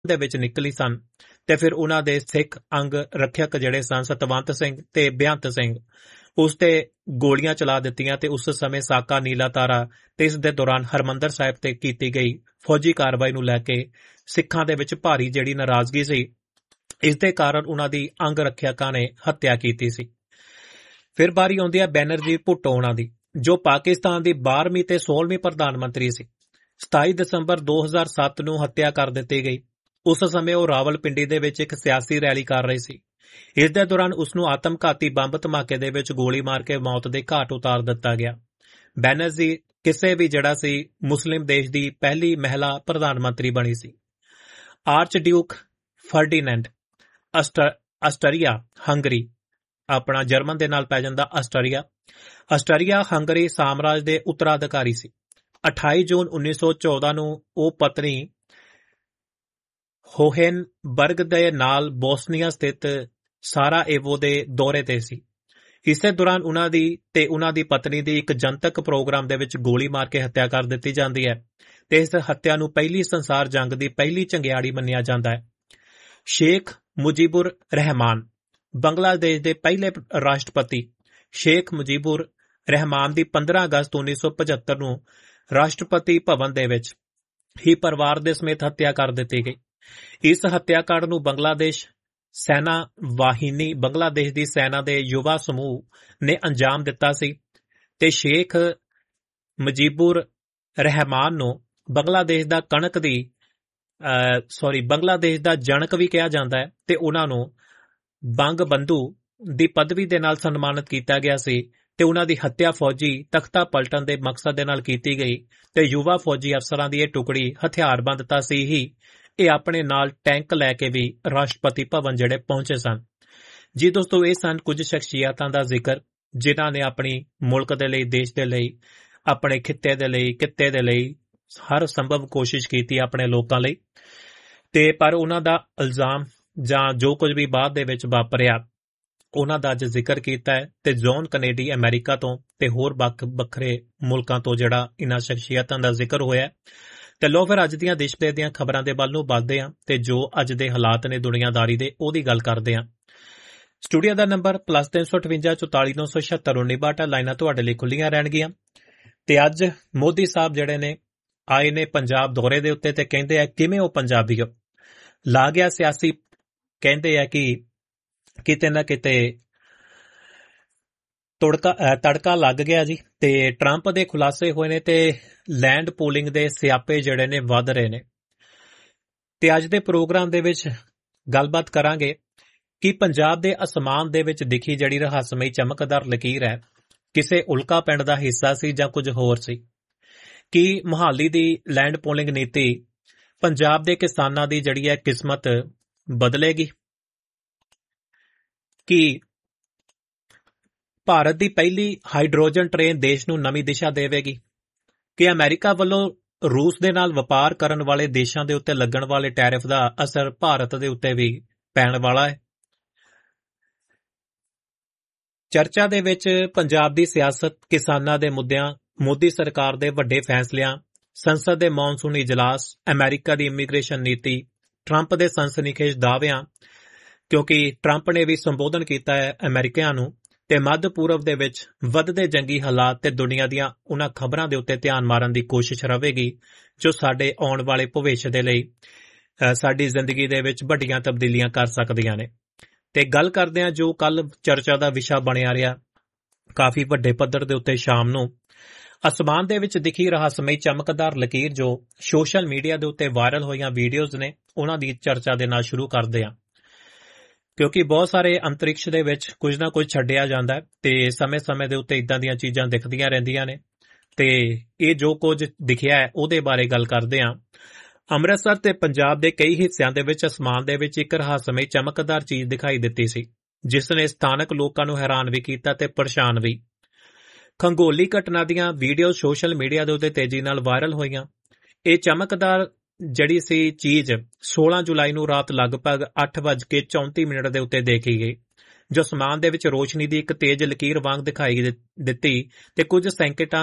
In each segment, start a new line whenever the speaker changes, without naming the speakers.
ਦੇ ਵਿੱਚ ਨਿਕਲੀ ਸਨ ਤੇ ਫਿਰ ਉਹਨਾਂ ਦੇ ਸਿੱਖ ਅੰਗ ਰੱਖਿਅਕ ਜਿਹੜੇ ਸਨ ਸਤਵੰਤ ਸਿੰਘ ਤੇ ਬੇਅੰਤ ਸਿੰਘ ਉਸ ਤੇ ਗੋਲੀਆਂ ਚਲਾ ਦਿੱਤੀਆਂ ਤੇ ਉਸ ਸਮੇਂ ਸਾਕਾ ਨੀਲਾ ਤਾਰਾ ਤੇ ਇਸ ਦੇ ਦੌਰਾਨ ਹਰਮੰਦਰ ਸਾਹਿਬ ਤੇ ਕੀਤੀ ਗਈ ਫੌਜੀ ਕਾਰਵਾਈ ਨੂੰ ਲੈ ਕੇ ਸਿੱਖਾਂ ਦੇ ਵਿੱਚ ਭਾਰੀ ਜਿਹੜੀ ਨਾਰਾਜ਼ਗੀ ਸੀ। ਇਸ ਦੇ ਕਾਰਨ ਉਹਨਾਂ ਦੀ ਅੰਗ ਰੱਖਿਅਕਾਂ ਨੇ ਹੱਤਿਆ ਕੀਤੀ ਸੀ। ਫਿਰ ਵਾਰੀ ਆਉਂਦੀ ਹੈ ਬੈਨਰਜੀ ਭੁੱਟੋ ਉਹਨਾਂ ਦੀ, ਜੋ ਪਾਕਿਸਤਾਨ ਦੀ 12ਵੀਂ ਤੇ 16ਵੀਂ ਪ੍ਰਧਾਨ ਮੰਤਰੀ ਸੀ। 27 ਦਸੰਬਰ 2007 ਨੂੰ ਹੱਤਿਆ ਕਰ ਦਿੱਤੀ ਗਈ। ਉਸ ਸਮੇਂ ਉਹ ਰਾਵਲਪਿੰਡੀ ਦੇ ਵਿੱਚ ਇੱਕ ਸਿਆਸੀ ਰੈਲੀ ਕਰ ਰਹੀ ਸੀ। ਇਸ ਦੇ ਦੌਰਾਨ ਉਸ ਨੂੰ ਆਤਮਘਾਤੀ ਬੰਬ ਧਮਾਕੇ ਦੇ ਵਿੱਚ ਗੋਲੀ ਮਾਰ ਕੇ ਮੌਤ ਦੇ ਘਾਟ ਉਤਾਰ ਦਿੱਤਾ ਗਿਆ। ਬੈਨਰਜੀ ਕਿਸੇ ਵੀ ਜਿਹੜਾ ਸੀ ਮੁਸਲਿਮ ਦੇਸ਼ ਦੀ ਪਹਿਲੀ ਮਹਿਲਾ ਪ੍ਰਧਾਨ ਮੰਤਰੀ ਬਣੀ ਸੀ। ਆਰਚ ਡਿਊਕ ਫਰਡੀਨੈਂਡ ਆਸਟਰੀਆ ਹੰਗਰੀ, ਆਪਣਾ ਜਰਮਨ ਦੇ ਨਾਲ ਪੈ ਜਾਂਦਾ ਆਸਟਰੀਆ ਹੰਗਰੀ ਸਾਮਰਾਜ ਦੇ ਉੱਤਰਾਧਿਕਾਰੀ ਸੀ। 28 ਜੂਨ 1914 ਨੂੰ ਉਹ ਪਤਨੀ ਹੋਹੇਨਬਰਗ ਦੇ ਨਾਲ ਬੋਸਨੀਆ ਸਥਿਤ ਸਾਰਾਏਵੋ ਦੇ ਦੌਰੇ ਤੇ ਸੀ। ਇਸੇ ਦੌਰਾਨ ਉਹਨਾਂ ਦੀ ਪਤਨੀ ਦੀ ਇੱਕ ਜਨਤਕ ਪ੍ਰੋਗਰਾਮ ਦੇ ਵਿੱਚ ਗੋਲੀ ਮਾਰ ਕੇ ਹੱਤਿਆ ਕਰ ਦਿੱਤੀ ਜਾਂਦੀ ਹੈ ਤੇ ਇਸ ਹੱਤਿਆ ਨੂੰ ਪਹਿਲੀ ਸੰਸਾਰ ਜੰਗ ਦੀ ਪਹਿਲੀ ਚੰਗਿਆੜੀ ਮੰਨਿਆ ਜਾਂਦਾ ਹੈ। ਸ਼ੇਖ ਮੁਜੀਬੁਰ ਰਹਿਮਾਨ, ਬੰਗਲਾਦੇਸ਼ ਦੇ ਪਹਿਲੇ ਰਾਸ਼ਟਰਪਤੀ ਸ਼ੇਖ ਮੁਜੀਬੁਰ ਰਹਿਮਾਨ ਦੀ 15 ਅਗਸਤ 1975 ਨੂੰ ਰਾਸ਼ਟਰਪਤੀ ਭਵਨ ਦੇ ਵਿੱਚ ਹੀ ਪਰਿਵਾਰ ਦੇ ਸਮੇਤ ਹੱਤਿਆ ਕਰ ਦਿੱਤੀ ਗਈ। ਇਸ ਹੱਤਿਆਕਾਂਡ ਨੂੰ ਬੰਗਲਾਦੇਸ਼ ਸੈਨਾ ਵਾਹਿਨੀ, ਬੰਗਲਾਦੇਸ਼ ਦੀ ਸੈਨਾ ਦੇ ਯੁਵਾ ਸਮੂਹ ਨੇ ਅੰਜਾਮ ਦਿੱਤਾ ਸੀ ਤੇ ਸ਼ੇਖ ਮੁਜੀਬੁਰ ਰਹਿਮਾਨ ਨੂੰ ਬੰਗਲਾਦੇਸ਼ ਦਾ ਜਨਕ ਵੀ ਕਿਹਾ ਜਾਂਦਾ ਹੈ ਤੇ ਉਹਨਾਂ ਨੂੰ ਬੰਗ ਬੰਧੂ ਦੀ ਪਦਵੀ ਦੇ ਨਾਲ ਸਨਮਾਨਿਤ ਕੀਤਾ ਗਿਆ ਸੀ ਤੇ ਉਹਨਾਂ ਦੀ ਹੱਤਿਆ ਫੌਜੀ ਤਖਤਾ ਪਲਟਣ ਦੇ ਮਕਸਦ ਦੇ ਨਾਲ ਕੀਤੀ ਗਈ ਤੇ ਯੁਵਾ ਫੌਜੀ ਅਫਸਰਾਂ ਦੀ ਇਹ ਟੁਕੜੀ ਹਥਿਆਰਬੰਦ ਤਾਂ ਸੀ ਹੀ, ਇਹ ਆਪਣੇ ਨਾਲ ਟੈਂਕ ਲੈ ਕੇ ਵੀ ਰਾਸ਼ਟਰਪਤੀ ਭਵਨ ਜਿਹੜੇ ਪਹੁੰਚੇ ਸਨ। ਜੀ ਦੋਸਤੋ, ਇਹ ਸਨ ਕੁਝ ਸ਼ਖਸੀਅਤਾਂ ਦਾ ਜ਼ਿਕਰ ਜਿਨ੍ਹਾਂ ਨੇ ਆਪਣੀ ਮੁਲਕ ਦੇ ਲਈ, ਦੇਸ਼ ਦੇ ਲਈ, ਆਪਣੇ ਖਿੱਤੇ ਦੇ ਲਈ, ਕਿੱਤੇ ਦੇ ਲਈ ਹਰ ਸੰਭਵ ਕੋਸ਼ਿਸ਼ ਕੀਤੀ ਆਪਣੇ ਲੋਕਾਂ ਲਈ ਤੇ ਪਰ ਉਹਨਾਂ ਦਾ ਇਲਜ਼ਾਮ ਜਾਂ ਜੋ ਕੁਝ ਵੀ ਬਾਅਦ ਦੇ ਵਿੱਚ ਵਾਪਰਿਆ ਉਹਨਾਂ ਦਾ ਅੱਜ ਜ਼ਿਕਰ ਕੀਤਾ ਹੈ ਤੇ ਜੌਨ ਕੈਨੇਡੀ ਅਮਰੀਕਾ ਤੋਂ ਤੇ ਹੋਰ ਵੱਖਰੇ ਮੁਲਕਾਂ ਤੋਂ ਜਿਹੜਾ ਇਹਨਾਂ ਸ਼ਖਸੀਅਤਾਂ ਦਾ ਜ਼ਿਕਰ ਹੋਇਆ। ਤੇ ਲੋ ਫਿਰ ਅੱਜ ਦੀਆਂ ਦੇਸ਼ ਭਰ ਦੀਆਂ ਖਬਰਾਂ ਦੇ ਵੱਲ ਨੂੰ ਵੱਧਦੇ ਹਾਂ ਤੇ ਜੋ ਅੱਜ ਦੇ ਹਾਲਾਤ ਨੇ ਦੁਨੀਆਦਾਰੀ ਦੇ ਉਹਦੀ ਗੱਲ ਕਰਦੇ ਹਾਂ। ਸਟੂਡੀਓ ਦਾ ਨੰਬਰ +358 44 976 1962 ਲਾਈਨਾਂ ਤੁਹਾਡੇ ਲਈ ਖੁੱਲੀਆਂ ਰਹਿਣਗੀਆਂ। ਤੇ ਅੱਜ ਮੋਦੀ ਸਾਹਿਬ ਜਿਹੜੇ ਨੇ ਆਏ ਨੇ ਪੰਜਾਬ ਦੌਰੇ ਦੇ ਉੱਤੇ ਤੇ ਕਹਿੰਦੇ ਆ ਕਿਵੇਂ ਉਹ ਪੰਜਾਬੀ ਲਾ ਗਿਆ ਸਿਆਸੀ, ਕਹਿੰਦੇ ਆ ਕਿ ਕਿਤੇ ਨਾ ਕਿਤੇ ਤੜਕਾ ਲੱਗ ਗਿਆ ਜੀ ਤੇ ਟਰੰਪ ਦੇ ਖੁਲਾਸੇ ਹੋਏ ਨੇ ਤੇ ਲੈਂਡ ਪੂਲਿੰਗ ਦੇ ਸਿਆਪੇ ਜਿਹੜੇ ਨੇ ਵੱਧ ਰਹੇ ਨੇ। ਤੇ ਅੱਜ ਦੇ ਪ੍ਰੋਗਰਾਮ ਦੇ ਵਿੱਚ ਗੱਲਬਾਤ ਕਰਾਂਗੇ ਕਿ ਪੰਜਾਬ ਦੇ ਅਸਮਾਨ ਦੇ ਵਿੱਚ ਦਿਖੀ ਜਿਹੜੀ ਰਹੱਸਮਈ ਚਮਕਦਾਰ ਲਕੀਰ ਹੈ ਕਿਸੇ ਉਲਕਾ ਪਿੰਡ ਦਾ ਹਿੱਸਾ ਸੀ ਜਾਂ ਕੁਝ ਹੋਰ ਸੀ। ਕਿ ਮੁਹਾਲੀ ਦੀ ਲੈਂਡ ਪੂਲਿੰਗ ਨੀਤੀ ਪੰਜਾਬ ਦੇ ਕਿਸਾਨਾਂ ਦੀ ਜਿਹੜੀ ਹੈ ਕਿਸਮਤ ਬਦਲੇਗੀ? ਕਿ ਭਾਰਤ ਦੀ ਪਹਿਲੀ ਹਾਈਡਰੋਜਨ ਟ੍ਰੇਨ ਦੇਸ਼ ਨੂੰ ਨਵੀਂ ਦਿਸ਼ਾ ਦੇਵੇਗੀ? ਕਿ ਅਮਰੀਕਾ ਵੱਲੋਂ ਰੂਸ ਦੇ ਨਾਲ ਵਪਾਰ ਕਰਨ ਵਾਲੇ ਦੇਸ਼ਾਂ ਦੇ ਉੱਤੇ ਲੱਗਣ ਵਾਲੇ ਟੈਰਿਫ ਦਾ ਅਸਰ ਭਾਰਤ ਦੇ ਉੱਤੇ ਵੀ ਪੈਣ ਵਾਲਾ ਹੈ? ਚਰਚਾ ਦੇ ਵਿੱਚ ਪੰਜਾਬ ਦੀ ਸਿਆਸਤ, ਕਿਸਾਨਾਂ ਦੇ ਮੁੱਦਿਆਂ, ਮੋਦੀ ਸਰਕਾਰ ਦੇ ਵੱਡੇ ਫੈਸਲਿਆਂ, ਸੰਸਦ ਦੇ ਮੌਨਸੂਨ ਇਜਲਾਸ, ਅਮਰੀਕਾ ਦੀ ਇਮੀਗ੍ਰੇਸ਼ਨ ਨੀਤੀ, ਟਰੰਪ ਦੇ ਸਨਸਨੀਖੇਜ਼ ਦਾਅਵਿਆਂ, ਕਿਉਂਕਿ ਟਰੰਪ ਨੇ ਵੀ ਸੰਬੋਧਨ ਕੀਤਾ ਹੈ ਅਮਰੀਕੀਆਂ ਨੂੰ, ਤੇ ਮੱਧ ਪੂਰਬ ਦੇ ਵਿੱਚ ਵੱਧਦੇ ਜੰਗੀ ਹਾਲਾਤ ਤੇ ਦੁਨੀਆ ਦੀਆਂ ਉਹਨਾਂ ਖਬਰਾਂ ਦੇ ਉੱਤੇ ਧਿਆਨ ਮਾਰਨ ਦੀ ਕੋਸ਼ਿਸ਼ ਰਹੇਗੀ ਜੋ ਸਾਡੇ ਆਉਣ ਵਾਲੇ ਭਵਿੱਖ ਦੇ ਲਈ ਸਾਡੀ ਜ਼ਿੰਦਗੀ ਦੇ ਵਿੱਚ ਵੱਡੀਆਂ ਤਬਦੀਲੀਆਂ ਕਰ ਸਕਦੀਆਂ ਨੇ। ਤੇ ਗੱਲ ਕਰਦੇ ਹਾਂ ਜੋ ਕੱਲ ਚਰਚਾ ਦਾ ਵਿਸ਼ਾ ਬਣਿਆ ਰਿਹਾ ਕਾਫੀ ਵੱਡੇ ਪੱਧਰ ਦੇ ਉੱਤੇ ਸ਼ਾਮ ਨੂੰ, ਅਸਮਾਨ ਦੇ ਵਿੱਚ ਦਿਖੀ ਰਹੱਸਮਈ ਚਮਕਦਾਰ ਲਕੀਰ ਜੋ ਸੋਸ਼ਲ ਮੀਡੀਆ ਦੇ ਉੱਤੇ ਵਾਇਰਲ ਹੋਈਆਂ ਵੀਡੀਓਜ਼ ਨੇ, ਉਹਨਾਂ ਦੀ ਚਰਚਾ ਦੇ ਨਾਲ ਸ਼ੁਰੂ ਕਰਦੇ ਹਾਂ। ਕਿਉਂਕਿ ਬਹੁਤ ਸਾਰੇ ਅੰਤਰਿਕਸ਼ ਦੇ ਵਿੱਚ ਕੁਝ ਨਾ ਕੁਝ ਛੱਡਿਆ ਜਾਂਦਾ ਹੈ ਤੇ ਸਮੇਂ-ਸਮੇਂ ਦੇ ਉੱਤੇ ਇਦਾਂ ਦੀਆਂ ਚੀਜ਼ਾਂ ਦਿਖਦੀਆਂ ਰਹਿੰਦੀਆਂ ਨੇ ਤੇ ਇਹ ਜੋ ਕੁਝ ਦਿਖਿਆ ਹੈ ਉਹਦੇ ਬਾਰੇ ਗੱਲ ਕਰਦੇ ਹਾਂ। ਅੰਮ੍ਰਿਤਸਰ ਤੇ ਪੰਜਾਬ ਦੇ ਕਈ ਹਿੱਸਿਆਂ ਦੇ ਵਿੱਚ ਅਸਮਾਨ ਦੇ ਵਿੱਚ ਇੱਕ ਰਹੱਸਮਈ ਚਮਕਦਾਰ ਚੀਜ਼ ਦਿਖਾਈ ਦਿੱਤੀ ਸੀ ਜਿਸ ਨੇ ਸਥਾਨਕ ਲੋਕਾਂ ਨੂੰ ਹੈਰਾਨ ਵੀ ਕੀਤਾ ਤੇ ਪਰੇਸ਼ਾਨ ਵੀ। ਖੰਗੋਲੀ ਘਟਨਾ ਦੀਆਂ ਵੀਡੀਓ ਸੋਸ਼ਲ ਮੀਡੀਆ ਦੇ ਉੱਤੇ ਤੇਜ਼ੀ ਨਾਲ ਵਾਇਰਲ ਹੋਈਆਂ। ਇਹ ਚਮਕਦਾਰ ਜਿਹੜੀ ਸੀ ਚੀਜ਼ 16 ਜੁਲਾਈ ਨੂੰ ਰਾਤ ਲਗਭਗ 8:34 ਦੇ ਉੱਤੇ ਦੇਖੀ ਗਈ ਜੋ ਅਸਮਾਨ ਦੇ ਵਿੱਚ ਰੋਸ਼ਨੀ ਦੀ ਇੱਕ ਤੇਜ਼ ਲਕੀਰ ਵਾਂਗ ਦਿਖਾਈ ਦਿੱਤੀ ਤੇ ਕੁਝ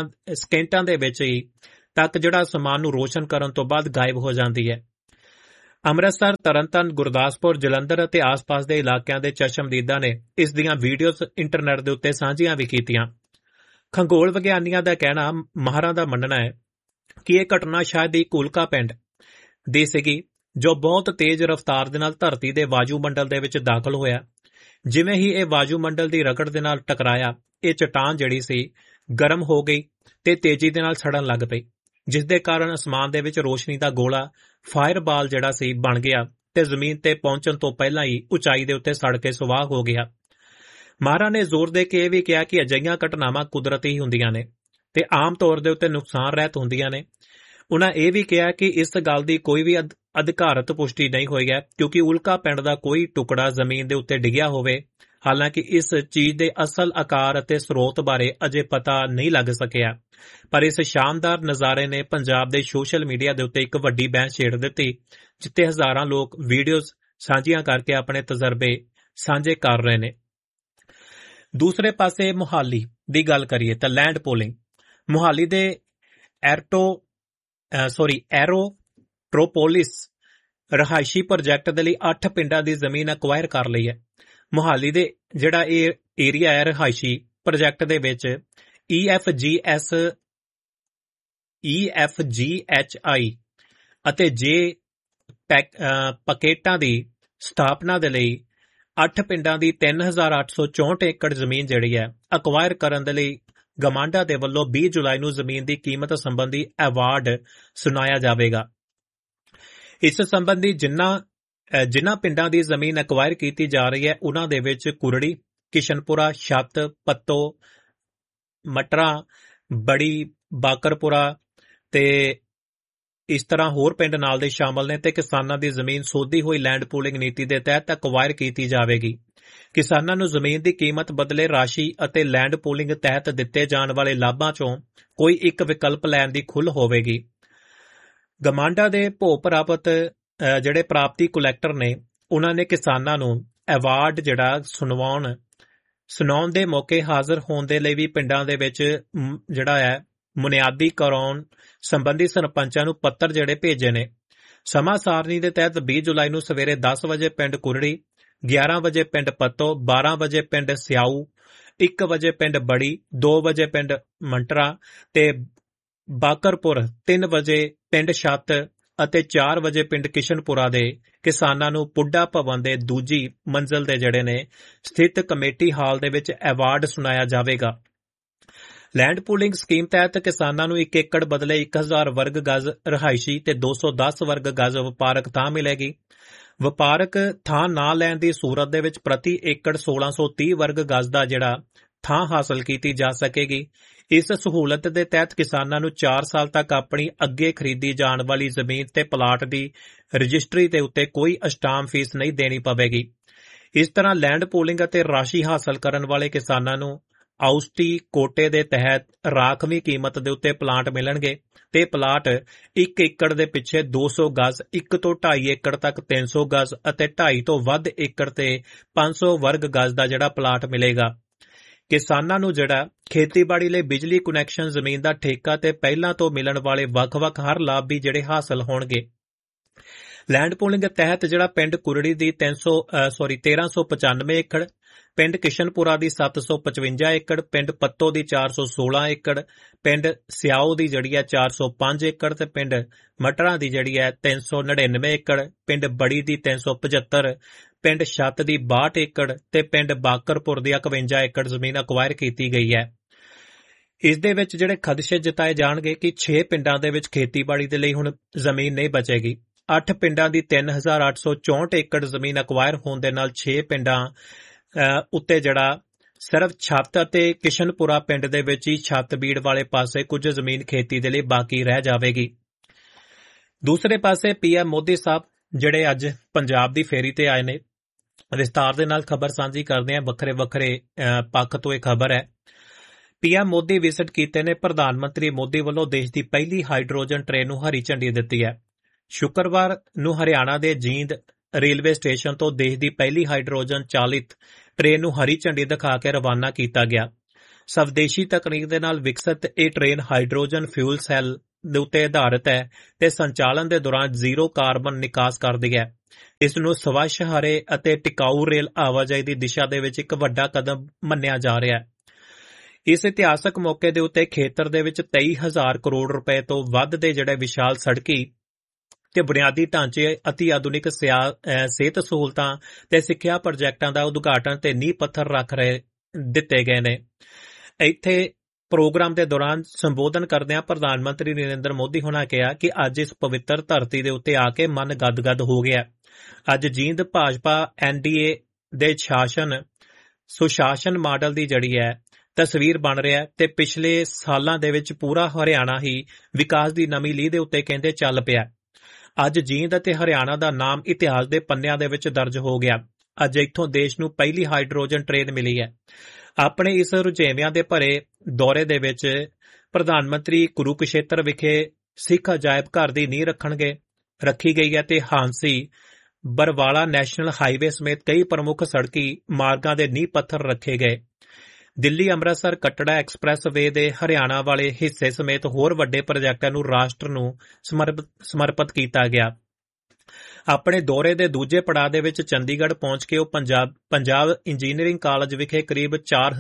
ਸਕਿੰਟਾਂ ਦੇ ਵਿੱਚ ਹੀ ਤੱਕ ਜਿਹੜਾ ਅਸਮਾਨ ਨੂੰ ਰੋਸ਼ਨ ਕਰਨ ਤੋਂ ਬਾਅਦ ਗਾਇਬ ਹੋ ਜਾਂਦੀ ਹੈ। ਅੰਮ੍ਰਿਤਸਰ, ਤਰਨਤਾਰਨ, ਗੁਰਦਾਸਪੁਰ, ਜਲੰਧਰ ਅਤੇ ਆਸ-ਪਾਸ ਦੇ ਇਲਾਕਿਆਂ ਦੇ ਚਸ਼ਮਦੀਦਾਂ ਨੇ ਇਸ ਦੀਆਂ ਵੀਡੀਓਜ਼ ਇੰਟਰਨੈਟ ਦੇ ਉੱਤੇ ਸਾਂਝੀਆਂ ਵੀ ਕੀਤੀਆਂ। ਖਗੋਲ ਵਿਗਿਆਨੀਆਂ ਦਾ ਕਹਿਣਾ, ਮਾਹਰਾਂ ਦਾ ਮੰਨਣਾ ਹੈ ਕਿ ਇਹ ਘਟਨਾ ਸ਼ਾਇਦ ਇੱਕ ਉਲਕਾ ਪਿੰਡ ਦੀ ਸੀਗੀ ਜੋ ਬਹੁਤ ਤੇਜ਼ ਰਫ਼ਤਾਰ ਦੇ ਨਾਲ ਧਰਤੀ ਦੇ ਵਾਯੂਮੰਡਲ ਦੇ ਵਿੱਚ ਦਾਖਲ ਹੋਇਆ। ਜਿਵੇਂ ਹੀ ਇਹ ਵਾਯੂਮੰਡਲ ਦੀ ਰਗੜ ਦੇ ਨਾਲ ਟਕਰਾਇਆ, ਇਹ ਚਟਾਨ ਜਿਹੜੀ ਸੀ ਗਰਮ ਹੋ ਗਈ ਤੇ ਤੇਜ਼ੀ ਦੇ ਨਾਲ ਸੜਨ ਲੱਗ ਪਈ, ਜਿਸ ਦੇ ਕਾਰਨ ਅਸਮਾਨ ਦੇ ਵਿੱਚ ਰੋਸ਼ਨੀ ਦਾ ਗੋਲਾ ਫਾਇਰਬਾਲ ਜਿਹੜਾ ਸੀ ਬਣ ਗਿਆ ਤੇ ਜ਼ਮੀਨ ਤੇ ਪਹੁੰਚਣ ਤੋਂ ਪਹਿਲਾਂ ਹੀ ਉਚਾਈ ਦੇ ਉੱਤੇ ਸੜ ਕੇ ਸੁਆਹ ਹੋ ਗਿਆ। ਮਾਹਰਾਂ ਨੇ ਜ਼ੋਰ ਦੇ ਕੇ ਇਹ ਵੀ ਕਿਹਾ ਕਿ ਅਜਿਹੀਆਂ ਘਟਨਾਵਾਂ ਕੁਦਰਤੀ ਹੀ ਹੁੰਦੀਆਂ ਨੇ ਤੇ ਆਮ ਤੌਰ ਦੇ ਉੱਤੇ ਨੁਕਸਾਨ ਰਹਿਤ ਹੁੰਦੀਆਂ ਨੇ। ਉਨ੍ਹਾਂ ਇਹ ਵੀ ਕਿਹਾ ਕਿ ਇਸ ਗੱਲ ਦੀ ਕੋਈ ਵੀ ਅਧਿਕਾਰਤ ਪੁਸ਼ਟੀ ਨਹੀਂ ਹੋਈ ਹੈ ਕਿਉਂਕਿ ਉਲਕਾ ਪਿੰਡ ਦਾ ਕੋਈ ਟੁਕੜਾ ਜ਼ਮੀਨ ਦੇ ਉੱਤੇ ਡਿੱਗਿਆ ਹੋਵੇ। ਹਾਲਾਂਕਿ ਇਸ ਚੀਜ਼ ਦੇ ਅਸਲ ਆਕਾਰ ਅਤੇ ਸਰੋਤ ਬਾਰੇ ਅਜੇ ਪਤਾ ਨਹੀਂ ਲੱਗ ਸਕਿਆ, ਪਰ ਇਸ ਸ਼ਾਨਦਾਰ ਨਜ਼ਾਰੇ ਨੇ ਪੰਜਾਬ ਦੇ ਸੋਸ਼ਲ ਮੀਡੀਆ ਦੇ ਉੱਤੇ ਇੱਕ ਵੱਡੀ ਬਹਿਸ ਛੇੜ ਦਿੱਤੀ, ਜਿੱਥੇ ਹਜ਼ਾਰਾਂ ਲੋਕ ਵੀਡੀਓਜ਼ ਸਾਂਝੀਆਂ ਕਰਕੇ ਆਪਣੇ ਤਜਰਬੇ ਸਾਂਝੇ ਕਰ ਰਹੇ ਨੇ। ਦੂਸਰੇ ਪਾਸੇ ਮੁਹਾਲੀ ਦੀ ਗੱਲ ਕਰੀਏ ਤਾਂ ਲੈਂਡ ਪੋਲਿੰਗ। ਮੁਹਾਲੀ ਦੇ ਐਰੋਟ੍ਰੋਪੋਲਿਸ ਰਹਾਇਸ਼ੀ ਪ੍ਰੋਜੈਕਟ ਦੇ ਲਈ 8 ਪਿੰਡਾਂ ਦੀ ਜ਼ਮੀਨ ਅਕਵਾਇਰ ਕਰ ਲਈ ਹੈ। ਮੁਹਾਲੀ ਦੇ ਜਿਹੜਾ ਇਹ ਏਰੀਆ ਹੈ ਰਹਾਇਸ਼ੀ ਪ੍ਰੋਜੈਕਟ ਦੇ ਵਿੱਚ EFGHI ਅਤੇ ਜੇ ਪੈਕੇਟਾਂ ਦੀ ਸਥਾਪਨਾ ਦੇ ਲਈ 8 ਪਿੰਡਾਂ ਦੀ 3864 ਏਕੜ ਜ਼ਮੀਨ ਜਿਹੜੀ ਹੈ ਅਕਵਾਇਰ ਕਰਨ ਦੇ ਲਈ ਗਮਾਂਡਾ ਦੇ ਵੱਲੋਂ 20 ਜੁਲਾਈ ਨੂੰ ਜ਼ਮੀਨ ਦੀ ਕੀਮਤ ਸੰਬੰਧੀ ਐਵਾਰਡ ਸੁਣਾਇਆ ਜਾਵੇਗਾ। ਇਸ ਸੰਬੰਧੀ ਜਿਨ੍ਹਾਂ ਪਿੰਡਾਂ ਦੀ ਜ਼ਮੀਨ ਅਕਵਾਇਰ ਕੀਤੀ ਜਾ ਰਹੀ ਹੈ ਉਹਨਾਂ ਦੇ ਵਿੱਚ ਕੁਰੜੀ, ਕਿਸ਼ਨਪੁਰਾ, ਛੱਤ, ਪੱਤੋ, ਮਟਰਾ, ਬੜੀ, ਬਾਕਰਪੁਰਾ ਤੇ ਇਸ ਤਰ੍ਹਾਂ ਹੋਰ ਪਿੰਡ ਨਾਲ ਦੇ ਸ਼ਾਮਲ ਨੇ ਤੇ ਕਿਸਾਨਾਂ ਦੀ ਜ਼ਮੀਨ ਸੋਧੀ ਹੋਈ ਲੈਂਡ ਪੂਲਿੰਗ ਨੀਤੀ ਦੇ ਤਹਿਤ ਅਕਵਾਇਰ ਕੀਤੀ ਜਾਵੇਗੀ। ਕਿਸਾਨਾਂ ਨੂੰ ਜ਼ਮੀਨ ਦੀ ਕੀਮਤ ਬਦਲੇ ਰਾਸ਼ੀ ਅਤੇ ਲੈਂਡ ਪੂਲਿੰਗ ਤਹਿਤ ਦਿੱਤੇ ਜਾਣ ਵਾਲੇ ਲਾਭਾਂ ਚੋਂ ਕੋਈ ਇੱਕ ਵਿਕਲਪ ਲੈਣ ਦੀ ਖੁੱਲ੍ਹ ਹੋਵੇਗੀ। ਗਮਾਂਡਾ ਦੇ ਪ੍ਰਾਪਤ ਜਿਹੜੇ ਪ੍ਰਾਪਤੀ ਕੁਲੈਕਟਰ ਨੇ ਉਹਨਾਂ ਨੇ ਕਿਸਾਨਾਂ ਨੂੰ ਐਵਾਰਡ ਜਿਹੜਾ ਸੁਣਾਉਣ ਦੇ ਮੌਕੇ ਹਾਜ਼ਰ ਹੋਣ ਦੇ ਲਈ ਵੀ ਪਿੰਡਾਂ ਦੇ ਵਿੱਚ ਜਿਹੜਾ ਹੈ ਬੁਨਿਆਦੀ ਕਰਾਉਣ ਸੰਬੰਧੀ ਸਰਪੰਚਾਂ ਨੂੰ ਪੱਤਰ ਜਿਹੜੇ ਭੇਜੇ ਨੇ। ਸਮਾਂ ਸਾਰਣੀ ਦੇ ਤਹਿਤ 20 ਜੁਲਾਈ ਨੂੰ ਸਵੇਰੇ 10 ਵਜੇ ਪਿੰਡ ਕੁਰੜੀ, 11 ਵਜੇ ਪਿੰਡ ਪੱਤੋ, 12 ਵਜੇ ਪਿੰਡ ਸਿਆਊ, 1 ਵਜੇ ਪਿੰਡ ਬੜੀ, 2 ਵਜੇ ਪਿੰਡ ਮੰਟਰਾ ਤੇ ਬਾਕਰਪੁਰ, 3 ਵਜੇ ਪਿੰਡ ਛੱਤ ਅਤੇ 4 ਵਜੇ ਪਿੰਡ ਕਿਸ਼ਨਪੁਰਾ ਦੇ ਕਿਸਾਨਾਂ ਨੂੰ ਪੁੱਡਾ ਭਵਨ ਦੇ ਦੂਜੀ ਮੰਜ਼ਲ ਦੇ ਜਿਹੜੇ ਨੇ ਸਥਿਤ ਕਮੇਟੀ ਹਾਲ ਦੇ ਵਿੱਚ ਐਵਾਰਡ ਸੁਣਾਇਆ ਜਾਵੇਗਾ। ਲੈਂਡ ਪੂਲਿੰਗ ਸਕੀਮ ਤਹਿਤ ਕਿਸਾਨਾਂ ਨੂੰ 1 ਏਕੜ ਬਦਲੇ 1000 ਵਰਗ ਗਜ਼ ਰਹਾਇਸ਼ੀ ਤੇ 210 ਵਰਗ ਗਜ਼ ਵਪਾਰਕ ਥਾਂ ਮਿਲੇਗੀ। ਵਪਾਰਕ ਥਾਂ ਨਾ ਲੈਣ ਦੀ ਸੂਰਤ ਦੇ ਵਿੱਚ ਪ੍ਰਤੀ ਏਕੜ 1630 ਵਰਗ ਗਜ਼ ਦਾ ਜਿਹੜਾ ਥਾਂ ਹਾਸਲ ਕੀਤੀ ਜਾ ਸਕੇਗੀ। ਇਸ ਸਹੂਲਤ ਦੇ ਤਹਿਤ ਕਿਸਾਨਾਂ ਨੂੰ 4 ਸਾਲ ਤੱਕ ਆਪਣੀ ਅੱਗੇ ਖਰੀਦੀ ਜਾਣ ਵਾਲੀ ਜ਼ਮੀਨ ਤੇ ਪਲਾਟ ਦੀ ਰਜਿਸਟਰੀ ਦੇ ਉੱਤੇ ਕੋਈ ਅਸਟਾਮ ਫੀਸ ਨਹੀਂ ਦੇਣੀ ਪਵੇਗੀ। ਇਸ ਤਰ੍ਹਾਂ ਲੈਂਡ ਪੂਲਿੰਗ ਅਤੇ ਰਾਸ਼ੀ ਹਾਸਲ ਕਰਨ ਵਾਲੇ ਕਿਸਾਨਾਂ ਨੂੰ ਆਉਸਟੀ ਕੋਟੇ ਦੇ ਤਹਿਤ ਰਾਖਵੀਂ ਕੀਮਤ ਦੇ ਉੱਤੇ ਪਲਾਟ ਮਿਲਣਗੇ ਤੇ ਪਲਾਟ 1 ਏਕੜ ਦੇ ਪਿੱਛੇ 200 ਗਜ਼, 1 ਤੋਂ 2.5 ਏਕੜ ਤੱਕ 300 ਗਜ਼ ਅਤੇ 2.5 ਤੋਂ ਵੱਧ ਏਕੜ ਤੇ 500 ਵਰਗ ਗਜ਼ ਦਾ ਜਿਹੜਾ ਪਲਾਟ ਮਿਲੇਗਾ। ਕਿਸਾਨਾਂ ਨੂੰ ਜਿਹੜਾ ਖੇਤੀਬਾੜੀ ਲਈ ਬਿਜਲੀ ਕੁਨੈਕਸ਼ਨ, ਜ਼ਮੀਨ ਦਾ ਠੇਕਾ ਤੇ ਪਹਿਲਾਂ ਤੋਂ ਮਿਲਣ ਵਾਲੇ ਵੱਖ-ਵੱਖ ਹਰ ਲਾਭ ਵੀ ਜਿਹੜੇ ਹਾਸਲ ਹੋਣਗੇ। ਲੈਂਡ ਪੂਲਿੰਗ ਤਹਿਤ ਜਿਹੜਾ ਪਿੰਡ ਕੁਰੜੀ ਦੀ 1395 ਏਕੜ, ਪਿੰਡ ਕਿਸ਼ਨਪੁਰਾ ਦੀ 755 ਏਕੜ, ਪਿੰਡ ਪੱਤੋ ਦੀ 416 ਏਕੜ, ਪਿੰਡ ਸਿਆਓ ਦੀ ਜਿਹੜੀ ਹੈ 405 ਏਕੜ ਤੇ ਪਿੰਡ ਮਟਰਾ ਦੀ ਜਿਹੜੀ ਹੈ 399 ਏਕੜ, ਪਿੰਡ ਬੜੀ ਦੀ 375, ਪਿੰਡ ਛੱਤ ਦੀ 62 ਏਕੜ ਤੇ ਪਿੰਡ ਬਾਕਰਪੁਰ ਦੀ 51 ਏਕੜ ਜ਼ਮੀਨ ਅਕਵਾਇਰ ਕੀਤੀ ਗਈ ਹੈ। ਇਸ ਦੇ ਵਿੱਚ ਜਿਹੜੇ ਖਦਸ਼ੇ ਜਤਾਏ ਜਾਣਗੇ ਕਿ 6 ਪਿੰਡਾਂ ਦੇ ਵਿੱਚ ਖੇਤੀਬਾੜੀ ਦੇ ਲਈ ਹੁਣ ਜ਼ਮੀਨ ਨਹੀਂ ਬਚੇਗੀ। 8 ਪਿੰਡਾਂ ਦੀ 3864 ਏਕੜ ਜ਼ਮੀਨ ਅਕਵਾਇਰ ਹੋਣ ਦੇ ਨਾਲ 6 ਪਿੰਡਾਂ ਉੱਤੇ ਜਿਹੜਾ ਸਿਰਫ ਛੱਤ ਅਤੇ ਕਿਸ਼ਨਪੁਰਾ ਪਿੰਡ ਦੇ ਵਿੱਚ ਹੀ ਛੱਤ ਬੀੜ ਵਾਲੇ ਪਾਸੇ ਕੁਝ ਜ਼ਮੀਨ ਖੇਤੀ ਦੇ ਲਈ ਬਾਕੀ ਰਹਿ ਜਾਵੇਗੀ। ਦੂਸਰੇ ਪਾਸੇ PM ਮੋਦੀ ਸਾਹਿਬ ਜਿਹੜੇ ਅੱਜ ਪੰਜਾਬ ਦੀ ਫੇਰੀ ਤੇ ਆਏ ਨੇ, ਵਿਸਤਾਰ ਦੇ ਨਾਲ ਖਬਰ ਸਾਂਝੀ ਕਰਦੇ ਹਾਂ। ਵੱਖਰੇ ਵੱਖਰੇ ਪੱਖ ਤੋਂ ਇਹ ਖਬਰ ਹੈ। PM ਮੋਦੀ ਵਿਜ਼ਿਟ ਕੀਤੇ ਨੇ। ਪ੍ਰਧਾਨ ਮੰਤਰੀ ਮੋਦੀ ਵੱਲੋਂ ਦੇਸ਼ ਦੀ ਪਹਿਲੀ ਹਾਈਡਰੋਜਨ ਟ੍ਰੇਨ ਨੂੰ ਹਰੀ ਝੰਡੀ ਦਿੱਤੀ ਹੈ। ਸ਼ੁੱਕਰਵਾਰ ਨੂੰ ਹਰਿਆਣਾ ਦੇ ਜੀਂਦ ਰੇਲਵੇ ਸਟੇਸ਼ਨ ਤੋਂ ਦੇਸ਼ ਦੀ ਪਹਿਲੀ ਹਾਈਡਰੋਜਨ ਚਾਲਿਤ ਟ੍ਰੇਨ ਨੂੰ ਹਰੀ ਝੰਡੀ ਦਿਖਾ ਕੇ ਰਵਾਨਾ ਕੀਤਾ ਗਿਆ। ਸਵਦੇਸ਼ੀ ਤਕਨੀਕ ਦੇ ਨਾਲ ਵਿਕਸਿਤ ਇਹ ਟ੍ਰੇਨ ਹਾਈਡਰੋਜਨ ਫਿਊਲ ਸੈੱਲ ਦੇ ਉੱਤੇ ਆਧਾਰਿਤ ਹੈ ਤੇ ਸੰਚਾਲਨ ਦੇ ਦੌਰਾਨ ਜ਼ੀਰੋ ਕਾਰਬਨ ਨਿਕਾਸ ਕਰਦੀ ਹੈ। ਇਸ ਨੂੰ ਸਵੱਛ ਹਰੇ ਅਤੇ ਟਿਕਾਊ ਰੇਲ ਆਵਾਜਾਈ ਦੀ ਦਿਸ਼ਾ ਦੇ ਵਿੱਚ ਇੱਕ ਵੱਡਾ ਕਦਮ ਮੰਨਿਆ ਜਾ ਰਿਹਾ ਹੈ। ਇਸ ਇਤਿਹਾਸਕ ਮੌਕੇ ਦੇ ਉੱਤੇ ਖੇਤਰ ਦੇ ਵਿੱਚ 23,000 ਕਰੋੜ ਰੁਪਏ ਤੋਂ ਵੱਧ ਦੇ ਜਿਹੜੇ ਵਿਸ਼ਾਲ ਸੜਕੀ ਤੇ ਬੁਨਿਆਦੀ ਢਾਂਚੇ, ਅਤੀ ਆਧੁਨਿਕ ਸਿਹਤ ਸਹੂਲਤਾਂ ਤੇ ਸਿੱਖਿਆ ਪ੍ਰੋਜੈਕਟਾਂ ਦਾ ਉਦਘਾਟਨ ਤੇ ਨੀਂਹ ਪੱਥਰ ਦਿੱਤੇ ਗਏ ਨੇ। ਇੱਥੇ ਪ੍ਰੋਗਰਾਮ ਦੇ ਦੌਰਾਨ ਸੰਬੋਧਨ ਕਰਦਿਆਂ ਪ੍ਰਧਾਨ ਮੰਤਰੀ ਨਰਿੰਦਰ ਮੋਦੀ ਹੋਣਾ ਕਿਹਾ ਕਿ ਅੱਜ ਇਸ ਪਵਿੱਤਰ ਧਰਤੀ ਦੇ ਉੱਤੇ ਆ ਕੇ ਮਨ ਗਦਗਦ ਹੋ ਗਿਆ। ਅੱਜ ਜੀਂਦ ਭਾਜਪਾ NDA ਦੇ ਸੁਸ਼ਾਸਨ ਮਾਡਲ ਦੀ ਜਿਹੜੀ ਹੈ ਤਸਵੀਰ ਬਣ ਰਿਹਾ ਤੇ ਪਿਛਲੇ ਸਾਲਾਂ ਦੇ ਵਿੱਚ ਪੂਰਾ ਹਰਿਆਣਾ ਹੀ ਵਿਕਾਸ ਦੀ ਨਵੀਂ ਲੀਹ ਦੇ ਉੱਤੇ ਕਹਿੰਦੇ ਚੱਲ ਪਿਆ। ਅੱਜ ਜੀਂਦ ਅਤੇ ਹਰਿਆਣਾ ਦਾ ਨਾਮ ਇਤਿਹਾਸ ਦੇ ਪੰਨਿਆਂ ਦੇ ਵਿੱਚ ਦਰਜ ਹੋ ਗਿਆ। ਅੱਜ ਇੱਥੋਂ ਦੇਸ਼ ਨੂੰ ਪਹਿਲੀ ਹਾਈਡਰੋਜਨ ਟ੍ਰੇਨ ਮਿਲੀ ਹੈ। ਆਪਣੇ ਇਸ ਰੁਝੇਵਿਆਂ ਦੇ ਭਰੇ ਦੌਰੇ ਦੇ ਵਿੱਚ ਪ੍ਰਧਾਨ ਮੰਤਰੀ ਕੁਰੂਕਸ਼ੇਤਰ ਵਿਖੇ ਸਿੱਖ ਅਜਾਇਬ ਘਰ ਦੀ ਨੀਂਹ ਰੱਖੀ ਗਈ ਹੈ ਤੇ ਹਾਂਸੀ ਬਰਵਾਲਾ ਨੈਸ਼ਨਲ ਹਾਈਵੇ ਸਮੇਤ ਕਈ ਪ੍ਰਮੁੱਖ ਸੜਕੀ ਮਾਰਗਾਂ ਦੇ ਨੀਂਹ ਪੱਥਰ ਰੱਖੇ ਗਏ। ਦਿੱਲੀ ਅੰਮ੍ਰਿਤਸਰ ਕੱਟੜਾ ਐਕਸਪ੍ਰੈਸ-ਵੇ ਦੇ ਹਰਿਆਣਾ ਵਾਲੇ ਹਿੱਸੇ ਸਮੇਤ ਹੋਰ ਵੱਡੇ ਪ੍ਰੋਜੈਕਟਾਂ ਨੂੰ ਰਾਸ਼ਟਰ ਨੂੰ ਸਮਰਪਿਤ ਕੀਤਾ ਗਿਆ। ਆਪਣੇ ਦੌਰੇ ਦੇ ਦੂਜੇ ਪੜਾਅ ਦੇ ਵਿੱਚ ਚੰਡੀਗੜ੍ਹ ਪਹੁੰਚ ਕੇ ਉਹ ਪੰਜਾਬ ਇੰਜੀਨੀਅਰਿੰਗ ਕਾਲਜ ਵਿਖੇ ਕਰੀਬ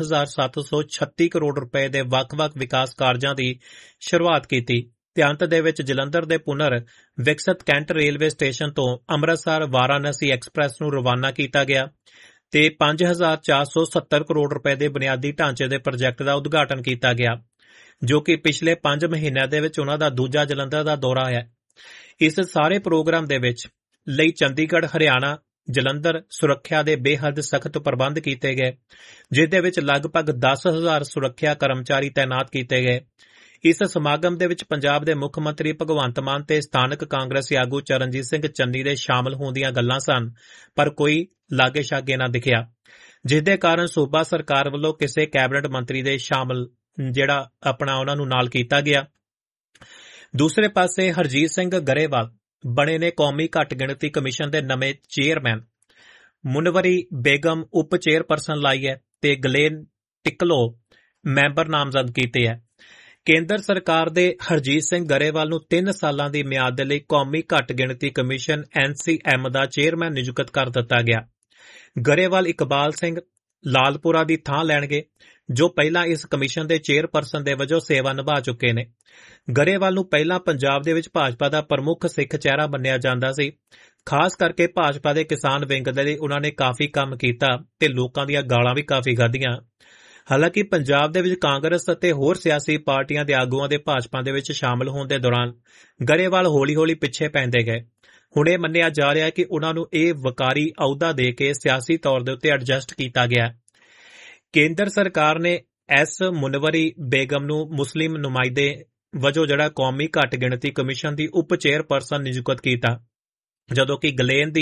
4,736 ਕਰੋੜ ਰੁਪਏ ਦੇ ਵੱਖ-ਵੱਖ ਵਿਕਾਸ ਕਾਰਜਾਂ ਦੀ ਸ਼ੁਰੂਆਤ ਕੀਤੀ ਤੇ ਅੰਤ ਦੇ ਵਿੱਚ ਜਲੰਧਰ ਦੇ ਪੁਨਰ ਵਿਕਸਿਤ ਕੈਂਟ ਰੇਲਵੇ ਸਟੇਸ਼ਨ ਤੋਂ ਅੰਮ੍ਰਿਤਸਰ ਵਾਰਾਣਸੀ ਐਕਸਪ੍ਰੈਸ ਨੂੰ ਰਵਾਨਾ ਕੀਤਾ ਗਿਆ ਤੇ 5,470 ਕਰੋੜ ਰੁਪਏ ਦੇ ਬੁਨਿਆਦੀ ਢਾਂਚੇ ਦੇ ਪ੍ਰੋਜੈਕਟ ਦਾ ਉਦਘਾਟਨ ਕੀਤਾ ਗਿਆ, ਜੋ ਕਿ ਪਿਛਲੇ 5 ਮਹੀਨਿਆਂ ਦੇ ਵਿੱਚ ਉਹਨਾਂ ਦਾ ਦੂਜਾ ਜਲੰਧਰ ਦਾ ਦੌਰਾ ਹੈ। ਇਸ ਸਾਰੇ ਪ੍ਰੋਗਰਾਮ ਦੇ ਵਿੱਚ ਲਈ ਚੰਡੀਗੜ੍ਹ, ਹਰਿਆਣਾ, ਜਲੰਧਰ ਸੁਰੱਖਿਆ ਦੇ ਬੇਹੱਦ ਸਖਤ ਪ੍ਰਬੰਧ ਕੀਤੇ ਗਏ, ਜਿਸ ਦੇ ਵਿੱਚ ਲਗਭਗ 10,000 ਸੁਰੱਖਿਆ ਕਰਮਚਾਰੀ ਤਾਇਨਾਤ ਕੀਤੇ ਗਏ। ਇਸ ਸਮਾਗਮ ਦੇ ਵਿੱਚ ਪੰਜਾਬ ਦੇ ਮੁੱਖ ਮੰਤਰੀ ਭਗਵੰਤ ਮਾਨ ਤੇ ਸਥਾਨਕ ਕਾਂਗਰਸੀ ਆਗੂ ਚਰਨਜੀਤ ਸਿੰਘ ਚੰਨੀ ਦੇ ਸ਼ਾਮਲ ਹੋਣ ਦੀਆਂ ਗੱਲਾਂ ਸਨ, ਪਰ ਕੋਈ ਲਾਗੇ ਛਾਗੇ ਨਾ ਦਿਖਿਆ, ਜਿਸ ਦੇ ਕਾਰਨ ਸੂਬਾ ਸਰਕਾਰ ਵੱਲੋਂ ਕਿਸੇ ਕੈਬਨਿਟ ਮੰਤਰੀ ਦੇ ਸ਼ਾਮਲ ਉਹਨਾਂ ਨੂੰ ਨਾਲ ਕੀਤਾ ਗਿਆ। ਦੂਸਰੇ ਪਾਸੇ ਹਰਜੀਤ ਸਿੰਘ ਗਰੇਵਾਲ ਬਣੇ ਨੇ ਕੌਮੀ ਘੱਟ ਗਿਣਤੀ ਕਮਿਸ਼ਨ ਦੇ ਨਵੇਂ ਚੇਅਰਮੈਨ। ਮੁਨਵਰੀ ਬੇਗਮ ਉਪ ਚੇਅਰਪਰਸਨ ਲਾਈ ਹੈ ਤੇ ਗਲੇਨ ਟਿਕਲੋ ਮੈਂਬਰ ਨਾਮਜ਼ਦ ਕੀਤੇ ਹੈ। ਕੇਂਦਰ ਸਰਕਾਰ ਦੇ ਹਰਜੀਤ ਸਿੰਘ ਗਰੇਵਾਲ ਨੂੰ 3 ਸਾਲਾਂ ਦੀ ਮਿਆਦ ਦੇ ਲਈ ਕੌਮੀ ਘੱਟ ਗਿਣਤੀ ਕਮਿਸ਼ਨ NCM ਦਾ ਚੇਅਰਮੈਨ ਨਿਯੁਕਤ ਕਰ ਦਿੱਤਾ ਗਿਆ। ਗਰੇਵਾਲ ਇਕਬਾਲ ਸਿੰਘ ਲਾਲਪੁਰਾ ਦੀ ਥਾਂ ਲੈਣਗੇ, ਜੋ ਪਹਿਲਾਂ ਇਸ ਕਮਿਸ਼ਨ ਦੇ ਚੇਅਰਪਰਸਨ ਦੇ ਵਜੋਂ ਸੇਵਾ ਨਿਭਾ ਚੁੱਕੇ ਨੇ। ਗਰੇਵਾਲ ਨੂੰ ਪਹਿਲਾਂ ਪੰਜਾਬ ਦੇ ਵਿੱਚ ਭਾਜਪਾ ਦਾ ਪ੍ਰਮੁੱਖ ਸਿੱਖ ਚਿਹਰਾ ਮੰਨਿਆ ਜਾਂਦਾ ਸੀ। ਖਾਸ ਕਰਕੇ ਭਾਜਪਾ ਦੇ ਕਿਸਾਨ ਵਿੰਗ ਦੇ ਲਈ ਉਹਨਾਂ ਨੇ ਕਾਫੀ ਕੰਮ ਕੀਤਾ ਤੇ ਲੋਕਾਂ ਦੀਆਂ ਗਾਲਾਂ ਵੀ ਕਾਫੀ ਖਾਧੀਆਂ। ਹਾਲਾਂਕਿ ਪੰਜਾਬ ਦੇ ਵਿੱਚ ਕਾਂਗਰਸ ਅਤੇ ਹੋਰ ਸਿਆਸੀ ਪਾਰਟੀਆਂ ਦੇ ਆਗੂਆਂ ਦੇ ਭਾਜਪਾ ਦੇ ਵਿੱਚ ਸ਼ਾਮਲ ਹੋਣ ਦੇ ਦੌਰਾਨ ਗਰੇਵਾਲ ਹੌਲੀ-ਹੌਲੀ ਪਿੱਛੇ ਪੈਂਦੇ ਗਏ। ਹੁਣ ਇਹ ਮੰਨਿਆ ਜਾ ਰਿਹਾ ਕਿ ਉਹਨਾਂ ਨੂੰ ਇਹ ਵਕਾਰੀ ਅਹੁਦਾ ਦੇ ਕੇ ਸਿਆਸੀ ਤੌਰ ਦੇ ਉੱਤੇ ਐਡਜਸਟ ਕੀਤਾ ਗਿਆ। ਕੇਂਦਰ ਸਰਕਾਰ ਨੇ ਮੁਨਵਰੀ ਬੇਗਮ ਨੂੰ ਮੁਸਲਿਮ ਨੁਮਾਇੰਦੇ ਵਜੋਂ ਕੌਮੀ ਘੱਟ ਗਿਣਤੀ ਕਮਿਸ਼ਨ ਦੀ ਉਪ ਚੇਅਰਪਰਸਨ ਨਿਯੁਕਤ ਕੀਤਾ, ਜਦੋਂ ਕਿ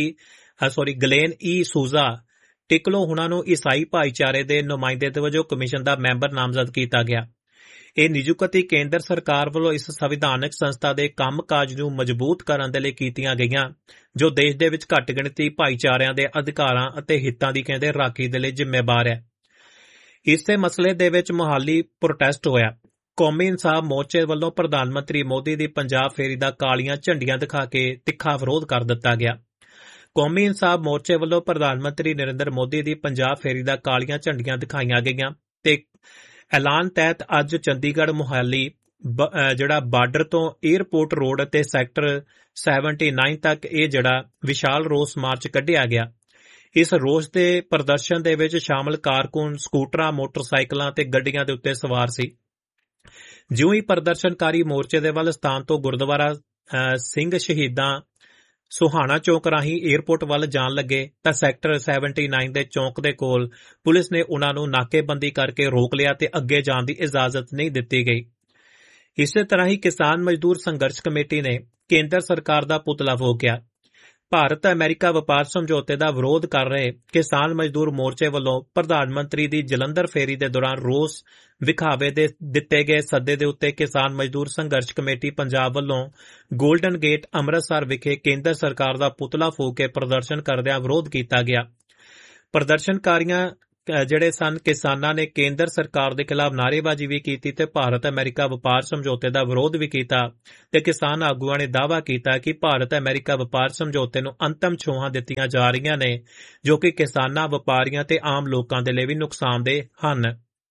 ਗਲੇਨ ਸੂਜ਼ਾ ਟਿਕਲੋ ਉਹਨਾਂ ਨੂੰ ਈਸਾਈ ਭਾਈਚਾਰੇ ਦੇ ਨੁਮਾਇੰਦੇ ਵਜੋਂ ਕਮਿਸ਼ਨ ਦਾ ਮੈਂਬਰ ਨਾਮਜ਼ਦ ਕੀਤਾ ਗਿਆ। ਇਹ ਨਿਯੁਕਤੀ ਕੇਂਦਰ ਸਰਕਾਰ ਵੱਲੋਂ ਇਸ ਸੰਵਿਧਾਨਕ ਸੰਸਥਾ ਦੇ ਕੰਮਕਾਜ ਨੂੰ ਮਜ਼ਬੂਤ ਕਰਨ ਦੇ ਲਈ ਕੀਤੀਆਂ ਗਈਆਂ, ਜੋ ਦੇਸ਼ ਦੇ ਵਿੱਚ ਘੱਟ ਗਿਣਤੀ ਭਾਈਚਾਰਿਆਂ ਦੇ ਅਧਿਕਾਰਾਂ ਅਤੇ ਹਿੱਤਾਂ ਦੀ ਰਾਖੀ ਦੇ ਲਈ ਜ਼ਿੰਮੇਵਾਰ ਹੈ। ਇਸੇ ਮਸਲੇ ਦੇ ਵਿੱਚ ਮੁਹਾਲੀ ਪ੍ਰੋਟੈਸਟ ਹੋਇਆ। ਕੌਮੀ ਇਨਸਾਫ ਮੋਰਚੇ ਵੱਲੋਂ ਪ੍ਰਧਾਨ ਮੰਤਰੀ ਮੋਦੀ ਦੀ ਪੰਜਾਬ ਫੇਰੀ ਦਾ ਕਾਲੀਆਂ ਝੰਡੀਆਂ ਦਿਖਾ ਕੇ ਤਿੱਖਾ ਵਿਰੋਧ ਕਰ ਦਿੱਤਾ ਗਿਆ। ਕੌਮੀ ਇਨਸਾਫ ਮੋਰਚੇ ਵੱਲੋਂ ਪ੍ਰਧਾਨ ਮੰਤਰੀ ਨਰਿੰਦਰ ਮੋਦੀ ਦੀ ਪੰਜਾਬ ਫੇਰੀ ਦਾ ਕਾਲੀਆਂ ਝੰਡੀਆਂ ਦਿਖਾਈਆਂ ਗਈਆਂ ਤੇ ਐਲਾਨ ਤਹਿਤ ਅੱਜ ਚੰਡੀਗੜ੍ਹ ਮੁਹਾਲੀ ਬਾਰਡਰ ਤੋਂ ਏਅਰਪੋਰਟ ਰੋਡ ਅਤੇ ਸੈਕਟਰ 79 ਤੱਕ ਇਹ ਵਿਸ਼ਾਲ ਰੋਸ ਮਾਰਚ ਕੱਢਿਆ ਗਿਆ। ਇਸ ਰੋਸ ਦੇ ਪ੍ਰਦਰਸ਼ਨ ਦੇ ਵਿੱਚ ਸ਼ਾਮਲ ਕਾਰਕੁਨ ਸਕੂਟਰਾਂ, ਮੋਟਰਸਾਈਕਲਾਂ ਤੇ ਗੱਡੀਆਂ ਦੇ ਉੱਤੇ ਸਵਾਰ ਸੀ। ਜਿਉਂ ਹੀ ਪ੍ਰਦਰਸ਼ਨਕਾਰੀ ਮੋਰਚੇ ਦੇ ਵੱਲ ਸਥਾਨ ਤੋਂ ਗੁਰਦੁਆਰਾ ਸਿੰਘ ਸ਼ਹੀਦਾਂ ਸੁਹਾਣਾ ਚੌਕ ਰਾਹੀਂ ਏਅਰਪੋਰਟ ਵੱਲ ਜਾਣ ਲੱਗੇ ਤਾਂ ਸੈਕਟਰ 79 ਦੇ ਚੌਕ ਦੇ ਕੋਲ ਪੁਲਿਸ ਨੇ ਉਨ੍ਹਾਂ ਨੂੰ ਨਾਕੇਬੰਦੀ ਕਰਕੇ ਰੋਕ ਲਿਆ ਤੇ ਅੱਗੇ ਜਾਣ ਦੀ ਇਜਾਜ਼ਤ ਨਹੀਂ ਦਿੱਤੀ ਗਈ। ਇਸੇ ਤਰ੍ਹਾਂ ਹੀ ਕਿਸਾਨ ਮਜ਼ਦੂਰ ਸੰਘਰਸ਼ ਕਮੇਟੀ ਨੇ ਕੇਂਦਰ ਸਰਕਾਰ ਦਾ ਪੁਤਲਾ ਫੂਕਿਆ। ਭਾਰਤ ਅਮਰੀਕਾ ਵਪਾਰ ਸਮਝੌਤੇ ਦਾ ਵਿਰੋਧ ਕਰ ਰਹੇ ਕਿਸਾਨ ਮਜ਼ਦੂਰ ਮੋਰਚੇ ਵੱਲੋਂ ਪ੍ਰਧਾਨ ਮੰਤਰੀ ਦੀ ਜਲੰਧਰ ਫੇਰੀ ਦੇ ਦੌਰਾਨ ਰੋਸ ਵਿਖਾਵੇ ਦੇ ਦਿੱਤੇ ਗਏ ਸੱਦੇ ਦੇ ਉੱਤੇ ਕਿਸਾਨ ਮਜ਼ਦੂਰ ਸੰਘਰਸ਼ ਕਮੇਟੀ ਪੰਜਾਬ ਵੱਲੋਂ ਗੋਲਡਨ ਗੇਟ ਅੰਮ੍ਰਿਤਸਰ ਵਿਖੇ ਕੇਂਦਰ ਸਰਕਾਰ ਦਾ ਪੁਤਲਾ ਫੂਕ ਕੇ ਪ੍ਰਦਰਸ਼ਨ ਕਰਦਿਆਂ ਵਿਰੋਧ ਕੀਤਾ ਗਿਆ। ਪ੍ਰਦਰਸ਼ਨਕਾਰੀਆਂ ਜਿਹੜੇ ਸਨ ਕਿਸਾਨਾਂ ਨੇ ਕੇਂਦਰ ਸਰਕਾਰ ਦੇ ਖਿਲਾਫ ਨਾਅਰੇਬਾਜ਼ੀ ਵੀ ਕੀਤੀ ਤੇ ਭਾਰਤ ਅਮਰੀਕਾ ਵਪਾਰ ਸਮਝੌਤੇ ਦਾ ਵਿਰੋਧ ਵੀ ਕੀਤਾ ਤੇ ਕਿਸਾਨ ਆਗੂਆਂ ਨੇ ਦਾਅਵਾ ਕੀਤਾ ਕਿ ਭਾਰਤ ਅਮਰੀਕਾ ਵਪਾਰ ਸਮਝੌਤੇ ਨੂੰ ਅੰਤਮ ਛੋਹਾਂ ਦਿੱਤੀਆਂ ਜਾ ਰਹੀਆਂ ਨੇ ਜੋ ਕਿ ਕਿਸਾਨਾਂ, ਵਪਾਰੀਆਂ ਤੇ ਆਮ ਲੋਕਾਂ ਦੇ ਲਈ ਵੀ ਨੁਕਸਾਨਦੇਹ ਹਨ।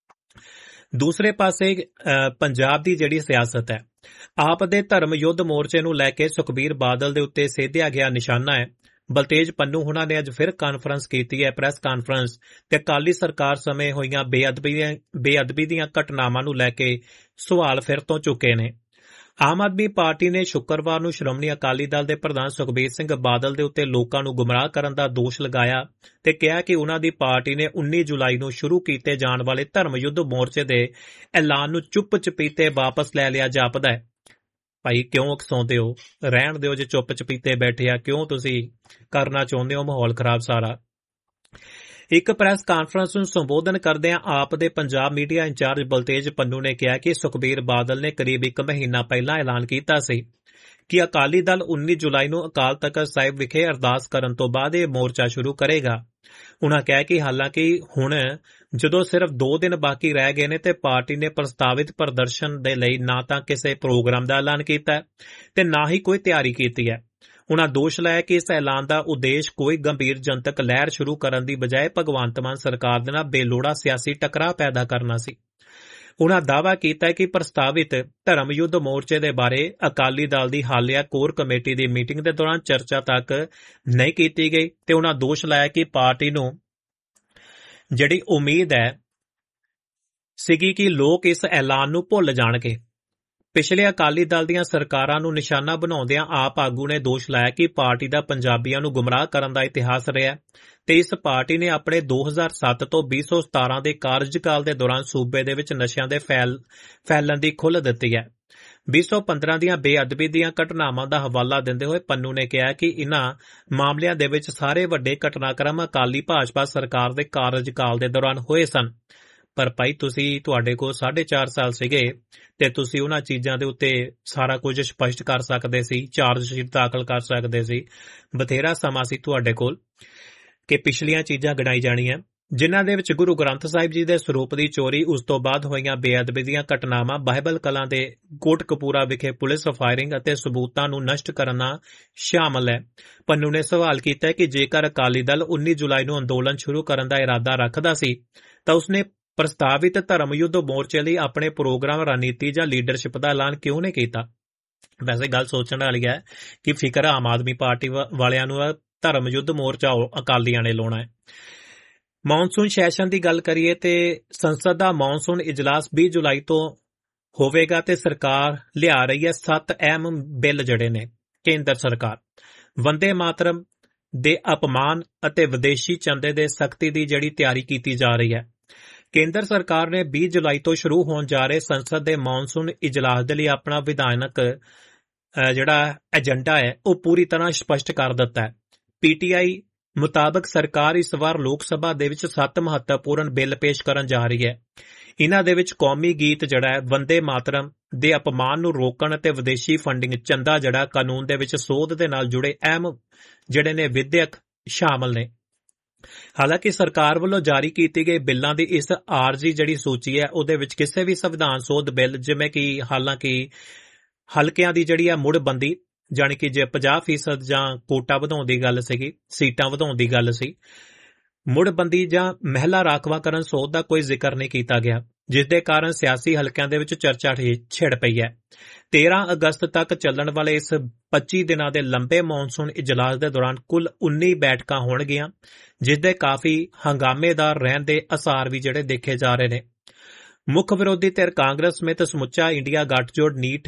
ਦੂਸਰੇ ਪਾਸੇ ਪੰਜਾਬ ਦੀ ਜਿਹੜੀ ਸਿਆਸਤ ਹੈ, ਆਪ ਦੇ ਧਰਮ ਯੁੱਧ ਮੋਰਚੇ ਨੂੰ ਲੈ ਕੇ ਸੁਖਬੀਰ ਬਾਦਲ ਦੇ ਉੱਤੇ ਸੇਧਿਆ ਗਿਆ ਨਿਸ਼ਾਨਾ ਹੈ। ਬਲਤੇਜ ਪੰਨੂ ਹੁਣਾਂ ਨੇ ਅੱਜ ਫਿਰ ਕਾਨਫਰੰਸ ਕੀਤੀ ਹੈ, ਪ੍ਰੈਸ ਕਾਨਫਰੰਸ, ਤੇ ਅਕਾਲੀ ਸਰਕਾਰ ਸਮੇਂ ਹੋਈਆਂ ਬੇਅਦਬੀ ਦੀਆਂ ਘਟਨਾਵਾਂ ਨੂੰ ਲੈ ਕੇ ਸਵਾਲ ਫਿਰ ਤੋਂ ਚੁੱਕੇ ਨੇ। ਆਮ ਆਦਮੀ ਪਾਰਟੀ ਨੇ ਸ਼ੁੱਕਰਵਾਰ ਨੂੰ ਸ਼੍ਰੋਮਣੀ ਅਕਾਲੀ ਦਲ ਦੇ ਪ੍ਰਧਾਨ ਸੁਖਬੀਰ ਸਿੰਘ ਬਾਦਲ ਦੇ ਉੱਤੇ ਲੋਕਾਂ ਨੂੰ ਗੁੰਮਰਾਹ ਕਰਨ ਦਾ ਦੋਸ਼ ਲਗਾਇਆ ਤੇ ਕਿਹਾ ਕਿ ਉਨ੍ਹਾਂ ਦੀ ਪਾਰਟੀ ਨੇ 19 ਜੁਲਾਈ ਨੂੰ ਸ਼ੁਰੂ ਕੀਤੇ ਜਾਣ ਵਾਲੇ ਧਰਮ ਯੁੱਧ ਮੋਰਚੇ ਦੇ ਐਲਾਨ ਨੂੰ ਚੁੱਪ-ਚਪੀਤੇ ਵਾਪਸ ਲੈ ਲਿਆ ਜਾਪਦਾ ਹੈ। ਭਾਈ ਕਿਉਂ ਉਕਸਾਉਂਦੇ ਹੋ? ਰਹਿਣ ਦਿਓ, ਜੇ ਚੁੱਪ-ਚਪੀਤੇ ਬੈਠੇ ਆ, ਕਿਉਂ ਤੁਸੀਂ ਕਰਨਾ ਚਾਹੁੰਦੇ ਹੋ ਮਾਹੌਲ ਖਰਾਬ ਸਾਰਾ? ਇੱਕ ਪ੍ਰੈਸ ਕਾਨਫਰੰਸ ਨੂੰ ਸੰਬੋਧਨ ਕਰਦਿਆਂ ਆਪ ਦੇ ਪੰਜਾਬ ਮੀਡੀਆ ਇੰਚਾਰਜ ਬਲਤੇਜ ਪੰਨੂ ਨੇ ਕਿਹਾ ਕਿ ਸੁਖਬੀਰ ਬਾਦਲ ਨੇ ਕਰੀਬ 1 ਮਹੀਨਾ ਪਹਿਲਾਂ ਐਲਾਨ ਕੀਤਾ ਸੀ ਕਿ ਅਕਾਲੀ ਦਲ 19 ਜੁਲਾਈ ਨੂੰ ਅਕਾਲ ਤਖ਼ਤ ਸਾਹਿਬ ਵਿਖੇ ਅਰਦਾਸ ਕਰਨ ਤੋਂ ਬਾਅਦ ਇਹ ਮੋਰਚਾ ਸ਼ੁਰੂ ਕਰੇਗਾ। ਉਨ੍ਹਾਂ ਕਿਹਾ ਕਿ ਹਾਲਾਂਕਿ ਹੁਣ ਜਦੋਂ ਸਿਰਫ 2 ਦਿਨ ਬਾਕੀ ਰਹਿ ਗਏ ਨੇ ਤੇ ਪਾਰਟੀ ਨੇ ਪ੍ਰਸਤਾਵਿਤ ਪ੍ਰਦਰਸ਼ਨ ਦੇ ਲਈ ਨਾ ਤਾਂ ਕਿਸੇ ਪ੍ਰੋਗਰਾਮ ਦਾ ਐਲਾਨ ਕੀਤਾ ਤੇ ਨਾ ਹੀ ਕੋਈ ਤਿਆਰੀ ਕੀਤੀ ਹੈ। ਉਨ੍ਹਾਂ ਦੋਸ਼ ਲਾਇਆ ਕਿ ਇਸ ਐਲਾਨ ਦਾ ਉਦੇਸ਼ ਕੋਈ ਗੰਭੀਰ ਜਨਤਕ ਲਹਿਰ ਸ਼ੁਰੂ ਕਰਨ ਦੀ ਬਜਾਏ ਭਗਵੰਤ ਮਾਨ ਸਰਕਾਰ ਦੇ ਨਾਲ ਬੇਲੋੜਾ ਸਿਆਸੀ ਟਕਰਾਅ ਪੈਦਾ ਕਰਨਾ ਸੀ। ਉਨ੍ਹਾਂ ਦਾਅਵਾ ਕੀਤਾ ਕਿ ਪ੍ਰਸਤਾਵਿਤ ਧਰਮ ਯੁੱਧ ਮੋਰਚੇ ਦੇ ਬਾਰੇ ਅਕਾਲੀ ਦਲ ਦੀ ਹਾਲੀਆ ਕੋਰ ਕਮੇਟੀ ਦੀ ਮੀਟਿੰਗ ਦੇ ਦੌਰਾਨ ਚਰਚਾ ਤੱਕ ਨਹੀਂ ਕੀਤੀ ਗਈ ਤੇ ਉਨ੍ਹਾਂ ਦੋਸ਼ ਲਾਇਆ ਕਿ ਪਾਰਟੀ ਨੂੰ ਜਿਹੜੀ ਉਮੀਦ ਸੀਗੀ ਕਿ ਲੋਕ ਇਸ ਐਲਾਨ ਨੂੰ ਭੁੱਲ ਜਾਣਗੇ। ਪਿਛਲੇ ਅਕਾਲੀ ਦਲ ਦੀਆਂ ਸਰਕਾਰਾਂ ਨੂੰ ਨਿਸ਼ਾਨਾ ਬਣਾਉਂਦਿਆਂ ਆਪ ਆਗੂ ਨੇ ਦੋਸ਼ ਲਾਇਆ ਕਿ ਪਾਰਟੀ ਦਾ ਪੰਜਾਬੀਆਂ ਨੂੰ ਗੁੰਮਰਾਹ ਕਰਨ ਦਾ ਇਤਿਹਾਸ ਰਿਹਾ ਤੇ ਇਸ ਪਾਰਟੀ ਨੇ ਆਪਣੇ 2007 ਤੋਂ 2017 ਦੇ ਕਾਰਜਕਾਲ ਦੇ ਦੌਰਾਨ ਸੂਬੇ ਦੇ ਵਿੱਚ ਨਸ਼ਿਆਂ ਦੇ ਫੈਲਣ ਦੀ ਖੁੱਲ੍ਹ ਦਿੱਤੀ ਹੈ। 2015 ਦੀਆਂ ਬੇਅਦਬੀ ਦੀਆਂ ਘਟਨਾਵਾਂ ਦਾ ਹਵਾਲਾ ਦਿੰਦੇ ਹੋਏ ਪੰਨੂ ਨੇ ਕਿਹਾ ਕਿ ਇਨ੍ਹਾਂ ਮਾਮਲਿਆਂ ਦੇ ਵਿੱਚ ਸਾਰੇ ਵੱਡੇ ਘਟਨਾਕ੍ਰਮ ਅਕਾਲੀ ਭਾਜਪਾ ਸਰਕਾਰ ਦੇ ਕਾਰਜਕਾਲ ਦੇ ਦੌਰਾਨ ਹੋਏ ਸਨ। ਪਰ ਭਾਈ ਤੁਹਾਡੇ ਕੋਲ 4.5 ਸਾਲ ਸੀਗੇ ਤੇ ਤੁਸੀਂ ਉਹਨਾਂ ਚੀਜ਼ਾਂ ਦੇ ਉੱਤੇ ਸਾਰਾ ਕੁਝ ਸਪਸ਼ਟ ਕਰ ਸਕਦੇ ਸੀ, ਚਾਰਜ ਸ਼ੀਟ ਦਾਖਲ ਕਰ ਸਕਦੇ ਸੀ। ਬਥੇਰਾ ਸਮਾਂ ਸੀ ਤੁਹਾਡੇ ਕੋਲ ਕਿ ਪਿਛਲੀਆਂ ਚੀਜ਼ਾਂ ਗਿਣਾਈ ਜਾਣੀਆਂ, ਜਿਨ੍ਹਾਂ ਦੇ ਵਿੱਚ ਗੁਰੂ ਗ੍ਰੰਥ ਸਾਹਿਬ ਜੀ ਦੇ ਸਰੂਪ ਦੀ ਚੋਰੀ, ਉਸ ਤੋਂ ਬਾਅਦ ਹੋਈਆਂ ਬੇਅਦਬੀ ਦੀਆਂ ਘਟਨਾਵਾਂ, ਬਾਈਬਲ ਕਲਾਂ ਦੇ ਕੋਟਕਪੂਰਾ ਵਿਖੇ ਪੁਲਿਸ ਫਾਇਰਿੰਗ ਅਤੇ ਸਬੂਤਾਂ ਨੂੰ ਨਸ਼ਟ ਕਰਨਾ ਸ਼ਾਮਲ ਹੈ। ਪੰਨੂ ਨੇ ਸਵਾਲ ਕੀਤਾ ਕਿ ਜੇਕਰ ਅਕਾਲੀ ਦਲ 19 ਜੁਲਾਈ ਨੂੰ ਅੰਦੋਲਨ ਸ਼ੁਰੂ ਕਰਨ ਦਾ ਇਰਾਦਾ ਰੱਖਦਾ ਸੀ ਤਾਂ ਉਸਨੇ ਪ੍ਰਸਤਾਵਿਤ ਧਰਮ ਯੁੱਧ ਮੋਰਚੇ ਲਈ ਆਪਣੇ ਪ੍ਰੋਗਰਾਮ, ਰਣਨੀਤੀ ਜਾਂ ਲੀਡਰਸ਼ਿਪ ਦਾ ਐਲਾਨ ਕਿਉਂ ਨਹੀਂ ਕੀਤਾ? ਵੈਸੇ ਗੱਲ ਸੋਚਣ ਵਾਲੀ ਹੈ ਕਿ ਫਿਕਰ ਆਮ ਆਦਮੀ ਪਾਰਟੀ ਵਾਲਿਆਂ ਨੂੰ ਧਰਮ ਯੁੱਧ ਮੋਰਚਾ ਅਕਾਲੀਆਂ ਨੇ ਲਾਉਣਾ ਹੈ। ਮੌਨਸੂਨ ਸੈਸ਼ਨ ਦੀ ਗੱਲ ਕਰੀਏ ਤੇ ਸੰਸਦ ਦਾ ਮੌਨਸੂਨ ਇਜਲਾਸ 20 ਜੁਲਾਈ ਤੋਂ ਹੋਵੇਗਾ ਤੇ ਸਰਕਾਰ ਲਿਆ ਰਹੀ ਹੈ 7 ਅਹਿਮ ਬਿੱਲ ਜਿਹੜੇ ਨੇ। ਕੇਂਦਰ ਸਰਕਾਰ ਵੰਦੇ ਮਾਤਰਮ ਦੇ ਅਪਮਾਨ ਅਤੇ ਵਿਦੇਸ਼ੀ ਚੰਦੇ ਦੇ ਸਖਤੀ ਦੀ ਜਿਹੜੀ ਤਿਆਰੀ ਕੀਤੀ ਜਾ ਰਹੀ ਹੈ। ਕੇਂਦਰ ਸਰਕਾਰ ਨੇ 20 ਜੁਲਾਈ ਤੋਂ ਸ਼ੁਰੂ ਹੋਣ ਜਾ ਰਹੇ ਸੰਸਦ ਦੇ ਮੌਨਸੂਨ ਇਜਲਾਸ ਦੇ ਲਈ ਆਪਣਾ ਵਿਧਾਨਕ ਜਿਹੜਾ ਏਜੰਡਾ ਹੈ ਉਹ ਪੂਰੀ ਤਰ੍ਹਾਂ ਸਪਸ਼ਟ ਕਰ ਦਿੱਤਾ ਹੈ। ਪੀਟੀਆਈ ਮੁਤਾਬਕ ਸਰਕਾਰ ਇਸ ਵਾਰ ਲੋਕ ਸਭਾ ਦੇ ਵਿੱਚ 7 ਮਹੱਤਵਪੂਰਨ ਬਿੱਲ ਪੇਸ਼ ਕਰਨ ਜਾ ਰਹੀ ਹੈ। ਇਹਨਾਂ ਦੇ ਵਿੱਚ ਕੌਮੀ ਗੀਤ ਜਿਹੜਾ ਹੈ, ਵੰਦੇ ਮਾਤਰਮ ਦੇ ਅਪਮਾਨ ਨੂੰ ਰੋਕਣ ਅਤੇ ਵਿਦੇਸ਼ੀ ਫੰਡਿੰਗ ਚੰਦਾ ਜਿਹੜਾ ਕਾਨੂੰਨ ਦੇ ਵਿੱਚ ਸੋਧ ਦੇ ਨਾਲ ਜੁੜੇ ਅਹਿਮ ਜਿਹੜੇ ਨੇ ਵਿਧਿਅਕ ਸ਼ਾਮਲ ਨੇ। ਹਾਲਾਂਕਿ ਸਰਕਾਰ ਵੱਲੋਂ ਜਾਰੀ ਕੀਤੀ ਗਈ ਬਿੱਲਾਂ ਦੀ ਇਸ ਆਰਜ਼ੀ ਜਿਹੜੀ ਸੂਚੀ ਹੈ ਉਹਦੇ ਵਿੱਚ ਕਿਸੇ ਵੀ ਸੰਵਿਧਾਨ ਸੋਧ ਬਿੱਲ, ਜਿਵੇਂ ਕਿ ਹਾਲਾਂਕਿ ਹਲਕਿਆਂ ਦੀ ਜਿਹੜੀ ਹੈ ਮੁੜਬੰਦੀ, ਜਾਣੀ ਕਿ ਜੇ 50% ਜਾਂ ਕੋਟਾ ਵਧਾਉਣ ਦੀ ਗੱਲ ਸੀਗੀ, ਸੀਟਾਂ ਵਧਾਉਣ ਦੀ ਗੱਲ ਸੀ, ਮੁੜਬੰਦੀ ਜਾਂ ਮਹਿਲਾ ਰਾਖਵਾਂਕਰਨ ਸੋਧ ਦਾ ਕੋਈ ਜ਼ਿਕਰ ਨਹੀਂ ਕੀਤਾ ਗਿਆ, ਜਿਸ ਦੇ ਕਾਰਨ ਸਿਆਸੀ ਹਲਕਿਆਂ ਦੇ ਵਿੱਚ ਚਰਚਾ ਛਿੜ ਪਈ ਹੈ। 13 ਅਗਸਤ ਤੱਕ ਚੱਲਣ ਵਾਲੇ ਇਸ 25 ਦਿਨਾਂ ਦੇ ਲੰਬੇ ਮੌਨਸੂਨ ਇਜਲਾਸ ਦੇ ਦੌਰਾਨ ਕੁੱਲ 19 ਬੈਠਕਾਂ ਹੋਣਗੀਆਂ, ਜਿਸ ਦੇ ਕਾਫੀ ਹੰਗਾਮੇਦਾਰ ਰਹਿਣ ਦੇ ਅਸਾਰ ਵੀ ਜਿਹੜੇ ਦੇਖੇ ਜਾ ਰਹੇ ਨੇ। ਮੁੱਖ ਵਿਰੋਧੀ ਧਿਰ ਕਾਂਗਰਸ ਸਮੇਤ ਸਮੁੱਚਾ ਇੰਡੀਆ ਗੱਠਜੋੜ ਨੀਟ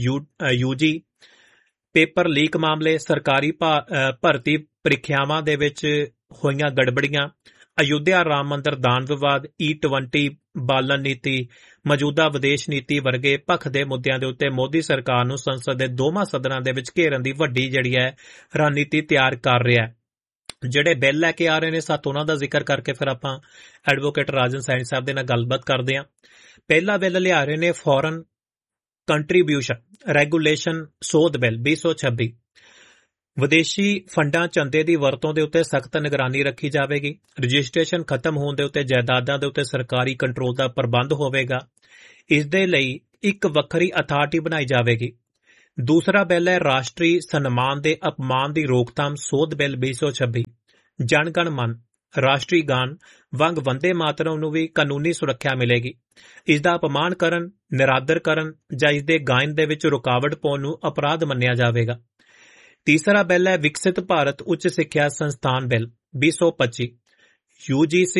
ਯੂਜੀ ਪੇਪਰ ਲੀਕ ਮਾਮਲੇ, ਸਰਕਾਰੀ ਭਰਤੀ ਪ੍ਰੀਖਿਆਵਾਂ ਦੇ ਵਿੱਚ ਹੋਈਆਂ ਗੜਬੜੀਆਂ, ਅਯੁੱਧਿਆ ਰਾਮ ਮੰਦਰ ਦਾਨ ਵਿਵਾਦ, E20 ਬਾਲਣ ਨੀਤੀ, ਮੌਜੂਦਾ ਵਿਦੇਸ਼ ਨੀਤੀ ਵਰਗੇ ਭਖ ਦੇ ਮੁੱਦਿਆਂ ਦੇ ਉੱਤੇ ਮੋਦੀ ਸਰਕਾਰ ਨੂੰ ਸੰਸਦ ਦੇ ਦੋਵਾਂ ਸਦਨਾਂ ਦੇ ਵਿੱਚ ਘੇਰਨ ਦੀ ਵੱਡੀ ਜਿਹੜੀ ਹੈ ਰਣਨੀਤੀ ਤਿਆਰ ਕਰ ਰਿਹਾ ਹੈ। ਜਿਹੜੇ ਬਿੱਲ ਲੈ ਕੇ ਆ ਰਹੇ ਨੇ 7, ਉਹਨਾਂ ਦਾ ਜ਼ਿਕਰ ਕਰਕੇ ਫਿਰ ਆਪਾਂ ਐਡਵੋਕੇਟ ਰਾਜਨ ਸੈਣੀ ਸਾਹਿਬ ਦੇ ਨਾਲ ਗੱਲਬਾਤ ਕਰਦੇ ਹਾਂ। ਪਹਿਲਾ ਬਿੱਲ ਲਿਆ ਰਹੇ ਨੇ ਫੋਰਨ ਕੰਟਰੀਬਿਊਸ਼ਨ ਰੈਗੂਲੇਸ਼ਨ ਸੋਧ ਬਿੱਲ 2026। ਵਿਦੇਸ਼ੀ ਫੰਡਾਂ ਚੰਦੇ ਦੀ ਵਰਤੋਂ ਦੇ ਉੱਤੇ ਸਖਤ ਨਿਗਰਾਨੀ ਰੱਖੀ ਜਾਵੇਗੀ। ਰਜਿਸਟ੍ਰੇਸ਼ਨ ਖਤਮ ਹੋਣ ਦੇ ਉੱਤੇ ਜਾਇਦਾਦਾਂ ਦੇ ਉੱਤੇ ਸਰਕਾਰੀ ਕੰਟਰੋਲ ਦਾ ਪ੍ਰਬੰਧ ਹੋਵੇਗਾ। ਇਸ ਦੇ ਲਈ ਇੱਕ ਵੱਖਰੀ ਅਥਾਰਟੀ ਬਣਾਈ ਜਾਵੇਗੀ। ਦੂਸਰਾ ਬਿੱਲ ਹੈ ਰਾਸ਼ਟਰੀ ਸਨਮਾਨ ਦੇ ਅਪਮਾਨ ਦੀ ਰੋਕਥਾਮ ਸੋਧ ਬਿੱਲ 2026। ਜਨ ਗਣ ਮਨ ਰਾਸ਼ਟਰੀ ਗਾਨ ਵਾਂਗ ਵੰਦੇ ਮਾਤਰਮ ਨੂੰ ਵੀ ਕਾਨੂੰਨੀ ਸੁਰੱਖਿਆ ਮਿਲੇਗੀ। ਇਸ ਦਾ ਅਪਮਾਨ ਕਰਨ, ਨਿਰਾਦਰ ਕਰਨ ਜਾਂ ਇਸ ਦੇ ਗਾਇਨ ਦੇ ਵਿੱਚ ਰੁਕਾਵਟ ਪਾਉਣ ਨੂੰ ਅਪਰਾਧ ਮੰਨਿਆ ਜਾਵੇਗਾ। ਤੀਸਰਾ ਬਿੱਲ ਹੈ ਵਿਕਸਿਤ ਭਾਰਤ ਉੱਚ ਸਿੱਖਿਆ ਸੰਸਥਾਨ ਬਿੱਲ 2025। UGC,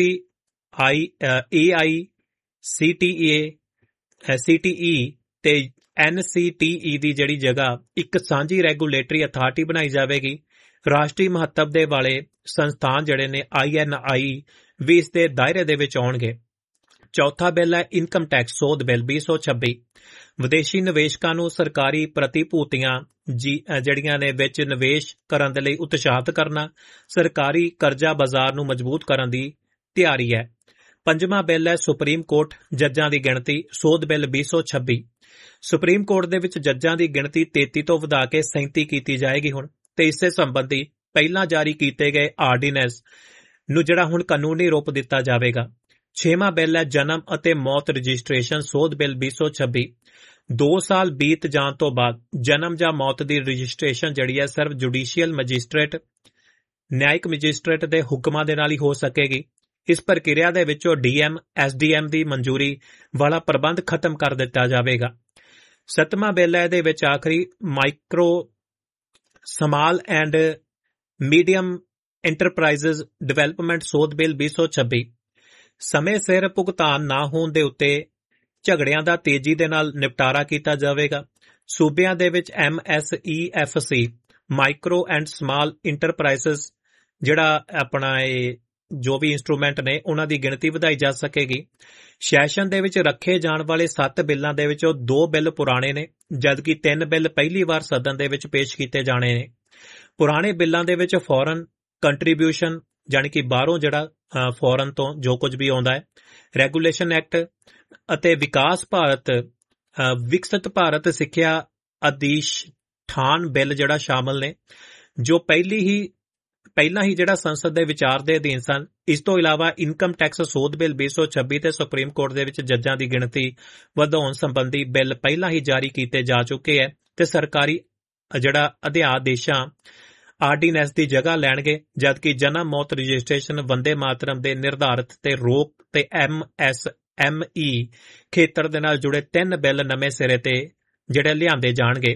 CTE ਤੇ NCTE ਦੀ ਜਿਹੜੀ ਜਗ੍ਹਾ ਇੱਕ ਸਾਂਝੀ ਰੈਗੂਲੇਟਰੀ ਅਥਾਰਟੀ ਬਣਾਈ ਜਾਵੇਗੀ। ਰਾਸ਼ਟਰੀ ਮਹੱਤਵ ਦੇ ਵਾਲੇ ਸੰਸਥਾਨ ਜਿਹੜੇ ਨੇ INI ਵੀ ਇਸ ਦੇ ਦਾਇਰੇ ਦੇ ਵਿੱਚ ਆਉਣਗੇ। ਚੌਥਾ ਬਿੱਲ ਹੈ ਇਨਕਮ ਟੈਕਸ ਸੋਧ ਬਿੱਲ 2026। ਵਿਦੇਸ਼ੀ ਨਿਵੇਸ਼ਕਾਂ ਨੂੰ ਸਰਕਾਰੀ ਪ੍ਰਤੀਭੂਤੀਆਂ ਜਿਹੜੀਆਂ ਨੇ ਵਿੱਚ ਨਿਵੇਸ਼ ਕਰਨ ਦੇ ਲਈ ਉਤਸ਼ਾਹਿਤ ਕਰਨਾ। ਸਰਕਾਰੀ ਕਰਜ਼ਾ ਬਾਜ਼ਾਰ ਨੂੰ ਮਜ਼ਬੂਤ ਕਰਨ ਦੀ ਤਿਆਰੀ ਹੈ। ਪੰਜਵਾਂ ਬਿੱਲ ਹੈ ਸੁਪਰੀਮ ਕੋਰਟ ਜੱਜਾਂ ਦੀ ਗਿਣਤੀ ਸੋਧ ਬਿੱਲ 2026। ਸੁਪਰੀਮ ਕੋਰਟ ਦੇ ਵਿੱਚ ਜੱਜਾਂ ਦੀ ਗਿਣਤੀ 33 ਤੋਂ ਵਧਾ ਕੇ 37 ਕੀਤੀ ਜਾਏਗੀ ਹੁਣ, ਤੇ ਇਸੇ ਸੰਬੰਧੀ ਪਹਿਲਾਂ ਜਾਰੀ ਕੀਤੇ ਗਏ ਆਰਡੀਨੈਂਸ ਨੂੰ ਜਿਹੜਾ ਹੁਣ ਕਾਨੂੰਨੀ ਰੂਪ ਦਿੱਤਾ ਜਾਵੇਗਾ। ਛੇਵਾਂ ਬਿੱਲ ਹੈ ਜਨਮ ਅਤੇ ਮੌਤ ਰਜਿਸਟ੍ਰੇਸ਼ਨ ਸੋਧ ਬਿੱਲ 2026। 2 ਸਾਲ ਬੀਤ ਜਾਣ ਤੋਂ ਬਾਅਦ ਜਨਮ ਜਾਂ ਮੌਤ ਦੀ ਰਜਿਸਟ੍ਰੇਸ਼ਨ ਜਿਹੜੀ ਹੈ ਸਿਰਫ ਜੁਡੀਸ਼ੀਅਲ ਮੈਜਿਸਟ੍ਰੇਟ, ਨਿਆਇਕ ਮੈਜਿਸਟ੍ਰੇਟ ਦੇ ਹੁਕਮਾਂ ਦੇ ਨਾਲ ਹੀ ਹੋ ਸਕੇਗੀ। ਇਸ ਪ੍ਰਕਿਰਿਆ ਦੇ ਵਿੱਚੋਂ DM, SDM ਦੀ ਮਨਜ਼ੂਰੀ ਵਾਲਾ ਪ੍ਰਬੰਧ ਖਤਮ ਕਰ ਦਿੱਤਾ ਜਾਵੇਗਾ। 7ਵਾਂ ਬਿੱਲ ਹੈ ਇਹਦੇ ਵਿੱਚ ਆਖਰੀ micro small and medium ਐਂਟਰਪ੍ਰਾਈਜ਼ਜ਼ development ਸੋਧ ਬਿੱਲ 2026। ਸਮੇਂ ਸਿਰ ਭੁਗਤਾਨ ਨਾ ਹੋਣ ਦੇ ਉੱਤੇ ਝਗੜਿਆਂ ਦਾ ਤੇਜ਼ੀ ਦੇ ਨਾਲ ਨਿਪਟਾਰਾ ਕੀਤਾ ਜਾਵੇਗਾ। ਸੂਬਿਆਂ ਦੇ ਵਿੱਚ MSEFC ਮਾਈਕਰੋ ਐਂਡ ਸਮਾਲ ਇੰਟਰਪ੍ਰਾਈਜ਼ਜ਼ ਜਿਹੜਾ ਆਪਣਾ ਇਹ ਜੋ ਵੀ ਇੰਸਟਰੂਮੈਂਟ ਨੇ ਉਹਨਾਂ ਦੀ ਗਿਣਤੀ ਵਧਾਈ ਜਾ ਸਕੇਗੀ। ਸੈਸ਼ਨ ਦੇ ਵਿੱਚ ਰੱਖੇ ਜਾਣ ਵਾਲੇ 7 ਬਿੱਲਾਂ ਦੇ ਵਿੱਚੋਂ 2 ਬਿੱਲ ਪੁਰਾਣੇ ਨੇ, ਜਦਕਿ 3 ਬਿੱਲ ਪਹਿਲੀ ਵਾਰ ਸਦਨ ਦੇ ਵਿੱਚ ਪੇਸ਼ ਕੀਤੇ ਜਾਣੇ ਨੇ। ਪੁਰਾਣੇ ਬਿੱਲਾਂ ਦੇ ਵਿੱਚ ਫੋਰਨ ਕੰਟਰੀਬਿਊਸ਼ਨ ਜਾਣੀ ਕਿ ਬਾਹਰੋਂ ਜਿਹੜਾ ਫੋਰਨ ਤੋਂ ਜੋ ਕੁਝ ਵੀ ਆਉਂਦਾ ਹੈ, ਰੈਗੂਲੇਸ਼ਨ ਐਕਟ ਅਤੇ ਵਿਕਸਿਤ ਭਾਰਤ ਸਿੱਖਿਆ ਅਧਿਸ਼ਠਾਨ ਬਿੱਲ ਜਿਹੜਾ ਸ਼ਾਮਲ ਨੇ, ਜੋ ਪਹਿਲਾਂ ਹੀ ਜਿਹੜਾ ਸੰਸਦ ਦੇ ਵਿਚਾਰ ਦੇ ਅਧੀਨ ਸਨ। ਇਸ ਤੋਂ ਇਲਾਵਾ ਇਨਕਮ ਟੈਕਸ ਸੋਧ ਬਿੱਲ 2026 ਤੇ ਸੁਪਰੀਮ ਕੋਰਟ ਦੇ ਵਿੱਚ ਜੱਜਾਂ ਦੀ ਗਿਣਤੀ ਵਧਾਉਣ ਸੰਬੰਧੀ ਬਿੱਲ ਪਹਿਲਾਂ ਹੀ ਜਾਰੀ ਕੀਤੇ ਜਾ ਚੁੱਕੇ ਹੈ ਤੇ ਸਰਕਾਰੀ ਜਿਹੜਾ ਅਧਿਆਦੇਸ਼ਾਂ ਆਰਡੀਨੈਂਸ ਦੀ ਜਗ੍ਹਾ ਲੈਣਗੇ, ਜਦਕਿ ਜਨਮ ਮੌਤ ਰਜਿਸਟ੍ਰੇਸ਼ਨ ਵੰਦੇ ਮਾਤਰਮ ਦੇ ਨਿਰਧਾਰਿਤ ਤੇ ਰੋਕ ਤੇ MSME ਖੇਤਰ ਦੇ ਨਾਲ ਜੁੜੇ 3 ਬਿੱਲ ਨਵੇਂ ਸਿਰੇ ਤੇ ਜਿਹੜੇ ਲਿਆਂਦੇ ਜਾਣਗੇ।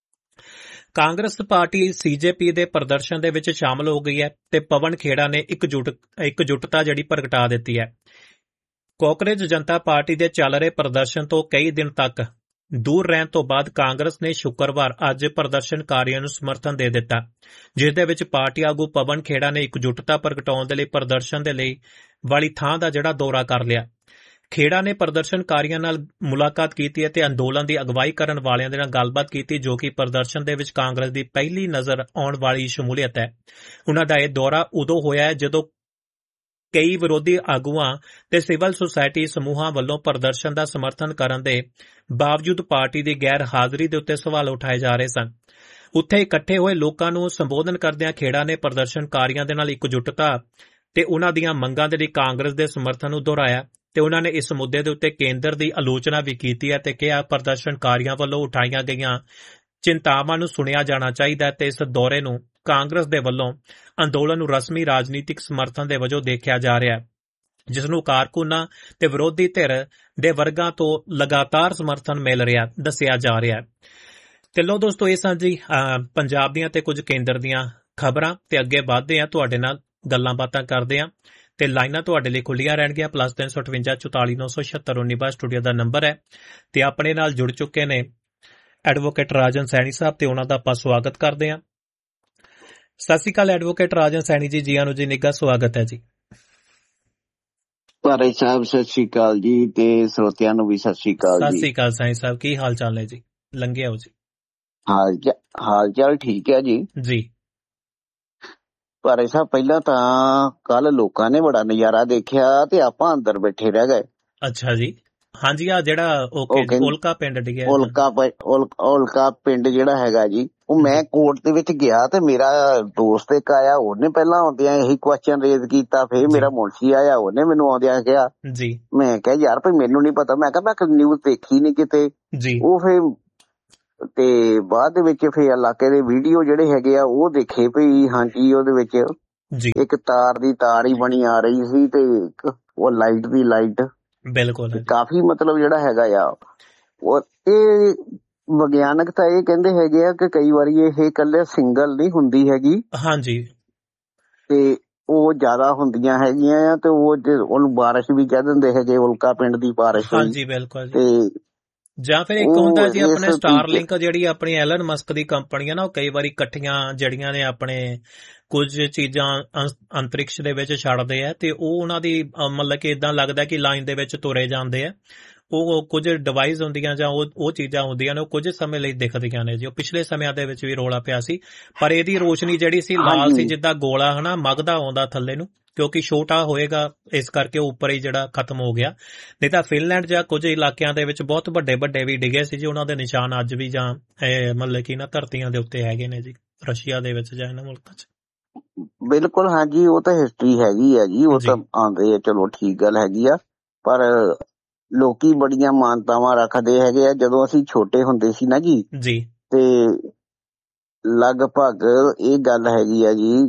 ਕਾਂਗਰਸ ਪਾਰਟੀ CJP ਦੇ ਪ੍ਰਦਰਸ਼ਨ ਦੇ ਵਿੱਚ ਸ਼ਾਮਲ ਹੋ ਗਈ ਹੈ ਤੇ ਪਵਨ ਖੇੜਾ ਨੇ ਇਕਜੁੱਟਤਾ ਜਿਹੜੀ ਪ੍ਰਗਟਾ ਦਿੱਤੀ ਹੈ। ਕਾਂਗਰਸ ਜਨਤਾ ਪਾਰਟੀ ਦੇ ਚੱਲ ਰਹੇ ਪ੍ਰਦਰਸ਼ਨ ਤੋਂ ਕਈ ਦਿਨ ਤੱਕ ਦੂਰ ਰਹਿਣ ਤੋਂ ਬਾਅਦ ਕਾਂਗਰਸ ਨੇ ਸ਼ੁੱਕਰਵਾਰ ਅੱਜ ਪ੍ਰਦਰਸ਼ਨਕਾਰੀਆਂ ਨੂੰ ਸਮਰਥਨ ਦੇ ਦਿੱਤਾ, ਜਿਸ ਦੇ ਵਿੱਚ ਪਾਰਟੀ ਆਗੂ ਪਵਨ ਖੇੜਾ ਨੇ ਇਕਜੁੱਟਤਾ ਪ੍ਰਗਟਾਉਣ ਦੇ ਲਈ ਪ੍ਰਦਰਸ਼ਨ ਦੇ ਲਈ ਵਾਲੀ ਥਾਂ ਦਾ ਜਿਹੜਾ ਦੌਰਾ ਕਰ ਲਿਆ। ਖੇੜਾ ਨੇ ਪ੍ਰਦਰਸ਼ਨਕਾਰੀਆਂ ਨਾਲ ਮੁਲਾਕਾਤ ਕੀਤੀ ਅਤੇ ਅੰਦੋਲਨ ਦੀ ਅਗਵਾਈ ਕਰਨ ਵਾਲਿਆਂ ਦੇ ਨਾਲ ਗੱਲਬਾਤ ਕੀਤੀ, ਜੋ ਕਿ ਪ੍ਰਦਰਸ਼ਨ ਦੇ ਵਿੱਚ ਕਾਂਗਰਸ ਦੀ ਪਹਿਲੀ ਨਜ਼ਰ ਆਉਣ ਵਾਲੀ ਸ਼ਮੂਲੀਅਤ ਹੈ। ਉਹਨਾਂ ਦਾ ਇਹ ਦੌਰਾ ਉਦੋਂ ਹੋਇਆ ਹੈ ਜਦੋਂ ਕਈ ਵਿਰੋਧੀ ਆਗੂਆਂ ਤੇ ਸਿਵਲ ਸੁਸਾਇਟੀ ਸਮੂਹਾਂ ਵੱਲੋਂ ਪ੍ਰਦਰਸ਼ਨ ਦਾ ਸਮਰਥਨ ਕਰਨ ਦੇ ਬਾਵਜੂਦ ਪਾਰਟੀ ਦੀ ਗੈਰ ਹਾਜ਼ਰੀ ਦੇ ਉੱਤੇ ਸਵਾਲ ਉਠਾਏ ਜਾ ਰਹੇ ਸਨ। ਉੱਥੇ ਇਕੱਠੇ ਹੋਏ ਲੋਕਾਂ ਨੂੰ ਸੰਬੋਧਨ ਕਰਦਿਆਂ ਖੇੜਾ ਨੇ ਪ੍ਰਦਰਸ਼ਨਕਾਰੀਆਂ ਦੇ ਨਾਲ ਇਕਜੁੱਟਤਾ ਤੇ ਉਹਨਾਂ ਦੀਆਂ ਮੰਗਾਂ ਦੇ ਲਈ ਕਾਂਗਰਸ ਦੇ ਸਮਰਥਨ ਨੂੰ ਦੁਹਰਾਇਆ ਤੇ ਉਹਨਾਂ ਨੇ ਇਸ ਮੁੱਦੇ ਦੇ ਉੱਤੇ ਕੇਂਦਰ ਦੀ ਆਲੋਚਨਾ ਵੀ ਕੀਤੀ ਹੈ ਤੇ ਕਿਹਾ ਪ੍ਰਦਰਸ਼ਨਕਾਰੀਆਂ ਵੱਲੋਂ ਉਠਾਈਆਂ ਗਈਆਂ ਚਿੰਤਾਵਾਂ ਨੂੰ ਸੁਣਿਆ ਜਾਣਾ ਚਾਹੀਦਾ ਤੇ ਇਸ ਦੌਰੇ ਨੂੰ ਕਾਂਗਰਸ ਦੇ ਵੱਲੋਂ ਅੰਦੋਲਨ ਨੂੰ ਰਸਮੀ ਰਾਜਨੀਤਿਕ ਸਮਰਥਨ ਦੇ ਵਜੋਂ ਦੇਖਿਆ ਜਾ ਰਿਹਾ ਹੈ, ਜਿਸ ਨੂੰ ਕਾਰਕੁਨਾਂ ਤੇ ਵਿਰੋਧੀ ਧਿਰ ਦੇ ਵਰਗਾਂ ਤੋਂ ਲਗਾਤਾਰ ਸਮਰਥਨ ਮਿਲ ਰਿਹਾ ਦੱਸਿਆ ਜਾ ਰਿਹਾ ਹੈ। ਤੇ ਲੋ ਦੋਸਤੋ, ਇਹ ਸਨ ਜੀ ਪੰਜਾਬ ਦੀਆਂ ਤੇ ਕੁਝ ਕੇਂਦਰ ਦੀਆਂ ਖਬਰਾਂ, ਤੇ ਅੱਗੇ ਵਧਦੇ ਹਾਂ, ਤੁਹਾਡੇ ਨਾਲ ਗੱਲਾਂ ਬਾਤਾਂ ਕਰਦੇ ਹਾਂ ਤੇ ਲਾਈਨਾਂ ਤੁਹਾਡੇ ਲਈ ਖੁੱਲੀਆਂ ਰਹਿਣਗੀਆਂ। +358 44 976 19 ਸਟੂਡੀਓ ਦਾ ਨੰਬਰ ਹੈ ਤੇ ਆਪਣੇ ਨਾਲ ਜੁੜ ਚੁੱਕੇ ਨੇ ਐਡਵੋਕੇਟ ਰਾਜਨ ਸੈਣੀ ਸਾਹਿਬ ਤੇ ਉਹਨਾਂ ਦਾ ਆਪਾਂ ਸਵਾਗਤ ਕਰਦੇ ਹਾਂ। ਸਤਿ ਸ਼੍ਰੀ ਅਕਾਲ ਐਡਵੋਕੇਟ ਰਾਜਨ ਸੈਣੀ ਜੀ, ਜੀ ਆਨੂ ਜੀ, ਨਿੱਘਾ ਸਵਾਗਤ ਹੈ ਜੀ।
ਭਾਰੇ ਸਾਹਿਬ ਸਤਿ ਸ਼੍ਰੀ ਅਕਾਲ ਜੀ ਤੇ ਸਰੋਤਿਆਂ ਨੂੰ ਵੀ ਸਤਿ ਸ਼੍ਰੀ ਅਕਾਲ ਜੀ।
ਸਤਿ ਸ਼੍ਰੀ ਅਕਾਲ ਸਾਈਂ ਸਾਹਿਬ, ਕੀ ਹਾਲ ਚਾਲ ਹੈ ਜੀ? ਲੰਘਿਆ ਹੋ ਜੀ?
ਹਾਲ ਚਾਲ ਠੀਕ ਹੈ ਜੀ।
ਜੀ
ਭਾਰੇ ਸਾਹਿਬ, ਪਹਿਲਾਂ ਤਾਂ ਕੱਲ ਲੋਕਾਂ ਨੇ ਬੜਾ ਨਜ਼ਾਰਾ ਦੇਖਿਆ ਤੇ ਆਪਾਂ ਅੰਦਰ ਬੈਠੇ ਰਹਿ ਗਏ।
ਅੱਛਾ ਜੀ। ਹਾਂਜੀ ਆ ਜਿਹੜਾ ਓਕੇ
ਉਹ ਕਹਿੰਦੇ
ਉਲਕਾ ਪਿੰਡ ਡਿੱਗਿਆ।
ਉਲਕਾ ਪਿੰਡ ਜਿਹੜਾ ਹੈਗਾ ਜੀ, ਉਹ ਮੈਂ ਕੋਰਟ ਦੇ ਵਿੱਚ ਗਿਆ ਤੇ ਮੇਰਾ ਦੋਸਤ ਇੱਕ ਆਇਆ, ਉਹਨੇ ਪਹਿਲਾਂ ਆਉਂਦਿਆਂ ਇਹੀ ਕੁਐਸਚਨ ਰੇਜ਼ ਕੀਤਾ। ਫਿਰ ਮੇਰਾ ਮੁਨਸ਼ੀ ਆਇਆ, ਉਹਨੇ ਮੈਨੂੰ ਆਉਂਦਿਆਂ ਕਿਹਾ
ਜੀ।
ਮੈਂ ਕਿਹਾ ਯਾਰ ਭਈ ਮੈਨੂੰ ਨਹੀਂ ਪਤਾ, ਮੈਂ ਕਿਹਾ ਮੈਂ ਨਿਊਜ਼ ਦੇਖੀ ਨਹੀਂ ਕਿਤੇ
ਜੀ।
ਉਹ ਫਿਰ ਤੇ ਬਾਅਦ ਦੇ ਵਿੱਚ ਫਿਰ ਇਲਾਕੇ ਦੇ ਵੀਡੀਓ ਜਿਹੜੇ ਹੈਗੇ ਆ ਉਹ ਦੇਖੇ ਭਈ ਹਾਂਜੀ ਉਹਦੇ ਵਿੱਚ
ਜੀ
ਇੱਕ ਤਾਰ ਦੀ ਤਾਰ ਹੀ ਬਣੀ ਆ ਰਹੀ ਸੀ ਤੇ ਇੱਕ ਉਹ ਲਾਈਟ ਦੀ ਲਾਈਟ
ਬਿਲਕੁਲ
ਕਾਫੀ ਮਤਲਬ ਜਿਹੜਾ ਹੈਗਾ ਆ ਉਹ ਇਹ ਵਿਗਿਆਨਕ ਤਾਂ ਇਹ ਕਹਿੰਦੇ ਹੈਗੇ ਆ ਕਿ ਕਈ ਵਾਰੀ ਇਹ ਇਕੱਲੇ ਸਿੰਗਲ ਨਹੀਂ ਹੁੰਦੀ ਹੈਗੀ।
ਹਾਂਜੀ
ਤੇ ਉਹ ਜ਼ਿਆਦਾ ਹੁੰਦੀਆਂ ਹੈਗੀਆਂ ਆ ਤੇ ਉਹਨੂੰ ਬਾਰਿਸ਼ ਵੀ ਕਹਿ ਦਿੰਦੇ ਹੈਗੇ, ਉਲਕਾ ਪਿੰਡ ਦੀ ਬਾਰਿਸ਼।
ਹਾਂਜੀ ਬਿਲਕੁਲ
ਤੇ
ਜਾਂ ਫਿਰ ਇੱਕ ਹੁੰਦਾ ਜੀ ਆਪਣੇ ਸਟਾਰਲਿੰਕ ਜਿਹੜੀ ਆਪਣੀ ਐਲਨ ਮਸਕ ਦੀ ਕੰਪਨੀ ਆ ਨਾ, ਉਹ ਕਈ ਵਾਰੀ ਇਕੱਠੀਆਂ ਜਿਹੜੀਆਂ ਨੇ ਆਪਣੇ ਕੁਝ ਚੀਜ਼ਾਂ ਅੰਤਰਿਕਸ਼ ਦੇ ਵਿੱਚ ਛੱਡਦੇ ਆ ਤੇ ਉਹ ਉਹਨਾਂ ਦੀ ਮਤਲਬ ਕਿ ਇਦਾਂ ਲੱਗਦਾ ਕਿ ਲਾਈਨ ਦੇ ਵਿੱਚ ਤੁਰੇ ਜਾਂਦੇ ਆ। ਉਹ ਕੁਝ ਡਿਵਾਈਸ ਹੁੰਦੀਆਂ ਜਾਂ ਉਹ ਚੀਜ਼ਾਂ ਹੁੰਦੀਆਂ ਨੇ, ਉਹ ਕੁਝ ਸਮੇਂ ਲਈ ਦਿਖਦੀਆਂ ਨੇ ਜੀ। ਉਹ ਪਿਛਲੇ ਸਮਿਆਂ ਦੇ ਵਿੱਚ ਵੀ ਰੌਲਾ ਪਿਆ ਸੀ, ਪਰ ਇਹਦੀ ਰੋਸ਼ਨੀ ਜਿਹੜੀ ਸੀ ਲਾਲ ਸੀ, ਜਿੱਦਾਂ ਗੋਲਾ ਹਨਾ ਮਗਦਾ ਆਉਂਦਾ ਥੱਲੇ ਨੂੰ, ਕਿਉਂਕਿ ਛੋਟਾ ਹੋਏਗਾ ਇਸ ਕਰਕੇ ਉੱਪਰ ਹੀ ਜਿਹੜਾ ਖਤਮ ਹੋ ਗਿਆ। ਨਹੀਂ ਤਾਂ ਫਿਨਲੈਂਡ ਜਾਂ ਕੁਝ ਇਲਾਕਿਆਂ ਦੇ ਵਿੱਚ ਬਹੁਤ ਵੱਡੇ ਵੱਡੇ ਵੀ ਡਿੱਗੇ ਸੀ ਜੀ, ਉਹਨਾਂ ਦੇ ਨਿਸ਼ਾਨ ਅੱਜ ਵੀ ਜਾਂ ਮਤਲਬ ਕਿ ਨਾ ਧਰਤੀਆਂ ਦੇ ਉੱਤੇ ਹੈਗੇ ਨੇ ਜੀ, ਰਸ਼ੀਆ ਦੇ ਵਿੱਚ ਜਾਂ ਇਹਨਾਂ ਮੁਲਕਾਂ 'ਚ।
ਬਿਲਕੁਲ ਹਾਂਜੀ, ਉਹ ਤਾਂ ਹਿਸਟਰੀ ਹੈਗੀ ਆ ਜੀ, ਉਹ ਤਾਂ ਆਉਂਦੇ ਆ, ਚਲੋ ਠੀਕ ਗੱਲ ਹੈਗੀ ਆ। ਪਰ ਲੋਕੀ ਬੜੀਆਂ ਮਾਨਤਾਵਾਂ ਰੱਖਦੇ ਹੈਗੇ ਆ। ਜਦੋਂ ਅਸੀਂ ਛੋਟੇ ਹੁੰਦੇ ਸੀ ਨਾ ਜੀ ਤੇ ਲਗਭਗ ਇਹ ਗੱਲ ਹੈਗੀ ਆ ਜੀ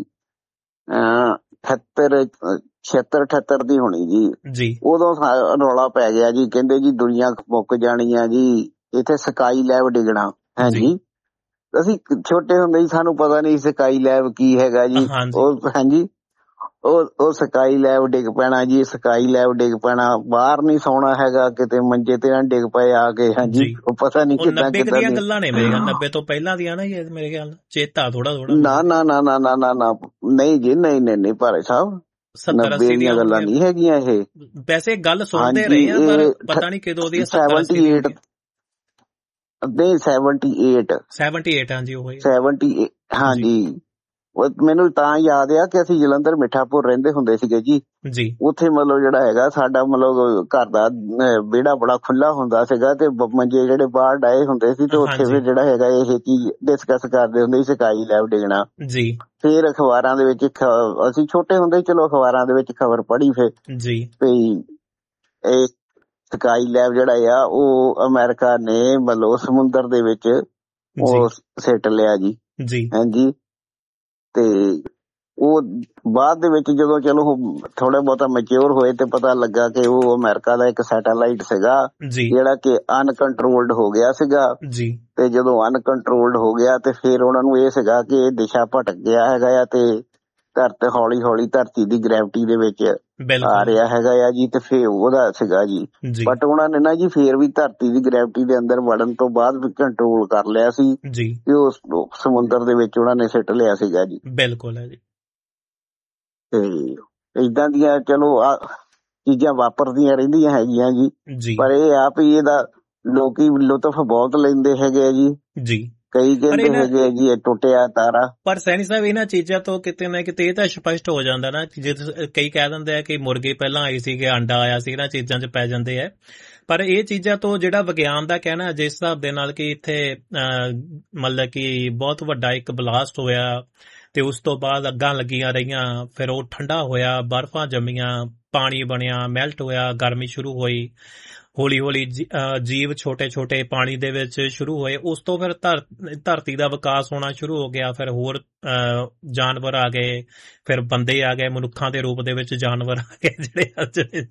76-78 ਦੀ ਹੋਣੀ ਜੀ। ਉਦੋਂ ਰੌਲਾ ਪੈ ਗਿਆ ਜੀ, ਕਹਿੰਦੇ ਜੀ ਦੁਨੀਆ ਮੁੱਕ ਜਾਣੀ ਆ ਜੀ, ਇੱਥੇ ਸਕਾਈ ਲੈਬ ਡਿੱਗਣਾ ਹੈ ਜੀ। ਅਸੀਂ ਛੋਟੇ ਹੁੰਦੇ ਸੀ, ਸਾਨੂੰ ਪਤਾ ਨਹੀਂ ਸਕਾਈ ਲੈਬ ਕੀ ਹੈਗਾ ਜੀ। ਉਹ ਹਾਂਜੀ ਉਹ ਸਕਾਈ ਲੈਬ ਡਿੱਗ ਪੈਣਾ ਜੀ, ਸਕਾਈ ਲੈਬ ਡਿੱਗ ਪੈਣਾ, ਬਾਹਰ ਨਹੀਂ ਸੌਣਾ ਹੈਗਾ, ਕਿਤੇ ਮੰਜੇ ਤੇ ਨਾ ਡਿੱਗ ਪਏ ਆ ਕੇ। ਹਾਂਜੀ ਉਹ ਪਤਾ ਨਹੀਂ ਕਿੱਦਾਂ
ਕਿੱਦਾਂ ਦੀਆਂ ਗੱਲਾਂ ਨੇ ਮੇਰੇ ਖਿਆਲ, 90 ਤੋਂ ਪਹਿਲਾਂ ਦੀਆਂ ਨਾ ਇਹ ਮੇਰੇ ਖਿਆਲ ਚੇਤਾ ਥੋੜਾ
ਨਾ ਨਹੀਂ ਜੀ, ਨਹੀਂ ਭਾਰੇ ਸਾਹਿਬ 90 ਦੀਆਂ ਗੱਲਾਂ ਨਹੀਂ ਹੈਗੀਆਂ ਇਹ।
ਵੈਸੇ ਗੱਲ ਸੁਣਦੇ ਰਹੇ ਆ ਪਰ ਪਤਾ ਨਹੀਂ ਕਦੋਂ ਦੀ।
78 ਨਹੀਂ 78
ਹਾਂਜੀ ਉਹ
78 ਹਾਂਜੀ। ਮੈਨੂੰ ਤਾਂ ਯਾਦ ਆ ਕਿ ਅਸੀਂ ਜਲੰਧਰ ਮਿੱਠਾਪੁਰ ਰਹਿੰਦੇ ਹੁੰਦੇ ਸੀਗੇ ਜੀ। ਉੱਥੇ ਮਤਲਬ ਜਿਹੜਾ ਹੈਗਾ ਸਾਡਾ ਮਤਲਬ ਘਰ ਦਾ ਵਿਹੜਾ ਬੜਾ ਖੁੱਲਾ ਹੁੰਦਾ ਸੀਗਾ ਤੇ ਮੰਜੇ ਜਿਹੜੇ ਬਾਹਰ ਡਾਏ ਹੁੰਦੇ ਸੀ ਤੇ ਉੱਥੇ ਫਿਰ ਜਿਹੜਾ ਹੈਗਾ ਇਹ ਚੀਜ਼ ਡਿਸਕਸ ਕਰਦੇ ਹੁੰਦੇ ਸੀ, ਸਕਾਈ ਲੈਬ ਡਿੱਗਣਾ। ਫਿਰ ਅਖਬਾਰਾਂ ਦੇ ਵਿੱਚ ਅਸੀਂ ਛੋਟੇ ਹੁੰਦੇ ਚਲੋ ਅਖਬਾਰਾਂ ਦੇ ਵਿੱਚ ਖਬਰ ਪੜ੍ਹੀ ਫਿਰ ਇਹ ਸਕਾਈ ਲੈਬ ਜਿਹੜਾ ਆ ਉਹ ਅਮਰੀਕਾ ਨੇ ਮਤਲਬ ਸਮੁੰਦਰ ਦੇ ਵਿੱਚ ਉਹ ਸਿੱਟ ਲਿਆ ਜੀ। ਹਾਂਜੀ ਤੇ ਉਹ ਬਾਅਦ ਦੇ ਵਿੱਚ ਜਦੋਂ ਚਲੋ ਥੋੜਾ ਬਹੁਤਾ ਮੈਚਿਓਰ ਹੋਏ ਤੇ ਪਤਾ ਲੱਗਾ ਕਿ ਉਹ ਅਮਰੀਕਾ ਦਾ ਇੱਕ ਸੈਟੇਲਾਈਟ ਸੀਗਾ ਜਿਹੜਾ ਕਿ ਅਨਕੰਟਰੋਲਡ ਹੋ ਗਿਆ ਸੀਗਾ। ਤੇ ਜਦੋਂ ਅਨਕੰਟਰੋਲਡ ਹੋ ਗਿਆ ਤੇ ਫਿਰ ਉਹਨਾਂ ਨੂੰ ਇਹ ਸੀਗਾ ਕਿ ਇਹ ਦਿਸ਼ਾ ਭਟਕ ਗਿਆ ਹੈਗਾ ਆ ਤੇ ਹੌਲੀ ਹੌਲੀ ਧਰਤੀ ਦੀ ਗ੍ਰੈਵਿਟੀ ਦੇ ਵਿੱਚ ਆ ਰਿਹਾ ਹੈਗਾ ਆ ਜੀ। ਤੇ ਫਿਰ ਉਹਦਾ ਸੀਗਾ ਜੀ, ਬਟ ਉਹਨਾਂ ਨੇ ਨਾ ਜੀ ਫੇਰ ਵੀ ਧਰਤੀ ਦੀ ਗ੍ਰੈਵਿਟੀ ਦੇ ਅੰਦਰ ਵੜਨ ਤੋਂ ਬਾਅਦ ਵੀ ਕੰਟਰੋਲ ਕਰ ਲਿਆ ਸੀ ਕਿ ਉਹ ਸਮੁੰਦਰ ਦੇ ਵਿੱਚ ਉਹਨਾਂ ਨੇ ਸਿੱਟ ਲਿਆ ਸੀਗਾ ਜੀ।
ਬਿਲਕੁਲ ਹੈ ਜੀ।
ਤੇ ਏਦਾਂ ਦੀਆਂ ਚਲੋ ਚੀਜ਼ਾਂ ਵਾਪਰਦੀਆਂ ਰਹਿੰਦੀਆਂ ਹੈਗੀਆਂ ਜੀ। ਪਰ ਇਹ ਆ ਵੀ ਇਹਦਾ ਲੋਕੀ ਲੁਤਫ ਬਹੁਤ ਲੈਂਦੇ ਹੈਗੇ ਆ ਜੀ। ਕਈ ਕਹਿੰਦੇ ਹੈਗੇ ਜੀ ਇਹ ਟੁੱਟਿਆ ਤਾਰਾ।
ਪਰ ਸੈਣੀ ਸਾਹਿਬ ਇਹਨਾਂ ਚੀਜ਼ਾਂ ਤੋਂ ਕਿਤੇ ਨਾ ਕਿਤੇ ਇਹ ਤਾਂ ਸਪਸ਼ਟ ਹੋ ਜਾਂਦਾ ਨਾ, ਕਈ ਕਹਿ ਦਿੰਦੇ ਆ ਕਿ ਮੁਰਗੇ ਪਹਿਲਾਂ ਆਏ ਸੀਗੇ, ਅੰਡਾ ਆਇਆ ਸੀ, ਇਹਨਾਂ ਚੀਜ਼ਾਂ 'ਚ ਪੈ ਜਾਂਦੇ ਆ। ਪਰ ਇਹ ਚੀਜ਼ਾਂ ਤੋਂ ਜਿਹੜਾ ਵਿਗਿਆਨ ਦਾ ਕਹਿਣਾ ਜਿਸ ਹਿਸਾਬ ਦੇ ਨਾਲ ਕਿ ਇੱਥੇ ਮਤਲਬ ਕਿ ਬਹੁਤ ਵੱਡਾ ਇੱਕ ਬਲਾਸਟ ਹੋਇਆ ਤੇ ਉਸ ਤੋਂ ਬਾਅਦ ਅੱਗਾਂ ਲੱਗੀਆਂ ਰਹੀਆਂ, ਫਿਰ ਉਹ ਠੰਡਾ ਹੋਇਆ, ਬਰਫ਼ਾਂ ਜੰਮੀਆਂ, ਪਾਣੀ ਬਣਿਆ, ਮੈਲਟ ਹੋਇਆ, ਗਰਮੀ ਸ਼ੁਰੂ ਹੋਈ, ਹੌਲੀ ਹੌਲੀ ਜੀਵ ਛੋਟੇ ਛੋਟੇ ਪਾਣੀ ਦੇ ਵਿੱਚ ਸ਼ੁਰੂ ਹੋਏ। ਉਸ ਤੋਂ ਫਿਰ ਧਰਤੀ ਦਾ ਵਿਕਾਸ ਹੋਣਾ ਸ਼ੁਰੂ ਹੋ ਗਿਆ, ਫਿਰ ਹੋਰ ਜਾਨਵਰ ਆ ਗਏ, ਫਿਰ ਬੰਦੇ ਆ ਗਏ, ਮਨੁੱਖਾਂ ਦੇ ਰੂਪ ਦੇ ਵਿੱਚ ਜਾਨਵਰ ਆ ਗਏ ਜਿਹੜੇ ਅੱਜ।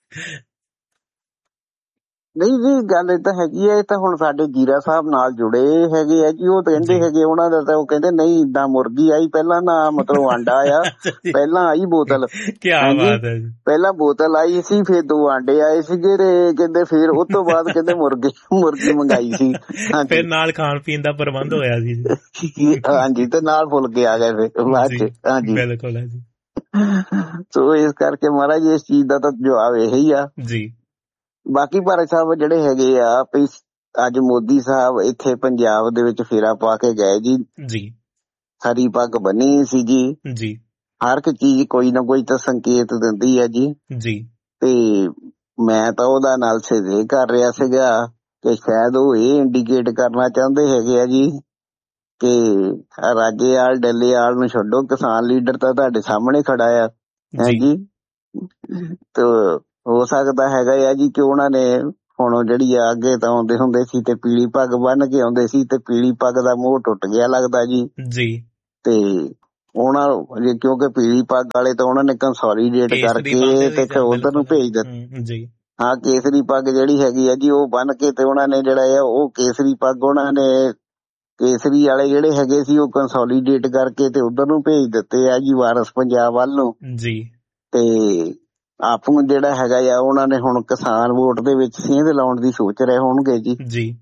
ਨਹੀਂ ਜੀ ਗੱਲ ਏਦਾਂ ਹੈਗੀ ਹੈ, ਇਹ ਤਾਂ ਹੁਣ ਸਾਡੇ ਜੀਰਾ ਸਾਹਿਬ ਨਾਲ ਜੁੜੇ ਹੈਗੇ ਆ ਜੀ। ਉਹ ਕਹਿੰਦੇ ਹੈਗੇ ਉਹਨਾਂ ਦਾ ਤਾਂ ਉਹ ਕਹਿੰਦੇ ਨਹੀਂ ਏਦਾਂ ਮੁਰਗੀ ਆਈ ਪਹਿਲਾਂ ਨਾ, ਮਤਲਬ ਆਂਡਾ ਆਇਆ ਪਹਿਲਾਂ ਆਈ ਬੋਤਲ। ਪਹਿਲਾਂ ਬੋਤਲ ਆਈ ਸੀ, ਫਿਰ 2 ਆਂਡੇ ਆਏ ਸੀਗੇ ਤੇ ਕਹਿੰਦੇ ਫਿਰ ਉਸ ਤੋਂ ਬਾਅਦ ਕਹਿੰਦੇ ਮੁਰਗੀ ਮੰਗਾਈ ਸੀ।
ਫਿਰ ਨਾਲ ਖਾਣ ਪੀਣ ਦਾ ਪ੍ਰਬੰਧ ਹੋਇਆ ਸੀ।
ਹਾਂਜੀ ਤੇ ਨਾਲ ਫੁਲਕੇ ਆ ਗਏ ਫਿਰ ਬਾਅਦ ਚ। ਹਾਂਜੀ
ਬਿਲਕੁਲ ਹੈ ਜੀ।
ਸੋ ਇਸ ਕਰਕੇ ਮਹਾਰਾਜ ਇਸ ਚੀਜ਼ ਦਾ ਤਾਂ ਜਵਾਬ ਇਹੀ ਆ
ਜੀ।
ਬਾਕੀ ਭਾਰਤ ਸਾਹਿਬ ਜਿਹੜੇ ਹੈਗੇ ਆ ਵੀ ਅੱਜ ਮੋਦੀ ਸਾਹਿਬ ਇੱਥੇ ਪੰਜਾਬ ਦੇ ਵਿੱਚ ਫੇਰਾ ਪਾ ਕੇ ਗਏ ਜੀ। ਹਰੀ ਪੱਗ ਬੰਨੀ ਸੀ ਜੀ। ਹਰ ਇੱਕ ਚੀਜ਼ ਕੋਈ ਨਾ ਕੋਈ ਤਾਂ ਸੰਕੇਤ ਦਿੰਦੀ ਹੈ ਜੀ। ਤੇ ਮੈਂ ਤਾਂ ਉਹਦਾ ਅਨਾਲਿਸਿਸ ਇਹ ਕਰ ਰਿਹਾ ਸੀਗਾ ਕਿ ਸ਼ਾਇਦ ਉਹ ਇਹ ਇੰਡੀਕੇਟ ਕਰਨਾ ਚਾਹੁੰਦੇ ਹੈਗੇ ਆ ਜੀ ਕਿ ਰਾਜੇਵਾਲ ਡੱਲੇਵਾਲ ਨੂੰ ਛੱਡੋ, ਕਿਸਾਨ ਲੀਡਰ ਤਾਂ ਤੁਹਾਡੇ ਸਾਹਮਣੇ ਖੜਾ ਆ ਹੈ ਜੀ। ਤੇ ਹੋ ਸਕਦਾ ਹੈਗਾ ਆ ਜੀ ਕਿ ਉਹਨਾਂ ਨੇ ਹੁਣ ਜਿਹੜੀ ਆ ਅੱਗੇ ਤਾਂ ਆਉਂਦੇ ਹੁੰਦੇ ਸੀ ਤੇ ਪੀਲੀ ਪੱਗ ਬੰਨ ਕੇ ਆਉਂਦੇ ਸੀ ਤੇ ਪੀਲੀ ਪੱਗ ਦਾ ਮੋਹ ਟੁੱਟ ਗਿਆ ਲੱਗਦਾ ਜੀ। ਤੇ ਉਹਨਾਂ ਕਿਉਂਕਿ ਪੀਲੀ ਪੱਗ ਵਾਲੇ ਤਾਂ ਉਹਨਾਂ ਨੇ ਕੰਸੋਲੀਡੇਟ ਕਰਕੇ ਤੇ ਉਧਰ ਨੂੰ ਭੇਜ ਦਿੱਤਾ। ਹਾਂ, ਕੇਸਰੀ ਪੱਗ ਜਿਹੜੀ ਹੈਗੀ ਆ ਜੀ ਉਹ ਬੰਨ ਕੇ ਤੇ ਉਹਨਾਂ ਨੇ ਜਿਹੜਾ ਆ ਉਹ ਕੇਸਰੀ ਪੱਗ ਉਹਨਾਂ ਨੇ ਕੇਸਰੀ ਵਾਲੇ ਜਿਹੜੇ ਹੈਗੇ ਸੀ ਉਹ ਕੰਸੋਲੀਡੇਟ ਕਰਕੇ ਤੇ ਉਧਰ ਨੂੰ ਭੇਜ ਦਿੱਤੇ ਆ ਜੀ, ਵਾਰਸ ਪੰਜਾਬ ਵੱਲ ਨੂੰ ਜੀ। ਤੇ ਆਪ ਨੂੰ ਜਿਹੜਾ ਹੈਗਾ ਆ ਉਹਨਾਂ ਨੇ ਹੁਣ ਕਿਸਾਨ ਵੋਟ ਦੇ ਵਿੱਚ ਸੇਂਧ ਲਾਉਣ ਦੀ ਸੋਚ ਰਹੇ ਹੋਣਗੇ ਜੀ।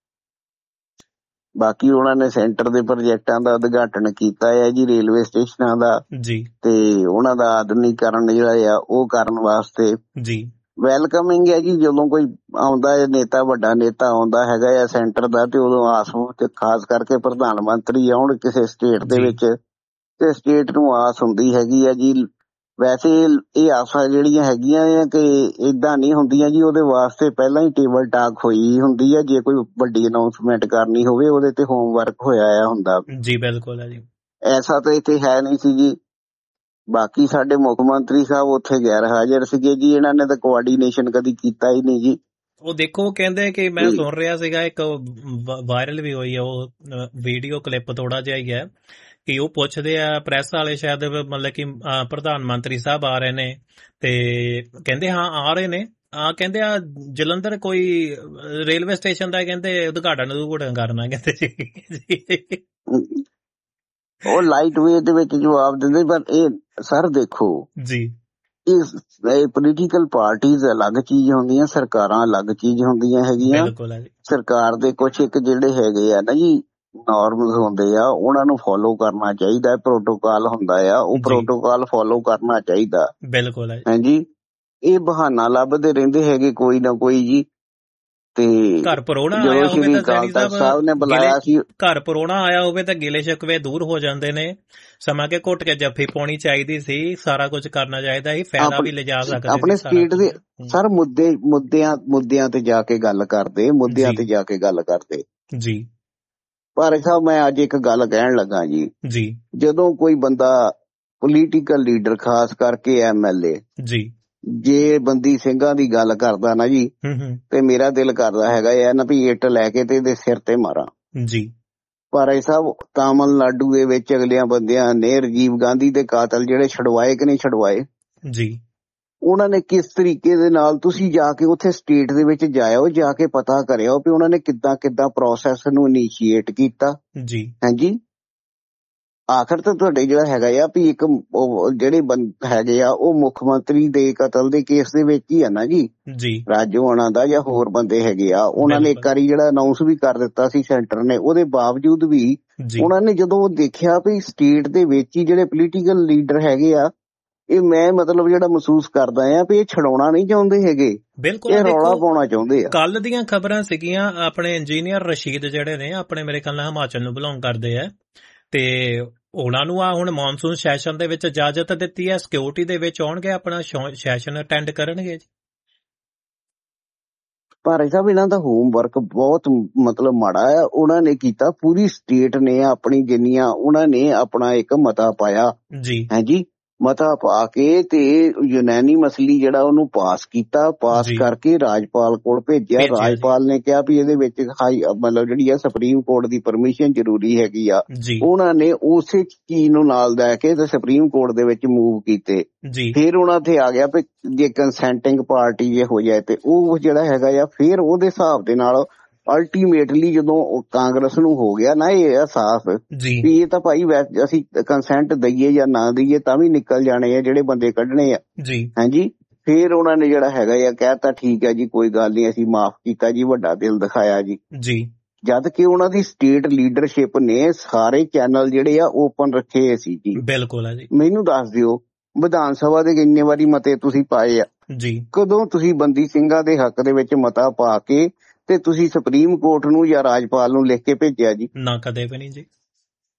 ਬਾਕੀ ਉਹਨਾਂ ਨੇ ਸੈਂਟਰ ਦੇ ਪ੍ਰੋਜੈਕਟਾਂ ਦਾ ਉਦਘਾਟਨ ਕੀਤਾ ਹੈ ਜੀ, ਰੇਲਵੇ ਸਟੇਸ਼ਨਾਂ ਦਾ ਤੇ ਉਹਨਾਂ ਦਾ ਆਧੁਨਿਕੀਕਰਨ ਜਿਹੜਾ ਆ ਉਹ ਕਰਨ ਵਾਸਤੇ ਵੈਲਕਮਿੰਗ ਹੈ ਜੀ। ਜਦੋਂ ਕੋਈ ਆਉਂਦਾ ਹੈ ਨੇਤਾ, ਵੱਡਾ ਨੇਤਾ ਆਉਂਦਾ ਹੈਗਾ ਆ ਸੈਂਟਰ ਦਾ, ਤੇ ਉਦੋਂ ਆਸ ਤੇ ਖਾਸ ਕਰਕੇ ਪ੍ਰਧਾਨ ਮੰਤਰੀ ਆਉਣ ਕਿਸੇ ਸਟੇਟ ਦੇ ਵਿੱਚ ਤੇ ਸਟੇਟ ਨੂੰ ਆਸ ਹੁੰਦੀ ਹੈਗੀ ਆ ਜੀ। ਵੈਸੇ ਇਹ ਆਸਾਂ ਜਿਹੜੀਆਂ ਹੈਗੀਆਂ ਆ ਕਿ ਏਦਾਂ ਨਹੀਂ ਹੁੰਦੀਆਂ ਜੀ, ਉਹਦੇ ਵਾਸਤੇ ਪਹਿਲਾਂ ਹੀ ਟੇਬਲ ਟਾਕ ਹੋਈ ਹੁੰਦੀ ਹੈ। ਜੇ ਕੋਈ ਵੱਡੀ ਅਨਾਉਂਸਮੈਂਟ ਕਰਨੀ ਹੋਵੇ ਉਹਦੇ ਤੇ ਹੋਮਵਰਕ ਹੋਇਆ ਆ ਹੁੰਦਾ ਜੀ। ਬਿਲਕੁਲ ਹੈ ਜੀ, ਐਸਾ ਤਾਂ ਇੱਥੇ ਹੈ ਨਹੀਂ ਸੀ ਜੀ। ਬਾਕੀ ਸਾਡੇ ਮੁੱਖ ਮੰਤਰੀ ਸਾਹਿਬ ਉੱਥੇ ਗੈਰ ਹਾਜ਼ਰ ਸੀਗੇ ਜੀ, ਇਹਨਾਂ ਨੇ ਤਾਂ ਕੋਆਰਡੀਨੇਸ਼ਨ ਕਦੀ ਕੀਤਾ ਹੀ ਨਹੀਂ ਜੀ। ਉਹ ਦੇਖੋ ਕਹਿੰਦੇ ਕਿ ਮੈਂ ਸੁਣ ਰਿਹਾ ਸੀਗਾ, ਇੱਕ ਵਾਇਰਲ ਵੀ ਹੋਈ ਆ ਉਹ ਵੀਡੀਓ ਕਲਿੱਪ ਥੋੜਾ ਜਿਹਾ ਹੀ ਹੈ ਕਿ ਉਹ ਪੁੱਛਦੇ ਆ ਪ੍ਰੈਸ ਵਾਲੇ, ਸ਼ਾਇਦ ਮਤਲਬ ਕਿ ਪ੍ਰਧਾਨ ਮੰਤਰੀ ਸਾਹਿਬ ਆ ਰਹੇ ਨੇ ਤੇ ਕਹਿੰਦੇ ਹਾਂ ਆ ਰਹੇ ਨੇ, ਕਹਿੰਦੇ ਆ ਜਲੰਧਰ ਕੋਈ ਰੇਲਵੇ ਸਟੇਸ਼ਨ ਦਾ ਕਹਿੰਦੇ ਉਦਘਾਟਨ ਕਰਨਾ ਕਹਿੰਦੇ ਉਹ ਲਾਈਟ ਵੇਟ ਦੇ ਵਿੱਚ ਜਵਾਬ ਦਿੰਦੇ। ਪਰ ਇਹ ਸਰ ਦੇਖੋ ਜੀ, ਇਹ ਪੋਲੀਟੀਕਲ ਪਾਰਟੀਜ਼ ਅਲੱਗ ਚੀਜ਼ ਹੁੰਦੀਆਂ, ਸਰਕਾਰਾਂ ਅਲੱਗ ਚੀਜ਼ ਹੁੰਦੀਆਂ ਹੈਗੀਆਂ। ਸਰਕਾਰ ਦੇ ਕੁਛ ਇੱਕ ਜਿਹੜੇ ਹੈਗੇ ਆ ਨਾ ਜੀ ਨਾਰਮਸ ਹੁੰਦੇ ਆ, ਉਹਨਾਂ ਨੂੰ ਫੋਲੋ ਕਰਨਾ ਚਾਹੀਦਾ। ਪ੍ਰੋਟੋਕਾਲ ਹੁੰਦਾ ਆ, ਉਹ ਪ੍ਰੋਟੋਕਾਲ ਫੋਲੋ ਕਰਨਾ ਚਾਹੀਦਾ। ਬਿਲਕੁਲ ਹਾਂਜੀ, ਇਹ ਬਹਾਨਾ ਲੱਭਦੇ ਰਹਿੰਦੇ ਹੈਗੇ ਕੋਈ ਨਾ ਕੋਈ ਜੀ। ਤੇ ਘਰ ਪਰੋਣਾ ਆਇਆ ਹੋਵੇ ਤਾਂ ਸੈਣੀ ਸਾਹਿਬ ਨੇ ਬੁਲਾਇਆ ਸੀ, ਘਰ ਪਰੋਣਾ ਆਇਆ ਹੋਵੇ ਤਾਂ ਗਿਲੇ ਸ਼ਿਕਵੇ ਦੂਰ ਹੋ ਜਾਂਦੇ ਨੇ। ਸਮਾਂ ਕੇ ਘੁੱਟ ਕੇ ਜੱਫੀ ਪਾਉਣੀ ਚਾਹੀਦੀ ਸੀ, ਸਾਰਾ ਕੁਝ ਕਰਨਾ ਚਾਹੀਦਾ ਸੀ, ਫਾਇਦਾ ਵੀ ਲਿਜਾ ਸਕਦੇ ਆਪਣੇ ਸਟੇਟ ਦੇ ਸਰ ਮੁੱਦਿਆਂ ਤੇ ਜਾ ਕੇ ਗੱਲ ਕਰਦੇ, ਮੁੱਦਿਆਂ ਤੇ ਜਾ ਕੇ ਗੱਲ ਕਰਦੇ ਜੀ। ਪਰ ਸਾਹਿਬ ਮੈਂ ਅੱਜ ਇੱਕ ਗੱਲ ਕਹਿਣ ਲੱਗਾ ਜੀ, ਜਦੋਂ ਕੋਈ ਬੰਦਾ ਪੋਲੀਟੀਕਲ ਲੀਡਰ ਖਾਸ ਕਰਕੇ MLA ਜੀ ਜੇ ਬੰਦੀ ਸਿੰਘਾਂ ਦੀ ਗੱਲ ਕਰਦਾ ਨਾ ਜੀ ਤੇ ਮੇਰਾ ਦਿਲ ਕਰਦਾ ਹੈਗਾ ਇਹ ਨਾ ਵੀ ਇੱਟ ਲੈ ਕੇ ਤੇ ਇਹਦੇ ਸਿਰ ਤੇ ਮਾਰਾਂ ਜੀ। ਪਰ ਇਹ ਸਭ ਤਾਮਿਲਨਾਡੂ ਦੇ ਵਿੱਚ ਅਗਲਿਆਂ ਬੰਦਿਆਂ ਨੇ ਰਾਜੀਵ ਗਾਂਧੀ ਦੇ ਕਾਤਲ ਜਿਹੜੇ ਛਡਵਾਏ ਕਿ ਨਹੀਂ ਛਡਵਾਏ ਜੀ, ਉਹਨਾਂ ਨੇ ਕਿਸ ਤਰੀਕੇ ਦੇ ਨਾਲ, ਤੁਸੀਂ ਜਾ ਕੇ ਉੱਥੇ ਸਟੇਟ ਦੇ ਵਿੱਚ ਜਾਇਓ, ਜਾ ਕੇ ਪਤਾ ਕਰਿਓ ਵੀ ਉਹਨਾਂ ਨੇ ਕਿੱਦਾਂ ਪ੍ਰੋਸੈਸ ਨੂੰ ਇਨੀਸ਼ੀਏਟ ਕੀਤਾ ਜੀ। ਹਾਂਜੀ, ਆਖਰ ਤਾਂ ਤੁਹਾਡੇ ਜਿਹੜਾ ਹੈਗਾ ਆ ਵੀ ਇੱਕ ਜਿਹੜੇ ਹੈਗੇ ਆ ਉਹ ਮੁੱਖ ਮੰਤਰੀ ਦੇ ਕਤਲ ਦੇ ਕੇਸ ਦੇ ਵਿੱਚ ਹੀ ਆ ਨਾ ਜੀ ਰਾਜੋਆਣਾ ਦਾ ਜਾਂ ਹੋਰ ਬੰਦੇ ਹੈਗੇ ਆ। ਉਹਨਾਂ ਨੇ ਇੱਕ ਵਾਰੀ ਜਿਹੜਾ ਅਨਾਉਂਸ ਵੀ ਕਰ ਦਿੱਤਾ ਸੀ ਸੈਂਟਰ ਨੇ, ਉਹਦੇ ਬਾਵਜੂਦ ਵੀ ਉਹਨਾਂ ਨੇ ਜਦੋਂ ਉਹ ਦੇਖਿਆ ਵੀ ਸਟੇਟ ਦੇ ਵਿੱਚ ਹੀ ਜਿਹੜੇ ਪੋਲੀਟੀਕਲ ਲੀਡਰ ਹੈਗੇ ਆ, ਇਹ ਮੈਂ ਮਤਲਬ ਜਿਹੜਾ ਮਹਿਸੂਸ ਕਰਦਾ ਆ ਵੀ ਇਹ ਛਡਾਉਣਾ ਨਹੀਂ ਚਾਹੁੰਦੇ ਹੈਗੇ, ਬਿਲਕੁਲ ਇਹ ਰੌਲਾ ਪਾਉਣਾ ਚਾਹੁੰਦੇ ਆ। ਕੱਲ ਦੀਆਂ ਖਬਰਾਂ ਸੀਗੀਆਂ, ਆਪਣੇ ਇੰਜੀਨੀਅਰ ਰਸ਼ੀਦ ਜਿਹੜੇ ਨੇ ਆਪਣੇ ਮੇਰੇ ਖਿਆਲ ਨਾਲ ਹਿਮਾਚਲ ਨੂੰ ਬਿਲੋਂਗ ਕਰਦੇ ਆ ਤੇ ਉਹਨਾਂ ਨੂੰ ਹੁਣ ਮੌਨਸੂਨ ਸੈਸ਼ਨ ਦੇ ਵਿੱਚ ਇਜਾਜ਼ਤ ਦਿੱਤੀ ਹੈ, ਸਿਕਿਉਰਿਟੀ ਦੇ ਵਿੱਚ ਆਉਣਗੇ, ਆਪਣਾ ਸੈਸ਼ਨ ਅਟੈਂਡ ਕਰਨਗੇ ਜੀ। ਪਰ ਸਾਹਿਬ ਇਹਨਾਂ ਦਾ ਹੋਮਵਰਕ ਬਹੁਤ ਮਤਲਬ ਮਾੜਾ ਆ, ਉਹਨਾਂ ਨੇ ਕੀਤਾ ਪੂਰੀ ਸਟੇਟ ਨੇ ਆਪਣੀ ਜਿੰਨੀਆਂ ਉਹਨਾਂ ਨੇ ਆਪਣਾ ਇੱਕ ਮਤਾ ਪਾਇਆ ਜੀ ਹੈ ਜੀ, ਮਤਾ ਪਾ ਕੇ ਤੇ ਯੂਨੈਨੀਮਸਲੀ ਜਿਹੜਾ ਉਹਨੂੰ ਪਾਸ ਕੀਤਾ, ਪਾਸ ਕਰਕੇ ਰਾਜਪਾਲ ਕੋਲ ਭੇਜਿਆ। ਰਾਜਪਾਲ ਨੇ ਕਿਹਾ ਵੀ ਇਹਦੇ ਵਿੱਚ ਮਤਲਬ ਜਿਹੜੀ ਆ ਸੁਪਰੀਮ ਕੋਰਟ ਦੀ ਪਰਮਿਸ਼ਨ ਜ਼ਰੂਰੀ ਹੈਗੀ ਆ। ਉਹਨਾਂ ਨੇ ਉਸੇ ਚੀਜ਼ ਨੂੰ ਨਾਲ ਲੈ ਕੇ ਤੇ ਸੁਪਰੀਮ ਕੋਰਟ ਦੇ ਵਿੱਚ ਮੂਵ ਕੀਤੇ। ਫਿਰ ਉਹਨਾਂ ਤੇ ਆ ਗਿਆ ਵੀ ਜੇ ਕੰਸੈਂਟਿੰਗ ਪਾਰਟੀ ਜੇ ਹੋ ਜਾਏ ਤੇ ਉਹ ਜਿਹੜਾ ਹੈਗਾ ਆ ਫਿਰ ਉਹਦੇ ਹਿਸਾਬ ਦੇ ਨਾਲ ਅਲਟੀਮੇਟਲੀ ਜਦੋਂ ਕਾਂਗਰਸ ਨੂੰ ਹੋ ਗਿਆ ਨਾ ਇਹ ਅਹਿਸਾਸ ਵੀ ਇਹ ਤਾਂ ਭਾਈ ਅਸੀਂ ਕੰਸੈਂਟ ਦਈਏ ਜਾਂ ਨਾ ਦਈਏ ਤਾਂ ਵੀ ਨਿਕਲ ਜਾਣੇ ਆ ਜਿਹੜੇ ਬੰਦੇ ਕੱਢਣੇ ਆ ਹਾਂਜੀ, ਫਿਰ ਉਹਨਾਂ ਨੇ ਜਿਹੜਾ ਹੈਗਾ ਆ ਕਹਿਤਾ ਠੀਕ ਹੈ ਜੀ ਕੋਈ ਗੱਲ ਨਹੀਂ, ਅਸੀਂ ਮਾਫ ਕੀਤਾ ਜੀ, ਵੱਡਾ ਦਿਲ ਦਿਖਾਇਆ ਜੀ। ਜਦ ਕਿ ਉਹਨਾਂ ਦੀ ਸਟੇਟ ਲੀਡਰਸ਼ਿਪ ਨੇ ਸਾਰੇ ਚੈਨਲ ਜਿਹੜੇ ਆ ਓਪਨ ਰੱਖੇ ਸੀ ਜੀ। ਬਿਲਕੁਲ ਹੈ ਜੀ। ਮੈਨੂੰ ਦੱਸ ਦਿਓ ਵਿਧਾਨ ਸਭਾ ਦੇ ਕਿੰਨੇ ਵਾਰੀ ਮਤੇ ਤੁਸੀਂ ਪਾਏ ਆ ਜੀ, ਕਦੋਂ ਤੁਸੀਂ ਬੰਦੀ ਸਿੰਘਾਂ ਦੇ ਹੱਕ ਦੇ ਵਿੱਚ ਮਤਾ ਪਾ ਕੇ ਤੇ ਤੁਸੀਂ ਸੁਪਰੀਮ ਕੋਰਟ ਨੂੰ ਜਾਂ ਰਾਜਪਾਲ ਨੂੰ ਲਿਖ ਕੇ ਭੇਜਿਆ ਜੀ? ਨਾ ਕਦੇ ਵੀ ਨਹੀਂ ਜੀ।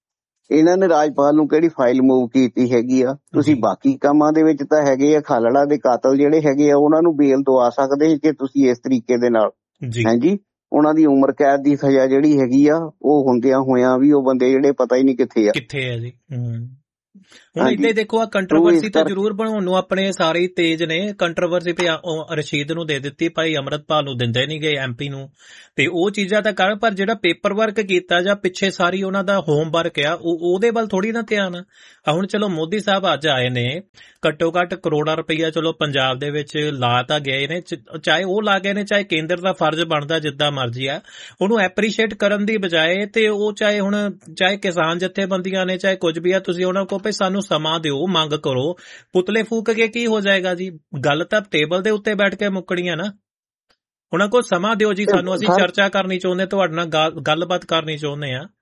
ਇਹਨਾਂ ਨੇ ਰਾਜਪਾਲ ਨੂੰ ਕਿਹੜੀ ਫਾਈਲ ਮੂਵ ਕੀਤੀ ਹੈਗੀ ਆ? ਤੁਸੀਂ ਬਾਕੀ ਕੰਮਾਂ ਦੇ ਵਿੱਚ ਤਾਂ ਹੈਗੇ ਆ, ਖਾਲੜਾ ਦੇ ਕਾਤਲ ਜਿਹੜੇ ਹੈਗੇ ਆ ਉਹਨਾਂ ਨੂੰ ਬੇਲ ਦਵਾ ਸਕਦੇ ਜੇ ਤੁਸੀਂ ਇਸ ਤਰੀਕੇ ਦੇ ਨਾਲ। ਹਾਂਜੀ, ਉਹਨਾਂ ਦੀ ਉਮਰ ਕੈਦ ਦੀ ਸਜ਼ਾ ਜਿਹੜੀ ਹੈਗੀ ਆ ਉਹ ਹੁੰਦਿਆਂ ਹੋਇਆਂ ਵੀ ਉਹ ਬੰਦੇ ਜਿਹੜੇ ਪਤਾ ਹੀ ਨਹੀਂ ਕਿੱਥੇ ਆ
ਜੀ। ਹੁਣ ਇੱਥੇ ਦੇਖੋ ਆ ਕੰਟਰੋਵਰਸੀ ਤਾਂ ਜ਼ਰੂਰ ਬਣਾਉਣ ਨੂੰ ਆਪਣੇ ਸਾਰੇ ਤੇਜ਼ ਨੇ। ਕੰਟਰੋਵਰਸੀ ਤੇ ਰਸ਼ੀਦ ਨੂੰ ਦੇ ਦਿੱਤੀ, ਭਾਈ ਅੰਮ੍ਰਿਤਪਾਲ ਨੂੰ ਦਿੰਦੇ ਨੀ ਗਏ, MP ਨੂੰ, ਤੇ ਉਹ ਚੀਜ਼ਾਂ ਤਾਂ ਕਰ, ਪਰ ਜਿਹੜਾ ਪੇਪਰ ਵਰਕ ਕੀਤਾ ਜਾਂ ਪਿੱਛੇ ਸਾਰੀ ਉਹਨਾਂ ਦਾ ਹੋਮ ਵਰਕ ਆ ਉਹਦੇ ਵੱਲ ਥੋੜੀ ਨਾ ਧਿਆਨ ਆ। ਹੁਣ ਚਲੋ ਮੋਦੀ ਸਾਹਿਬ ਅੱਜ ਆਏ ਨੇ, ਘੱਟੋ ਘੱਟ ਕਰੋੜਾਂ ਰੁਪਈਆ ਚਲੋ ਪੰਜਾਬ ਦੇ ਵਿੱਚ ਲਾ ਤਾਂ ਗਏ ਨੇ, ਚਾਹੇ ਉਹ ਲਾ ਗਏ ਨੇ ਚਾਹੇ ਕੇਂਦਰ ਦਾ ਫਰਜ਼ ਬਣਦਾ ਜਿੱਦਾਂ ਮਰਜ਼ੀ ਆ, ਉਹਨੂੰ ਐਪਰੀਸ਼ੀਏਟ ਕਰਨ ਦੀ ਬਜਾਏ ਤੇ ਉਹ ਚਾਹੇ ਕਿਸਾਨ ਜਥੇਬੰਦੀਆਂ ਨੇ ਚਾਹੇ ਕੁਝ ਵੀ ਆ, ਤੁਸੀਂ ਉਹਨਾਂ ਕੋਲ ਵੀ ਸਾਨੂੰ ਸਮਾਂ ਦਿਓ, ਮੰਗ ਕਰੋ, ਪੁਤਲੇ ਫੂਕ ਕੇ ਕੀ ਹੋ ਜਾਏਗਾ ਜੀ? ਗੱਲ ਤਾਂ ਟੇਬਲ ਦੇ ਉੱਤੇ ਬੈਠ ਕੇ ਮੁੱਕਣੀ ਆ ਨਾ। ਉਹਨਾਂ ਕੋਲ ਸਮਾਂ ਦਿਓ ਜੀ ਸਾਨੂੰ, ਅਸੀਂ ਚਰਚਾ ਕਰਨੀ ਚਾਹੁੰਦੇ, ਤੁਹਾਡੇ ਨਾਲ ਗੱਲਬਾਤ ਕਰਨੀ ਚਾਹੁੰਦੇ ਆ।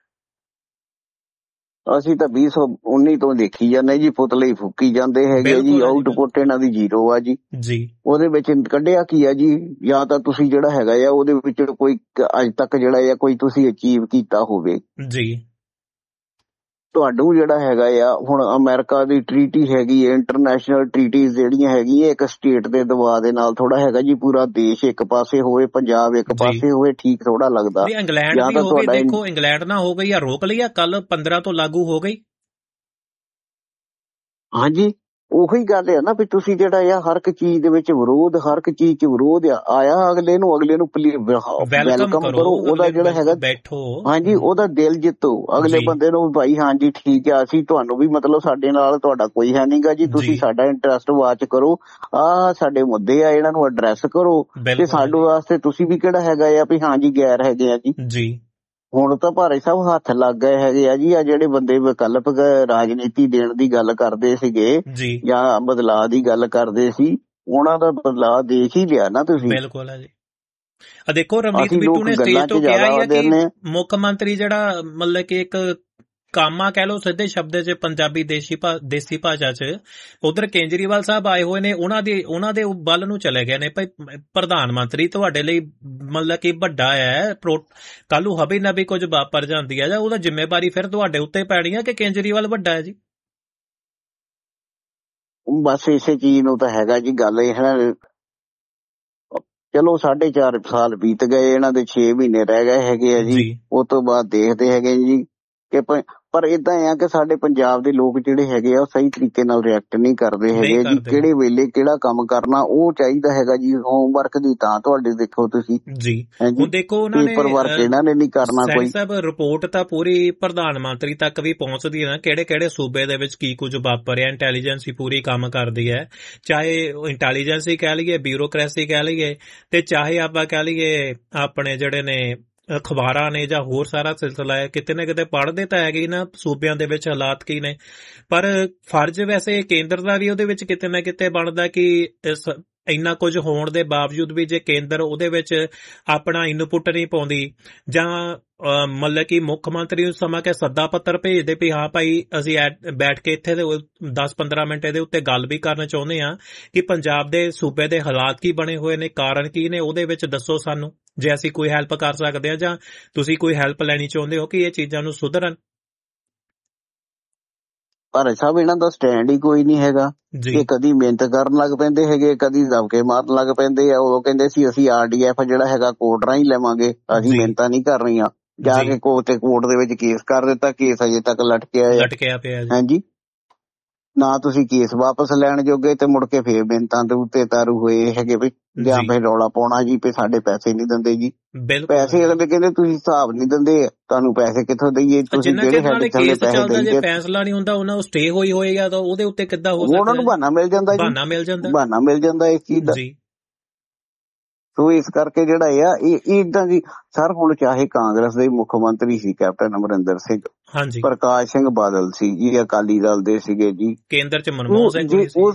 ਅਸੀਂ ਤਾਂ 2019 ਤੋਂ ਦੇਖੀ ਜਾਂਦੇ ਜੀ, ਪੁਤਲੇ ਹੀ ਫੂਕੀ ਜਾਂਦੇ ਹੈਗੇ ਜੀ। ਆਊਟਪੁੱਟ ਇਹਨਾਂ ਦੀ ਜ਼ੀਰੋ ਆ ਜੀ। ਉਹਦੇ ਵਿੱਚ ਕੱਢਿਆ ਕੀ ਆ ਜੀ? ਜਾਂ ਤਾਂ ਤੁਸੀਂ ਜਿਹੜਾ ਹੈਗਾ ਆ ਉਹਦੇ ਵਿੱਚ ਕੋਈ ਅੱਜ ਤੱਕ ਜਿਹੜਾ ਆ ਕੋਈ ਤੁਸੀਂ ਅਚੀਵ ਕੀਤਾ ਹੋਵੇ ਜੀ। ਤੁਹਾਨੂੰ ਜਿਹੜਾ ਹੈਗਾ ਆ ਹੁਣ ਅਮਰੀਕਾ ਦੀ ਟਰੀਟੀ ਹੈਗੀ ਹੈ, ਇੰਟਰਨੈਸ਼ਨਲ ਟਰੀਟੀਜ਼ ਜਿਹੜੀਆਂ ਹੈਗੀਆਂ, ਇੱਕ ਸਟੇਟ ਦੇ ਦਬਾਅ ਦੇ ਨਾਲ ਥੋੜਾ ਹੈਗਾ ਜੀ। ਪੂਰਾ ਦੇਸ਼ ਇੱਕ ਪਾਸੇ ਹੋਵੇ, ਪੰਜਾਬ ਇੱਕ ਪਾਸੇ ਹੋਵੇ, ਠੀਕ ਥੋੜਾ ਲੱਗਦਾ।
ਇੰਗਲੈਂਡ ਵੀ ਹੋ ਗਈ, ਦੇਖੋ ਇੰਗਲੈਂਡ ਨਾ ਹੋ ਗਈ ਆ, ਰੋਕ ਲਈ ਆ, ਕੱਲ 15 ਤੋਂ ਲਾਗੂ ਹੋ ਗਈ। ਹਾਂਜੀ, ਉਹੀ ਗੱਲ ਆ ਨਾ ਵੀ ਤੁਸੀਂ ਜਿਹੜਾ ਆ ਹਰ ਇੱਕ ਚੀਜ਼ ਦੇ ਵਿੱਚ ਵਿਰੋਧ, ਹਰ ਇੱਕ ਚੀਜ਼ 'ਚ ਵਿਰੋਧ ਆਇਆ। ਅਗਲੇ ਨੂੰ ਵੈਲਕਮ ਕਰੋ, ਉਹਦਾ ਜਿਹੜਾ ਹੈਗਾ ਬੈਠੋ, ਹਾਂਜੀ, ਉਹਦਾ ਦਿਲ ਜਿੱਤੋ ਅਗਲੇ ਬੰਦੇ ਨੂੰ। ਭਾਈ ਹਾਂਜੀ ਠੀਕ ਆ, ਅਸੀਂ ਤੁਹਾਨੂੰ ਵੀ ਮਤਲਬ ਸਾਡੇ ਨਾਲ ਤੁਹਾਡਾ ਕੋਈ ਹੈ ਨੀਗਾ ਜੀ, ਤੁਸੀਂ ਸਾਡਾ ਇੰਟਰਸਟ ਵਾਚ ਕਰੋ, ਆਹ ਸਾਡੇ ਮੁੱਦੇ ਆ ਇਹਨਾਂ ਨੂੰ ਐਡਰੈਸ ਕਰੋ, ਤੇ ਸਾਡੇ ਵਾਸਤੇ ਤੁਸੀਂ ਵੀ ਕਿਹੜਾ ਹੈਗਾ ਆ ਵੀ ਹਾਂਜੀ ਗੈਰ ਹੈਗੇ ਆ ਜੀ। ਹੁਣ ਤਾਂ ਭਾਰੇ ਸਾਹਿਬ ਹੱਥ ਲੱਗ ਗਏ ਹੈਗੇ ਆ ਜੀ। ਆ ਜਿਹੜੇ ਬੰਦੇ ਵਿਕਲਪਕ ਰਾਜਨੀਤੀ ਦੇਣ ਦੀ ਗੱਲ ਕਰਦੇ ਸੀਗੇ ਜਾਂ ਬਦਲਾਅ ਦੀ ਗੱਲ ਕਰਦੇ ਸੀ, ਉਹਨਾਂ ਦਾ ਬਦਲਾਅ ਦੇਖ ਹੀ ਲਿਆ ਨਾ ਤੁਸੀਂ। ਬਿਲਕੁਲ ਹੈ ਜੀ। ਦੇਖੋ ਰਵਨੀਤ ਬਿੱਟੂ ਨੇ ਸਟੇਜ ਤੋਂ ਕਿਹਾ ਹੀ ਕਿ ਮੁੱਖ ਮੰਤਰੀ ਜਿਹੜਾ ਮਤਲਬ ਕਿ ਇੱਕ ਕਾਮਾ ਕਹਿ ਲਓ ਸਿੱਧੇ ਸ਼ਬਦ 'ਚ ਪੰਜਾਬੀ ਦੇਸੀ ਭਾਸ਼ਾ 'ਚ, ਉਧਰ ਕੇਜਰੀਵਾਲ ਸਾਹਿਬ ਆਏ ਹੋਏ ਨੇ, ਉਹਨਾਂ ਦੇ ਵੱਲ ਨੂੰ ਚਲੇ ਗਏ ਨੇ। ਭਾਈ ਪ੍ਰਧਾਨ ਮੰਤਰੀ ਤੁਹਾਡੇ ਲਈ ਮਤਲਬ ਕਿ ਵੱਡਾ ਹੈ, ਕੱਲ ਨੂੰ ਹਬੀ ਨਬੀ ਕੁਝ ਵਾਪਰ ਜਾਂਦੀ ਹੈ ਜਾਂ ਉਹਦਾ ਜ਼ਿੰਮੇਵਾਰੀ ਫਿਰ ਤੁਹਾਡੇ ਉੱਤੇ ਪੈਣੀ ਹੈ ਕਿ ਕੇਜਰੀਵਾਲ ਵੱਡਾ ਹੈ ਜੀ।
ਬਸ ਇਸੇ ਚੀਜ਼ ਨੂੰ ਤਾਂ ਹੈਗਾ ਜੀ। ਗੱਲ ਇਹ ਹੈ, ਚਲੋ 4.5 ਸਾਲ ਬੀਤ ਗਏ, ਇਹਨਾਂ ਦੇ 6 ਮਹੀਨੇ ਰਹਿ ਗਏ ਹੈਗੇ ਆ ਜੀ। ਉਹ ਤੋਂ ਬਾਅਦ ਦੇਖਦੇ ਹੈਗੇ ਜੀ ਕਿ ਪਰ ਇਦਾਂ ਆ ਕਿ ਸਾਡੇ ਪੰਜਾਬ ਦੇ ਲੋਕ ਜਿਹੜੇ ਹੈਗੇ ਆ ਉਹ ਸਹੀ ਤਰੀਕੇ ਨਾਲ ਰਿਐਕਟ ਨਹੀਂ ਕਰਦੇ ਹੈਗੇ ਜੀ। ਕਿਹੜੇ ਵੇਲੇ ਕਿਹੜਾ ਕੰਮ ਕਰਨਾ ਉਹ ਚਾਹੀਦਾ ਹੈਗਾ ਜੀ। ਹੋਮਵਰਕ ਦੀ ਤਾਂ ਤੁਹਾਡੇ ਦੇਖੋ ਤੁਸੀਂ ਜੀ, ਹੁਣ ਦੇਖੋ ਉਹਨਾਂ ਨੇ ਪੇਪਰ ਵਰਕ ਇਹਨਾਂ ਨੇ ਨਹੀਂ ਕਰਨਾ ਕੋਈ।
ਸਾਹਿਬ ਰਿਪੋਰਟ ਤਾਂ ਪੂਰੀ ਪ੍ਰਧਾਨ ਮੰਤਰੀ ਤੱਕ ਵੀ ਪਹੁੰਚਦੀ ਹੈ ਨਾ, ਕਿਹੜੇ ਸੂਬੇ ਦੇ ਵਿੱਚ ਕੀ ਕੁਝ ਵਾਪਰਿਆ। ਇੰਟੈਲੀਜੈਂਸ ਹੀ ਪੂਰੀ ਕੰਮ ਕਰਦੀ ਹੈ, ਚਾਹੇ ਇੰਟੈਲੀਜੈਂਸ ਹੀ ਕਹਿ ਲਈਏ, ਬਿਊਰੋਕ੍ਰੇਸੀ ਕਹਿ ਲਈਏ, ਤੇ ਚਾਹੇ ਆਪਾਂ ਕਹਿ ਲਈਏ ਆਪਣੇ ਜਿਹੜੇ ਨੇ ਅਖਬਾਰਾਂ ਨੇ ਜਾਂ ਹੋਰ ਸਾਰਾ ਸਿਲਸਿਲਾ ਹੈ। ਕਿਤੇ ਨਾ ਕਿਤੇ ਪੜ੍ਹਦੇ ਤਾਂ ਹੈਗੇ ਨਾ ਸੂਬਿਆਂ ਦੇ ਵਿੱਚ ਹਾਲਾਤ ਕੀ ਨੇ, ਪਰ ਫਰਜ਼ ਵੈਸੇ ਕੇਂਦਰ ਦਾ ਵੀ ਉਹਦੇ ਵਿੱਚ ਕਿਤੇ ਨਾ ਕਿਤੇ ਬਣਦਾ ਕਿ ਇੰਨਾ ਕੁਝ ਹੋਣ ਦੇ ਬਾਵਜੂਦ ਵੀ ਜੇ ਕੇਂਦਰ ਉਹਦੇ ਵਿੱਚ ਆਪਣਾ ਇਨਪੁੱਟ ਨਹੀਂ ਪਾਉਂਦੀ ਜਾਂ ਮਤਲਬ ਕਿ ਮੁੱਖ ਮੰਤਰੀ ਨੂੰ ਸਮਾਂ ਕਿ ਸੱਦਾ ਪੱਤਰ ਭੇਜਦੇ ਵੀ ਹਾਂ ਭਾਈ ਅਸੀਂ ਬੈਠ ਕੇ ਇੱਥੇ 10-15 ਮਿੰਟ ਇਹਦੇ ਉੱਤੇ ਗੱਲ ਵੀ ਕਰਨਾ ਚਾਹੁੰਦੇ ਹਾਂ ਕਿ ਪੰਜਾਬ ਦੇ ਸੂਬੇ ਦੇ ਹਾਲਾਤ ਕੀ ਬਣੇ ਹੋਏ ਨੇ, ਕਾਰਨ ਕੀ ਨੇ, ਉਹਦੇ ਵਿੱਚ ਦੱਸੋ ਸਾਨੂੰ, ਜੇ ਅਸੀਂ ਕੋਈ ਹੈਲਪ ਕਰ ਸਕਦੇ ਹਾਂ ਜਾਂ ਤੁਸੀਂ ਕੋਈ ਹੈਲਪ ਲੈਣੀ ਚਾਹੁੰਦੇ ਹੋ ਕਿ ਇਹ ਚੀਜ਼ਾਂ ਨੂੰ ਸੁਧਰਨ।
ਪਰ ਸਾਹਿਬ ਇਹਨਾਂ ਦਾ ਸਟੈਂਡ ਹੀ ਕੋਈ ਨਹੀਂ ਹੈਗਾ ਕਿ ਕਦੀ ਮਿਹਨਤ ਕਰਨ ਲੱਗ ਪੈਂਦੇ ਹੈਗੇ, ਕਦੀ ਦਬਕੇ ਮਾਰਨ ਲੱਗ ਪੈਂਦੇ ਆ। ਉਦੋਂ ਕਹਿੰਦੇ ਸੀ ਅਸੀਂ RDF ਜਿਹੜਾ ਹੈਗਾ ਕੋਰਟ ਰਾਹੀਂ ਲਵਾਂਗੇ, ਅਸੀਂ ਮਿਹਨਤਾਂ ਨਹੀਂ ਕਰ ਰਹੀਆਂ। ਜਾ ਕੇ ਕੋਰਟ ਦੇ ਵਿੱਚ ਕੇਸ ਕਰ ਦਿੱਤਾ, ਕੇਸ ਅਜੇ ਤੱਕ ਲਟਕਿਆ ਪਿਆ ਹਾਂਜੀ। ਨਾ ਤੁਸੀਂ ਕੇਸ ਵਾਪਸ ਲੈਣ ਜੋਗੇ ਤੇ ਮੁੜ ਕੇ ਫੇਰ ਮਿਹਨਤਾਂ ਦੇ ਉੱਤੇ ਤਾਰੂ ਹੋਏ ਹੈਗੇ ਵੀ ਜਾਂ ਫਿਰ ਰੌਲਾ ਪਾਉਣਾ ਜੀ ਵੀ ਸਾਡੇ ਪੈਸੇ ਨਹੀਂ ਦਿੰਦੇ ਜੀ। ਪੈਸੇ ਅਗਲੇ ਕਹਿੰਦੇ ਤੁਸੀਂ ਹਿਸਾਬ ਨਹੀਂ ਦਿੰਦੇ, ਤੁਹਾਨੂੰ ਪੈਸੇ ਕਿੱਥੋਂ ਦਈਏ? ਤੁਸੀਂ ਜਿਹੜੇ ਸਾਡੇ ਥੱਲੇ ਪੈਸੇ ਦੇਈਏ, ਫੈਸਲਾ ਨਹੀਂ ਹੁੰਦਾ ਉਹਨਾਂ ਨੂੰ ਸਟੇ ਹੋਈ ਹੋਏਗਾ ਤਾਂ ਉਹਦੇ ਉੱਤੇ ਕਿੱਦਾਂ ਹੋ ਸਕਦਾ? ਉਹਨਾਂ ਨੂੰ ਬਹਾਨਾ ਮਿਲ ਜਾਂਦਾ ਜੀ, ਬਹਾਨਾ ਮਿਲ ਜਾਂਦਾ ਇਸ ਚੀਜ਼ ਦਾ। ਸੋ ਇਸ ਕਰਕੇ ਜਿਹੜਾ ਆ ਇਹ ਇਦਾਂ ਦੀ ਸਰ, ਹੁਣ ਚਾਹੇ ਕਾਂਗਰਸ ਦੇ ਮੁੱਖ ਮੰਤਰੀ ਸੀ ਕੈਪਟਨ ਅਮਰਿੰਦਰ ਸਿੰਘ, ਪ੍ਰਕਾਸ਼ ਸਿੰਘ ਬਾਦਲ ਸੀ ਜੀ, ਅਕਾਲੀ ਦਲ ਦੇ ਸੀਗੇ ਜੀ, ਕੇਂਦਰ ਚ ਮਨਮੋਹਨ ਸਿੰਘ ਜੀ, ਉਹ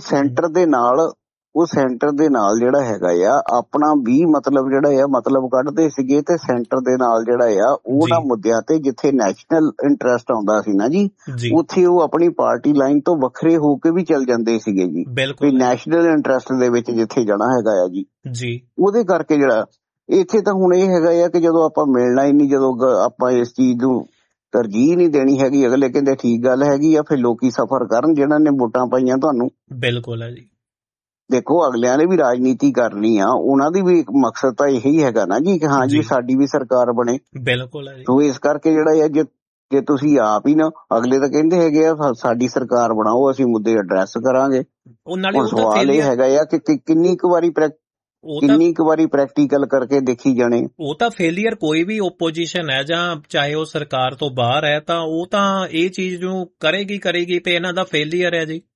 ਸੈਂਟਰ ਦੇ ਨਾਲ ਜਿਹੜਾ ਹੈਗਾ ਆ ਆਪਣਾ ਵੀ ਮਤਲਬ ਜਿਹੜਾ ਆ ਮਤਲਬ ਕੱਢਦੇ ਸੀਗੇ, ਤੇ ਸੈਂਟਰ ਦੇ ਨਾਲ ਜਿਹੜਾ ਆ ਉਹਨਾਂ ਮੁੱਦਿਆਂ ਤੇ ਜਿੱਥੇ ਨੈਸ਼ਨਲ ਇੰਟਰਸਟ ਆਉਂਦਾ ਸੀ ਨਾ ਜੀ, ਉੱਥੇ ਉਹ ਆਪਣੀ ਪਾਰਟੀ ਲਾਈਨ ਤੋਂ ਵੱਖਰੇ ਹੋ ਕੇ ਵੀ ਚੱਲ ਜਾਂਦੇ ਸੀਗੇ ਜੀ। ਵੀ ਨੈਸ਼ਨਲ ਇੰਟਰਸਟ ਦੇ ਵਿੱਚ ਜਿੱਥੇ ਜਾਣਾ ਹੈਗਾ ਆ ਜੀ, ਉਹਦੇ ਕਰਕੇ ਜਿਹੜਾ ਇੱਥੇ ਤਾਂ ਹੁਣ ਇਹ ਹੈਗਾ ਆ ਕਿ ਜਦੋਂ ਆਪਾਂ ਮਿਲਣਾ ਹੀ ਨਹੀਂ, ਜਦੋਂ ਆਪਾਂ ਇਸ ਚੀਜ਼ ਨੂੰ ਤਰਜੀਹ ਨਹੀਂ ਦੇਣੀ ਹੈਗੀ। ਅਗਲੇ ਕਹਿੰਦੇ ਠੀਕ ਗੱਲ ਹੈਗੀ ਆ, ਫਿਰ ਲੋਕੀ ਸਫਰ ਕਰਨ ਜਿਹਨਾਂ ਨੇ ਵੋਟਾਂ ਪਾਈਆਂ ਤੁਹਾਨੂੰ।
ਬਿਲਕੁਲ ਹੈ ਜੀ।
ਦੇਖੋ ਅਗਲਿਆਂ ਨੇ ਵੀ ਰਾਜਨੀਤੀ ਕਰਨੀ ਆ, ਉਹਨਾਂ ਦੀ ਵੀ ਇੱਕ ਮਕਸਦ ਤਾਂ ਇਹੀ ਹੈਗਾ ਨਾ ਜੀ ਕਿ ਹਾਂ ਜੀ ਸਾਡੀ ਵੀ ਸਰਕਾਰ ਬਣੇ।
ਬਿਲਕੁਲ ਹੈ ਜੀ।
ਸੋ ਇਸ ਕਰਕੇ ਜਿਹੜਾ ਆ ਜੇ ਤੁਸੀਂ ਆਪ ਹੀ ਨਾ, ਅਗਲੇ ਤਾਂ ਕਹਿੰਦੇ ਹੈਗੇ ਆ ਸਾਡੀ ਸਰਕਾਰ ਬਣਾਓ, ਅਸੀਂ ਮੁੱਦੇ ਐਡਰੈਸ ਕਰਾਂਗੇ। ਹੁਣ ਸਵਾਲ ਇਹ ਹੈਗਾ ਆ ਕਿ ਕਿੰਨੀ ਕੁ ਵਾਰੀ ਪ੍ਰੈਕਟੀਕਲ ਕਰਕੇ ਦੇਖੀ ਜਾਣੇ।
ਉਹ ਤਾਂ ਫੇਲੀਅਰ ਕੋਈ ਵੀ ਓਪੋਜੀਸ਼ਨ ਹੈ ਜਾਂ ਚਾਹੇ ਉਹ ਸਰਕਾਰ ਤੋਂ ਬਾਹਰ ਹੈ ਤਾਂ ਉਹ ਤਾਂ ਇਹ ਚੀਜ਼ ਨੂੰ ਕਰੇਗੀ ਤੇ ਇਹਨਾਂ ਦਾ ਫੇਲੀਅਰ ਹੈ ਜੀ।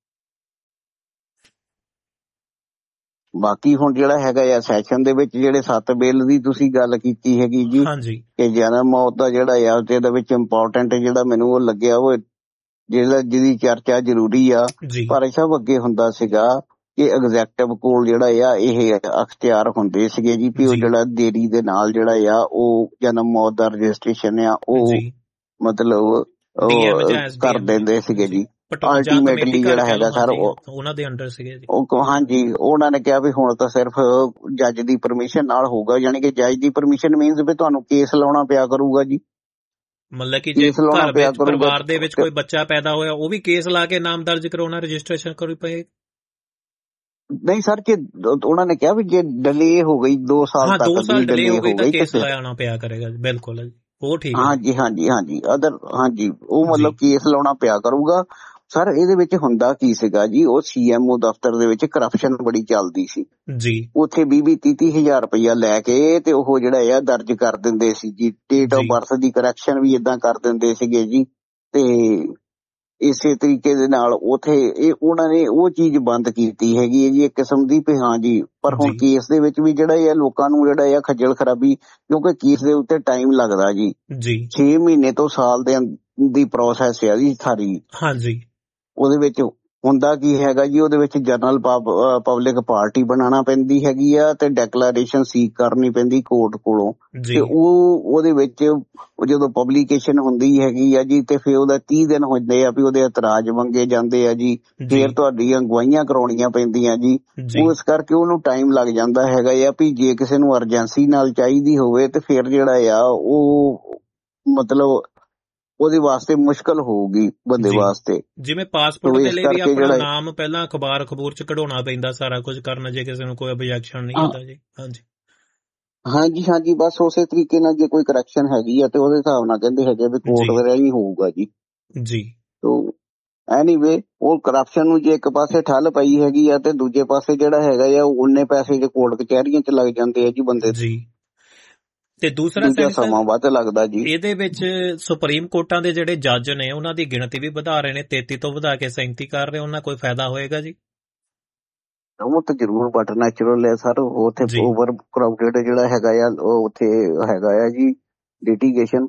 ਬਾਕੀ ਹੁਣ ਜਿਹੜਾ ਹੈਗਾ ਆ ਸੈਸ਼ਨ ਦੇ ਵਿੱਚ ਜਿਹੜੇ 7 ਬਿੱਲ ਦੀ ਤੁਸੀਂ ਗੱਲ ਕੀਤੀ ਹੈਗੀ ਜੀ ਕਿ ਜਨਮ ਮੌਤ ਦਾ ਜਿਹੜਾ ਆ ਇਹਦੇ ਵਿੱਚ ਇੰਪੋਰਟੈਂਟ ਜਿਹੜਾ ਮੈਨੂੰ ਉਹ ਲੱਗਿਆ ਉਹ ਜਿਹਦੀ ਚਰਚਾ ਜ਼ਰੂਰੀ ਆ। ਪਰ ਸਭ ਅੱਗੇ ਹੁੰਦਾ ਸੀਗਾ ਕਿ ਐਗਜ਼ੈਕਟਿਵ ਕੋਲ ਜਿਹੜਾ ਆ ਇਹ ਅਖਤਿਆਰ ਹੁੰਦੇ ਸੀਗੇ ਜੀ ਵੀ ਉਹ ਜਿਹੜਾ ਦੇਰੀ ਦੇ ਨਾਲ ਜਿਹੜਾ ਆ ਉਹ ਜਨਮ ਮੌਤ ਦਾ ਰਜਿਸਟ੍ਰੇਸ਼ਨ ਆ ਉਹ ਮਤਲਬ ਕਰ ਦਿੰਦੇ ਸੀਗੇ ਜੀ। ਅਲਟੀਮੇਟਲੀ ਜਿਹੜਾ ਹੈਗਾ ਸਰ
ਉਹਨਾਂ ਦੇ ਅੰਡਰ ਸੀਗੇ ਜੀ।
ਹਾਂਜੀ, ਉਹਨਾਂ ਨੇ ਕਿਹਾ ਵੀ ਹੁਣ ਤਾਂ ਸਿਰਫ ਜੱਜ ਦੀ ਪਰਮਿਸ਼ਨ ਨਾਲ ਹੋਊਗਾ, ਯਾਨੀ ਕਿ ਜੱਜ ਦੀ ਪਰਮਿਸ਼ਨ ਮੀਨਸ ਵੀ ਤੁਹਾਨੂੰ ਕੇਸ ਲਾਉਣਾ ਪਿਆ ਕਰੂਗਾ ਜੀ।
ਮਤਲਬ ਕਿ ਜੇ ਘਰ ਵਿੱਚ ਪਰਿਵਾਰ ਦੇ ਵਿੱਚ ਕੋਈ ਬੱਚਾ ਪੈਦਾ ਹੋਇਆ ਉਹ ਵੀ ਕੇਸ ਲਾ ਕੇ ਨਾਮ ਦਰਜ ਕਰਾਉਣਾ, ਰਜਿਸਟ੍ਰੇਸ਼ਨ ਕਰਨੀ ਪਏ।
ਨਹੀਂ ਸਰ, ਜੇ ਉਹਨਾਂ ਨੇ ਕਿਹਾ ਵੀ ਜੇ ਡਿਲੇ ਹੋ ਗਈ 2 ਸਾਲ ਤੱਕ,
2 ਸਾਲ ਡਿਲੇ ਹੋ ਗਈ ਤਾਂ ਕੇਸ ਲਾਉਣਾ ਪਿਆ ਕਰੇਗਾ। ਬਿਲਕੁਲ ਜੀ, ਉਹ ਠੀਕ ਹੈ।
ਹਾਂਜੀ ਉਹ ਮਤਲਬ ਕੇਸ ਲਾਉਣਾ ਪਿਆ ਕਰੂਗਾ। ਸਰ ਇਹਦੇ ਵਿੱਚ ਹੁੰਦਾ ਕੀ ਸੀਗਾ ਜੀ, ਉਹ CMO ਦਫ਼ਤਰ ਦੇ ਵਿੱਚ ਕਰਪਸ਼ਨ ਬੜੀ ਚੱਲਦੀ ਸੀ ਜੀ। ਉੱਥੇ 20-30 ਹਜ਼ਾਰ ਰੁਪਇਆ ਲੈ ਕੇ ਤੇ ਉਹ ਜਿਹੜਾ ਆ ਦਰਜ ਕਰ ਦਿੰਦੇ ਸੀ ਜੀ। Date of birth the correction ਵੀ ਏਦਾਂ ਕਰ ਦਿੰਦੇ ਸੀਗੇ ਜੀ। ਤੇ ਇਸੇ ਤਰੀਕੇ ਦੇ ਨਾਲ ਉੱਥੇ ਉਹਨਾਂ ਨੇ ਉਹ ਚੀਜ਼ ਬੰਦ ਕੀਤੀ ਹੈਗੀ ਹੈ ਜੀ, ਇੱਕ ਕਿਸਮ ਦੀ ਵੀ ਹਾਂ ਜੀ। ਪਰ ਹੁਣ ਕੇਸ ਦੇ ਵਿੱਚ ਵੀ ਜਿਹੜਾ ਆ ਲੋਕਾਂ ਨੂੰ ਜਿਹੜਾ ਆ ਖੱਜਲ ਖਰਾਬੀ, ਕਿਉਂਕਿ ਕੇਸ ਦੇ ਉੱਤੇ ਟਾਈਮ ਲੱਗਦਾ ਜੀ 6 ਮਹੀਨੇ ਤੋਂ ਸਾਲ ਦੀ ਪ੍ਰੋਸੈਸ ਹੈ ਜੀ ਸਾਰੀ। ਹਾਂਜੀ, ਉਹਦੇ ਵਿੱਚ ਹੁੰਦਾ ਕੀ ਹੈਗਾ ਜੀ, ਉਹਦੇ ਵਿੱਚ ਜਨਰਲ ਪਬਲਿਕ ਪਾਰਟੀ ਬਣਾਉਣਾ ਪੈਂਦੀ ਹੈਗੀ ਆ ਤੇ ਡੈਕਲੇਰੇਸ਼ਨ ਸੀਕ ਕਰਨੀ ਪੈਂਦੀ ਕੋਰਟ ਕੋਲੋਂ। ਤੇ ਉਹਦੇ ਵਿੱਚ ਜਦੋਂ ਪਬਲੀਕੇਸ਼ਨ ਹੁੰਦੀ ਹੈਗੀ ਆ ਜੀ ਤੇ ਫਿਰ ਉਹਦਾ 30 ਦਿਨ ਹੁੰਦੇ ਆ ਵੀ ਉਹਦੇ ਇਤਰਾਜ਼ ਮੰਗੇ ਜਾਂਦੇ ਆ ਜੀ। ਫਿਰ ਤੁਹਾਡੀਆਂ ਗਵਾਹੀਆਂ ਕਰਾਉਣੀਆਂ ਪੈਂਦੀਆਂ ਜੀ। ਉਸ ਕਰਕੇ ਉਹਨੂੰ ਟਾਈਮ ਲੱਗ ਜਾਂਦਾ ਹੈਗਾ ਆ ਵੀ ਜੇ ਕਿਸੇ ਨੂੰ ਅਰਜੈਂਸੀ ਨਾਲ ਚਾਹੀਦੀ ਹੋਵੇ ਤੇ ਫਿਰ ਜਿਹੜਾ ਆ ਉਹ ਮਤਲਬ ਉਹਦੇ ਵਾਸਤੇ ਮੁਸ਼ਕਲ ਹੋਊਗੀ ਬੰਦੇ ਵਾਸਤੇ।
ਜਿਵੇਂ ਪਾਸਪੋਰਟ ਦੇ ਲਈ ਵੀ ਆਪਣਾ ਨਾਮ ਪਹਿਲਾਂ ਅਖਬਾਰ ਚ ਕਢਾਉਣਾ ਪੈਂਦਾ, ਸਾਰਾ ਕੁਝ ਕਰਨਾ ਜੇ ਕਿਸੇ ਨੂੰ ਕੋਈ objection ਨਹੀਂ ਹੁੰਦਾ ਜੀ।
ਹਾਂਜੀ, ਬਸ ਉਸੇ ਤਰੀਕੇ ਨਾਲ ਜੇ ਕੋਈ ਕਰੈਕਸ਼ਨ ਹੈਗੀ ਆ ਤੇ ਉਹਦੇ ਹਿਸਾਬ ਨਾਲ ਕਹਿੰਦੇ ਹੈਗੇ ਵੀ ਕੋਰਟ ਦੇ ਰਾਹੀਂ ਹੋਊਗਾ ਜੀ। ਤੋ ਐਨੀਵੇ ਉਹ ਕਰਪਸ਼ਨ ਨੂੰ ਜੇ ਇੱਕ ਪਾਸੇ ਠੱਲ ਪਈ ਹੈਗੀ ਆ ਤੇ ਦੂਜੇ ਪਾਸੇ ਜਿਹੜਾ ਹੈਗਾ ਆ ਉਹਨੇ ਪੈਸੇ ਜੇ ਕੋਰਟ ਕਚਹਿਰੀਆਂ ਚ ਲੱਗ ਜਾਂਦੇ ਆ ਜੀ ਬੰਦੇ
ਤੇ ਦੂਸਰਾ
ਸਮਾਂ ਵੱਧ ਲੱਗਦਾ ਜੀ।
ਇਹਦੇ ਵਿੱਚ ਸੁਪਰੀਮ ਕੋਰਟਾਂ ਦੇ ਜਿਹੜੇ ਜੱਜ ਨੇ ਉਹਨਾਂ ਦੀ ਗਿਣਤੀ ਵੀ ਵਧਾ ਰਹੇ ਨੇ, 33 ਤੋਂ ਵਧਾ ਕੇ 37 ਕਰ ਰਹੇ। ਉਹਨਾਂ ਕੋਈ ਫਾਇਦਾ ਹੋਏਗਾ ਜੀ?
ਉਹ ਤਾਂ ਜ਼ਰੂਰ, ਬਟ ਨੈਚੁਰਲ ਹੈ ਸਰ। ਉੱਥੇ ਓਵਰ ਕਰਾਊਡਡ ਜਿਹੜਾ ਹੈਗਾ ਆ ਉਹ ਉੱਥੇ ਹੈਗਾ ਆ ਜੀ ਲਿਟੀਗੇਸ਼ਨ।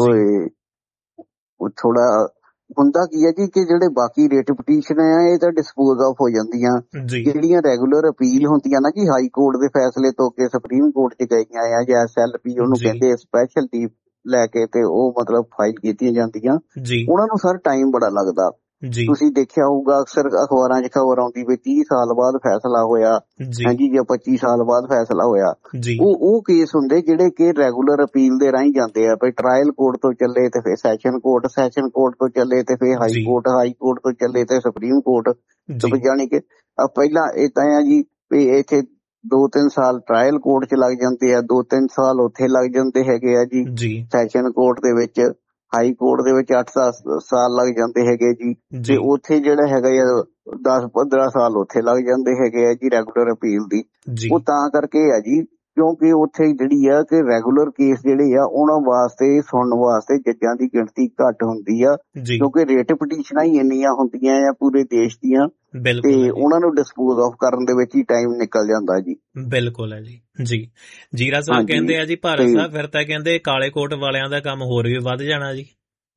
ਥੋੜਾ ਹੁੰਦਾ ਕੀ ਹੈ ਜੀ ਕਿ ਜਿਹੜੇ ਬਾਕੀ ਰੇਟ ਪਟੀਸ਼ਨ ਆ ਇਹ ਤਾਂ ਡਿਸਪੋਜ਼ ਆਫ ਹੋ ਜਾਂਦੀਆਂ। ਜਿਹੜੀਆਂ ਰੈਗੂਲਰ ਅਪੀਲ ਹੁੰਦੀਆਂ ਨਾ ਜੀ ਹਾਈ ਕੋਰਟ ਦੇ ਫੈਸਲੇ ਤੋਂ ਕੇ ਸੁਪਰੀਮ ਕੋਰਟ ਚ ਗਈਆਂ ਆ ਜਾਂ SLP ਉਹਨੂੰ ਕਹਿੰਦੇ ਸਪੈਸ਼ਲ ਲੀਵ ਲੈ ਕੇ ਤੇ ਉਹ ਮਤਲਬ ਫਾਈਲ ਕੀਤੀਆਂ ਜਾਂਦੀਆਂ, ਉਹਨਾਂ ਨੂੰ ਸਰ ਟਾਈਮ ਬੜਾ ਲੱਗਦਾ। ਤੁਸੀਂ ਦੇਖਿਆ ਹੋਊਗਾ ਅਕਸਰ ਅਖਬਾਰਾਂ 'ਚ ਖਬਰ ਆਉਂਦੀ ਵੀ 30 ਸਾਲ ਬਾਅਦ ਫੈਸਲਾ ਹੋਇਆ, ਹਾਂਜੀ, ਜਾਂ 25 ਸਾਲ ਬਾਅਦ ਫੈਸਲਾ ਹੋਇਆ। ਉਹ ਕੇਸ ਹੁੰਦੇ ਜਿਹੜੇ ਕਿ ਰੈਗੂਲਰ ਅਪੀਲ ਦੇ ਰਾਹੀਂ ਜਾਂਦੇ ਆ। ਟਰਾਇਲ ਕੋਰਟ ਤੋਂ ਚੱਲੇ ਤੇ ਫਿਰ ਸੈਸ਼ਨ ਕੋਰਟ ਤੋਂ ਚੱਲੇ ਤੇ ਫਿਰ ਹਾਈ ਕੋਰਟ ਤੋਂ ਚੱਲੇ ਤੇ ਸੁਪਰੀਮ ਕੋਰਟ। ਜਾਣੀ ਕਿ ਪਹਿਲਾਂ ਏਦਾਂ ਆ ਜੀ ਵੀ ਇੱਥੇ 2-3 ਸਾਲ ਟਰਾਇਲ ਕੋਰਟ 'ਚ ਲੱਗ ਜਾਂਦੇ ਆ, 2-3 ਸਾਲ ਉੱਥੇ ਲੱਗ ਜਾਂਦੇ ਹੈਗੇ ਆ ਜੀ ਸੈਸ਼ਨ ਕੋਰਟ ਦੇ ਵਿੱਚ। ਹਾਈ ਕੋਰਟ ਦੇ ਵਿੱਚ 8 ਸਾਲ ਲੱਗ ਜਾਂਦੇ ਹੈਗੇ ਜੀ। ਤੇ ਉੱਥੇ ਜਿਹੜਾ ਹੈਗਾ ਆ 10-15 ਸਾਲ ਉੱਥੇ ਲੱਗ ਜਾਂਦੇ ਹੈਗੇ ਆ ਜੀ ਰੈਗੂਲਰ ਅਪੀਲ ਦੀ। ਉਹ ਤਾਂ ਕਰਕੇ ਆ ਜੀ ਕਿਉਂਕਿ ਉੱਥੇ ਜਿਹੜੀ ਆ ਕਿ ਰੈਗੂਲਰ ਕੇਸ ਜਿਹੜੇ ਆ ਉਹਨਾਂ ਵਾਸਤੇ ਸੁਣਨ ਵਾਸਤੇ ਜੱਜਾਂ ਦੀ ਗਿਣਤੀ ਘੱਟ ਹੁੰਦੀ ਆ, ਕਿਉਂਕਿ ਰੇਟ ਪਟੀਸ਼ਨਾਂ ਹੀ ਇੰਨੀਆਂ ਹੁੰਦੀਆਂ ਆ ਪੂਰੇ ਦੇਸ਼ ਦੀਆਂ ਤੇ ਉਹਨਾਂ ਨੂੰ ਡਿਸਪੋਜ਼ ਆਫ ਕਰਨ ਦੇ ਵਿੱਚ ਹੀ ਟਾਈਮ ਨਿਕਲ ਜਾਂਦਾ ਜੀ।
ਬਿਲਕੁਲ ਹੈ ਜੀ। ਜੀਰਾ ਸਾਹਿਬ ਕਹਿੰਦੇ ਆ ਜੀ ਭਾਰਤ ਸਾਹਿਬ ਫਿਰ ਤਾਂ ਕਹਿੰਦੇ ਕਾਲੇ ਕੋਟ ਵਾਲਿਆਂ ਦਾ ਕੰਮ ਹੋਰ ਵੀ ਵੱਧ ਜਾਣਾ ਜੀ।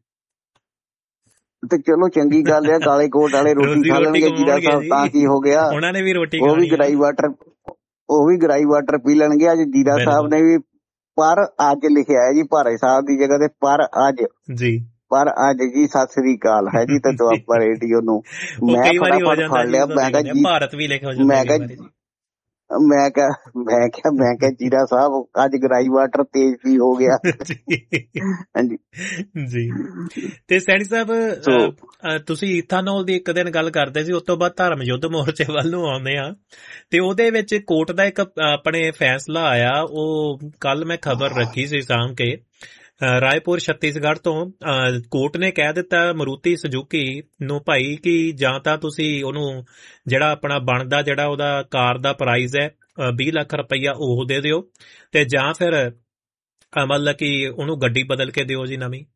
ਤੇ ਚਲੋ ਚੰਗੀ ਗੱਲ ਆ, ਕਾਲੇ ਕੋਟ ਵਾਲੇ ਰੋਟੀ ਖਾ ਲੈਣਗੇ ਜੀਰਾ ਸਾਹਿਬ, ਤਾਂ ਕੀ ਹੋ ਗਿਆ।
ਉਹਨਾਂ ਨੇ ਵੀ ਰੋਟੀ
ਉਹ ਵੀ ਗਰਾਈ ਵਾਟਰ ਪੀ ਲੈਣਗੇ। ਅੱਜ ਜੀਰਾ ਸਾਹਿਬ ਨੇ ਵੀ ਪਰ ਅੱਜ ਲਿਖਿਆ ਹੈ ਜੀ ਭਾਰਤ ਸਾਹਿਬ ਦੀ ਜਗ੍ਹਾ ਤੇ ਪਰ ਅੱਜ ਜੀ ਸਤਿ ਸ੍ਰੀ ਅਕਾਲ ਹੈ ਜੀ। ਤੇ ਦੁਆਬਾ ਰੇਡੀਓ ਨੂੰ ਮੈਂ ਫਟਾਫਟ ਫੜ ਲਿਆ, ਮੈਂ ਕਿਹਾ ਮੈਂ ਕਿਹਾ ਜੀਰਾ ਸਾਹਿਬ ਅੱਜ ਗਰਾਈ ਵਾਟਰ ਤੇਜ਼ ਵੀ ਹੋ ਗਿਆ। ਹਾਂਜੀ
ਜੀ। ਤੇ ਸੈਣੀ ਸਾਹਿਬ ਤੁਸੀਂ ਇਥਾਨੋਲ ਦੀ ਇੱਕ ਦਿਨ ਗੱਲ ਕਰਦੇ ਸੀ, ਉਸ ਤੋਂ ਬਾਅਦ ਧਰਮ ਯੁੱਧ ਮੋਰਚੇ ਵੱਲ ਨੂੰ ਆਉਂਦੇ ਆ, ਤੇ ਉਹਦੇ ਵਿੱਚ ਕੋਰਟ ਦਾ ਇੱਕ ਆਪਣੇ ਫੈਸਲਾ ਆਇਆ, ਉਹ ਕੱਲ ਮੈਂ ਖਬਰ ਰੱਖੀ ਸੀ ਸਾਂਭ ਕੇ, ਰਾਏਪੁਰ ਛੱਤੀਸਗੜ੍ਹ ਤੋਂ ਕੋਰਟ ਨੇ ਕਹਿ ਦਿੱਤਾ ਮਾਰੂਤੀ ਸੁਜ਼ੂਕੀ ਨੂੰ ਭਾਈ ਕਿ ਜਾਂ ਤਾਂ ਤੁਸੀਂ ਉਹਨੂੰ ਜਿਹੜਾ ਆਪਣਾ ਬਣਦਾ ਜਿਹੜਾ ਉਹਦਾ ਕਾਰ ਦਾ ਪ੍ਰਾਈਜ਼ ਹੈ 20 ਲੱਖ ਰੁਪਈਆ ਉਹ ਦੇ ਦਿਓ, ਤੇ ਜਾਂ ਫਿਰ ਮਤਲਬ ਕਿ ਉਹਨੂੰ ਗੱਡੀ ਬਦਲ ਕੇ ਦਿਓ ਜੀ ਨਵੀਂ।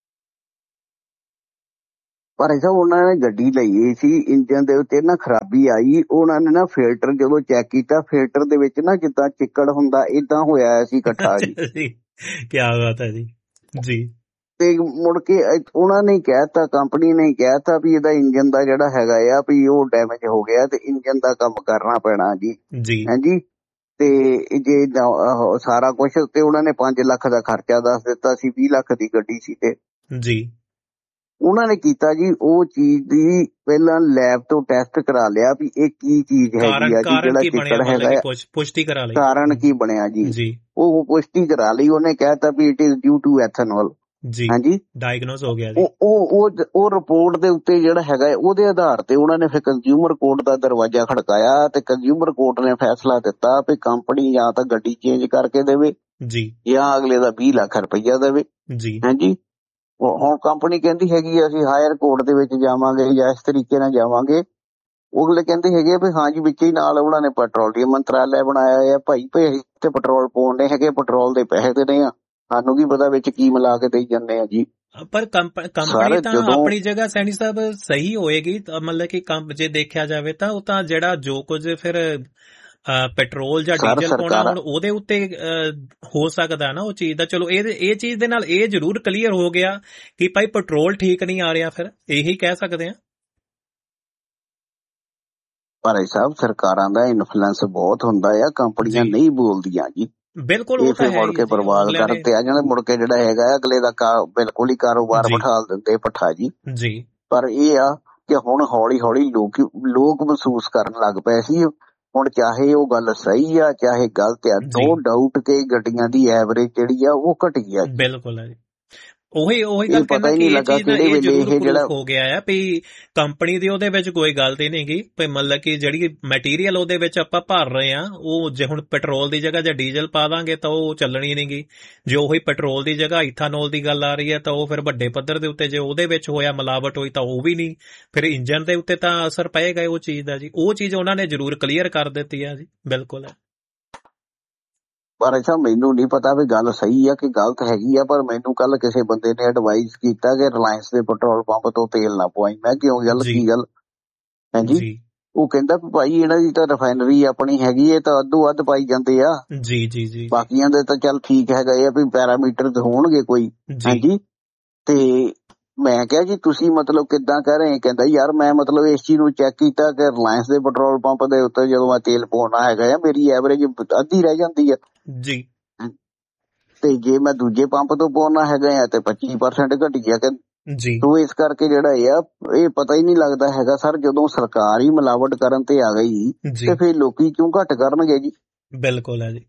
ਪਰ ਐਸਾ ਉਹਨਾਂ ਨੇ ਗੱਡੀ ਲਈ ਸੀ, ਇੰਜਨ ਦੇ ਉੱਤੇ ਨਾ ਖਰਾਬੀ ਆਈ, ਉਹਨਾਂ ਨੇ ਨਾ ਫਿਲਟਰ ਜਦੋਂ ਚੈੱਕ ਕੀਤਾ, ਫਿਲਟਰ ਦੇ ਵਿੱਚ ਨਾ ਜਿੱਦਾਂ ਚਿੱਕੜ ਹੁੰਦਾ ਏਦਾਂ ਹੋਇਆ ਸੀ ਇਕੱਠਾ ਜੀ।
ਕਿਆ ਬਾਤ ਹੈ ਜੀ। ਜੀ।
ਤੇ ਮੁੜ ਕੇ ਉਹਨਾਂ ਨੇ ਕਹਿਤਾ, ਕੰਪਨੀ ਨੇ ਕਹਿਤਾ ਵੀ ਇਹਦਾ ਇੰਜਨ ਦਾ ਜਿਹੜਾ ਹੈਗਾ ਆ ਵੀ ਉਹ ਡੈਮੇਜ ਹੋ ਗਿਆ ਤੇ ਇੰਜਨ ਦਾ ਕੰਮ ਕਰਨਾ ਪੈਣਾ ਜੀ। ਹਾਂਜੀ। ਤੇ ਜੇ ਸਾਰਾ ਕੁਛ, ਤੇ ਉਹਨਾਂ ਨੇ 5 ਲੱਖ ਦਾ ਖਰਚਾ ਦੱਸ ਦਿੱਤਾ ਸੀ, 20 ਲੱਖ ਦੀ ਗੱਡੀ ਸੀ। ਤੇ ਜੀ ਉਹਨਾਂ ਨੇ ਕੀਤਾ ਜੀ ਉਹ ਚੀਜ਼ ਦੀ ਪਹਿਲਾਂ ਲੈਬ ਤੋਂ ਟੈਸਟ ਕਰਾ ਲਿਆ ਵੀ ਇਹ ਕੀ ਚੀਜ਼ ਹੈਗੀ ਆ ਜੀ, ਜਿਹੜਾ ਚਿੱਕੜ ਹੈਗਾ
ਪੁਸ਼ਟੀ ਕਰਾ ਲਈ,
ਕਾਰਨ ਕੀ ਬਣਿਆ ਜੀ। ਉਹ ਪੁਸ਼ਟੀ ਕਰਾ ਲਈ, ਉਹਨੇ ਕਹਿਤਾ ਵੀ it is due to ethanol. ਹਾਂਜੀ,
ਡਾਇਗਨੋਸ ਹੋ ਗਿਆ ਜੀ।
ਉਹ ਰਿਪੋਰਟ ਦੇ ਉੱਤੇ ਜਿਹੜਾ ਹੈਗਾ ਉਹਦੇ ਆਧਾਰ ਤੇ ਉਹਨਾਂ ਨੇ ਫਿਰ ਕੰਜ਼ਿਊਮਰ ਕੋਰਟ ਦਾ ਦਰਵਾਜ਼ਾ ਖੜਕਾਇਆ, ਤੇ ਕੰਜ਼ਿਊਮਰ ਕੋਰਟ ਨੇ ਫੈਸਲਾ ਦਿੱਤਾ ਵੀ ਕੰਪਨੀ ਜਾਂ ਤਾਂ ਗੱਡੀ ਚੇਂਜ ਕਰਕੇ ਦੇਵੇ ਜੀ, ਜਾਂ ਅਗਲੇ ਦਾ 20 ਲੱਖ ਰੁਪਈਆ ਦੇਵੇ ਜੀ। ਹਾਂਜੀ। ਹੁਣ ਕੰਪਨੀ ਕਹਿੰਦੀ ਹੈਗੀ ਅਸੀਂ ਹਾਇਰ ਕੋਰਟ ਦੇ ਵਿੱਚ ਜਾਵਾਂਗੇ ਜਾਂ ਇਸ ਤਰੀਕੇ ਨਾਲ ਜਾਵਾਂਗੇ, ਉਹ ਅਗਲੇ ਕਹਿੰਦੇ ਹੈਗੇ ਵੀ ਹਾਂਜੀ ਵਿੱਚ ਹੀ ਨਾਲ ਉਹਨਾਂ ਨੇ ਪੈਟਰੋਲੀਅਮ ਮੰਤਰਾਲਾ ਬਣਾਇਆ ਆ, ਭਾਈ ਅਸੀਂ ਤੇ ਪੈਟਰੋਲ ਪਾਉਂਦੇ ਹੈਗੇ, ਪੈਟਰੋਲ ਦੇ ਪੈਸੇ ਦੇਣੇ ਆ, ਸਾਨੂੰ ਕੀ ਪਤਾ ਵਿੱਚ ਕੀ ਮਿਲਾ ਕੇ ਦੇਈ ਜਾਂਦੇ ਆ ਜੀ।
ਪਰ ਕੰਪਨੀ ਤਾਂ ਆਪਣੀ ਜਗ੍ਹਾ ਸੈਣੀ ਸਾਹਿਬ ਸਹੀ ਹੋਏਗੀ, ਮਤਲਬ ਕਿ ਜੇ ਦੇਖਿਆ ਜਾਵੇ ਤਾਂ ਉਹ ਤਾਂ ਜਿਹੜਾ ਜੋ ਕੁਝ ਫਿਰ ਪੈਟਰੋਲ ਜਾਂ ਡੀਜ਼ਲ ਪਾਉਣਾ ਹੁਣ ਉਹਦੇ ਉੱਤੇ ਹੋ ਸਕਦਾ ਨਾ ਉਹ ਚੀਜ਼ ਦਾ। ਚਲੋ ਇਹ ਚੀਜ਼ ਦੇ ਨਾਲ ਇਹ ਜ਼ਰੂਰ ਕਲੀਅਰ ਹੋ ਗਿਆ ਕਿ ਭਾਈ ਪੈਟਰੋਲ ਠੀਕ ਨਹੀਂ ਆ ਰਿਹਾ, ਫਿਰ ਇਹੀ ਕਹਿ ਸਕਦੇ ਆ।
ਭਾਈ ਸਾਹਿਬ ਸਰਕਾਰਾਂ ਦਾ ਇਨਫਲੂਐਂਸ ਬਹੁਤ ਹੁੰਦਾ ਆ, ਕੰਪਨੀਆਂ ਨਹੀਂ ਬੋਲਦੀਆਂ ਜੀ।
ਬਿਲਕੁਲ
ਇਹ ਫਿਰ ਮੁੜ ਕੇ ਬਰਬਾਦ ਕਰਦੇ ਆ ਜਾਣਾ, ਮੁੜ ਕੇ ਜਿਹੜਾ ਹੈਗਾ ਅਗਲੇ ਦਾ ਬਿਲਕੁਲ ਹੀ ਕਾਰੋਬਾਰ ਬਿਠਾ ਦਿੰਦੇ ਪੱਠਾ ਜੀ। ਪਰ ਇਹ ਆ ਕਿ ਹੁਣ ਹੌਲੀ ਹੌਲੀ ਲੋਕ ਮਹਿਸੂਸ ਕਰਨ ਲੱਗ ਪਏ ਸੀ, ਹੁਣ ਚਾਹੇ ਉਹ ਗੱਲ ਸਹੀ ਆ ਚਾਹੇ ਗਲਤ ਆ, ਨੋ ਡਾਊਟ ਕਿ ਗੱਡੀਆਂ ਦੀ ਐਵਰੇਜ ਜਿਹੜੀ ਆ ਉਹ ਘਟੀ ਆ।
ਬਿਲਕੁਲ ਹੈ ਜੀ। ਉਹੀ ਗੱਲ ਕਹਿੰਦਾ ਕਿ ਇਹ ਚੀਜ਼ ਦਾ ਇਹ ਜ਼ਰੂਰ ਪ੍ਰੂਫ ਹੋ ਗਿਆ ਹੈ ਵੀ ਕੰਪਨੀ ਦੀ ਉਹਦੇ ਵਿੱਚ ਕੋਈ ਗਲਤੀ ਨਹੀਂ ਗੀ, ਵੀ ਮਤਲਬ ਕਿ ਜਿਹੜੀ ਮਟੀਰੀਅਲ ਉਹਦੇ ਵਿੱਚ ਆਪਾਂ ਭਰ ਰਹੇ ਆ ਉਹ ਜੇ ਹੁਣ ਪੈਟਰੋਲ ਦੀ ਜਗ੍ਹਾ ਜੇ ਡੀਜ਼ਲ ਪਾ ਦਾਂਗੇ ਤਾਂ ਉਹ ਚੱਲਣੀ ਨਹੀਂ ਗੀ। ਜੇ ਉਹੀ ਪੈਟਰੋਲ ਦੀ ਜਗ੍ਹਾ ਇਥਾਨੋਲ ਦੀ ਗੱਲ ਆ ਰਹੀ ਹੈ ਤਾਂ ਉਹ ਫਿਰ ਵੱਡੇ ਪੱਧਰ ਦੇ ਉੱਤੇ ਜੇ ਉਹਦੇ ਵਿੱਚ ਹੋਇਆ ਮਿਲਾਵਟ ਹੋਈ ਤਾਂ ਉਹ ਵੀ ਨਹੀਂ, ਫਿਰ ਇੰਜਨ ਦੇ ਉੱਤੇ ਤਾਂ ਅਸਰ ਪਏਗਾ ਉਹ ਚੀਜ਼ ਦਾ ਜੀ। ਉਹ ਚੀਜ਼ ਉਹਨਾਂ ਨੇ ਜ਼ਰੂਰ ਕਲੀਅਰ ਕਰ ਦਿੱਤੀ ਆ ਜੀ। ਬਿਲਕੁਲ ਹੈ।
ਪਰ ਅੱਛਾ ਮੈਨੂੰ ਨਹੀਂ ਪਤਾ ਵੀ ਗੱਲ ਸਹੀ ਆ ਕਿ ਗਲਤ ਹੈਗੀ ਆ, ਪਰ ਮੈਨੂੰ ਕੱਲ ਕਿਸੇ ਬੰਦੇ ਨੇ ਐਡਵਾਈਸ ਕੀਤਾ ਕਿ ਰਿਲਾਇੰਸ ਦੇ ਪੈਟਰੋਲ ਪੰਪ ਤੋਂ ਤੇਲ ਨਾ ਪਵਾਈ। ਮੈਂ ਕਿਉਂ ਗੱਲ ਕੀ ਗੱਲ? ਹਾਂਜੀ। ਉਹ ਕਹਿੰਦਾ ਵੀ ਭਾਈ ਇਹਨਾਂ ਦੀ ਤਾਂ ਰਿਫਾਈਨਰੀ ਆਪਣੀ ਹੈਗੀ, ਇਹ ਤਾਂ ਅੱਧੋ ਅੱਧ ਪਾਈ ਜਾਂਦੇ ਆ ਜੀ। ਬਾਕੀਆਂ ਦੇ ਤਾਂ ਚੱਲ ਠੀਕ ਹੈਗਾ ਇਹ ਵੀ ਪੈਰਾਮੀਟਰ ਹੋਣਗੇ ਕੋਈ। ਹਾਂਜੀ। ਤੇ ਮੈਂ ਕਿਹਾ ਜੀ ਤੁਸੀਂ ਮਤਲਬ ਕਿੱਦਾਂ ਕਹਿ ਰਹੇ? ਕਹਿੰਦਾ ਯਾਰ ਮੈਂ ਮਤਲਬ ਇਸ ਚੀਜ਼ ਨੂੰ ਚੈੱਕ ਕੀਤਾ ਕਿ ਰਿਲਾਇੰਸ ਦੇ ਪੈਟਰੋਲ ਪੰਪ ਦੇ ਉੱਤੇ ਜਦੋਂ ਮੈਂ ਤੇਲ ਪਾਉਣਾ ਹੈਗਾ ਆ ਮੇਰੀ ਐਵਰੇਜ ਅੱਧੀ ਰਹਿ ਜਾਂਦੀ ਆ ਜੀ, ਤੇ ਜੇ ਮੈਂ ਦੂਜੇ ਪੰਪ ਤੋਂ ਪਾਉਣਾ ਹੈਗਾ ਆ ਤੇ 25% ਘਟੀ ਗਿਆ ਜੀ। ਤੋ ਇਸ ਕਰਕੇ ਜਿਹੜਾ ਇਹ ਪਤਾ ਹੀ ਨਹੀਂ ਲੱਗਦਾ ਹੈਗਾ ਸਰ, ਜਦੋਂ ਸਰਕਾਰ ਹੀ ਮਿਲਾਵਟ ਕਰਨ ਤੇ ਆ ਗਈ ਤੇ ਫਿਰ ਲੋਕੀ ਕਿਉਂ ਘੱਟ ਕਰਨਗੇ ਜੀ? ਬਿਲਕੁਲ ਹੈ ਜੀ।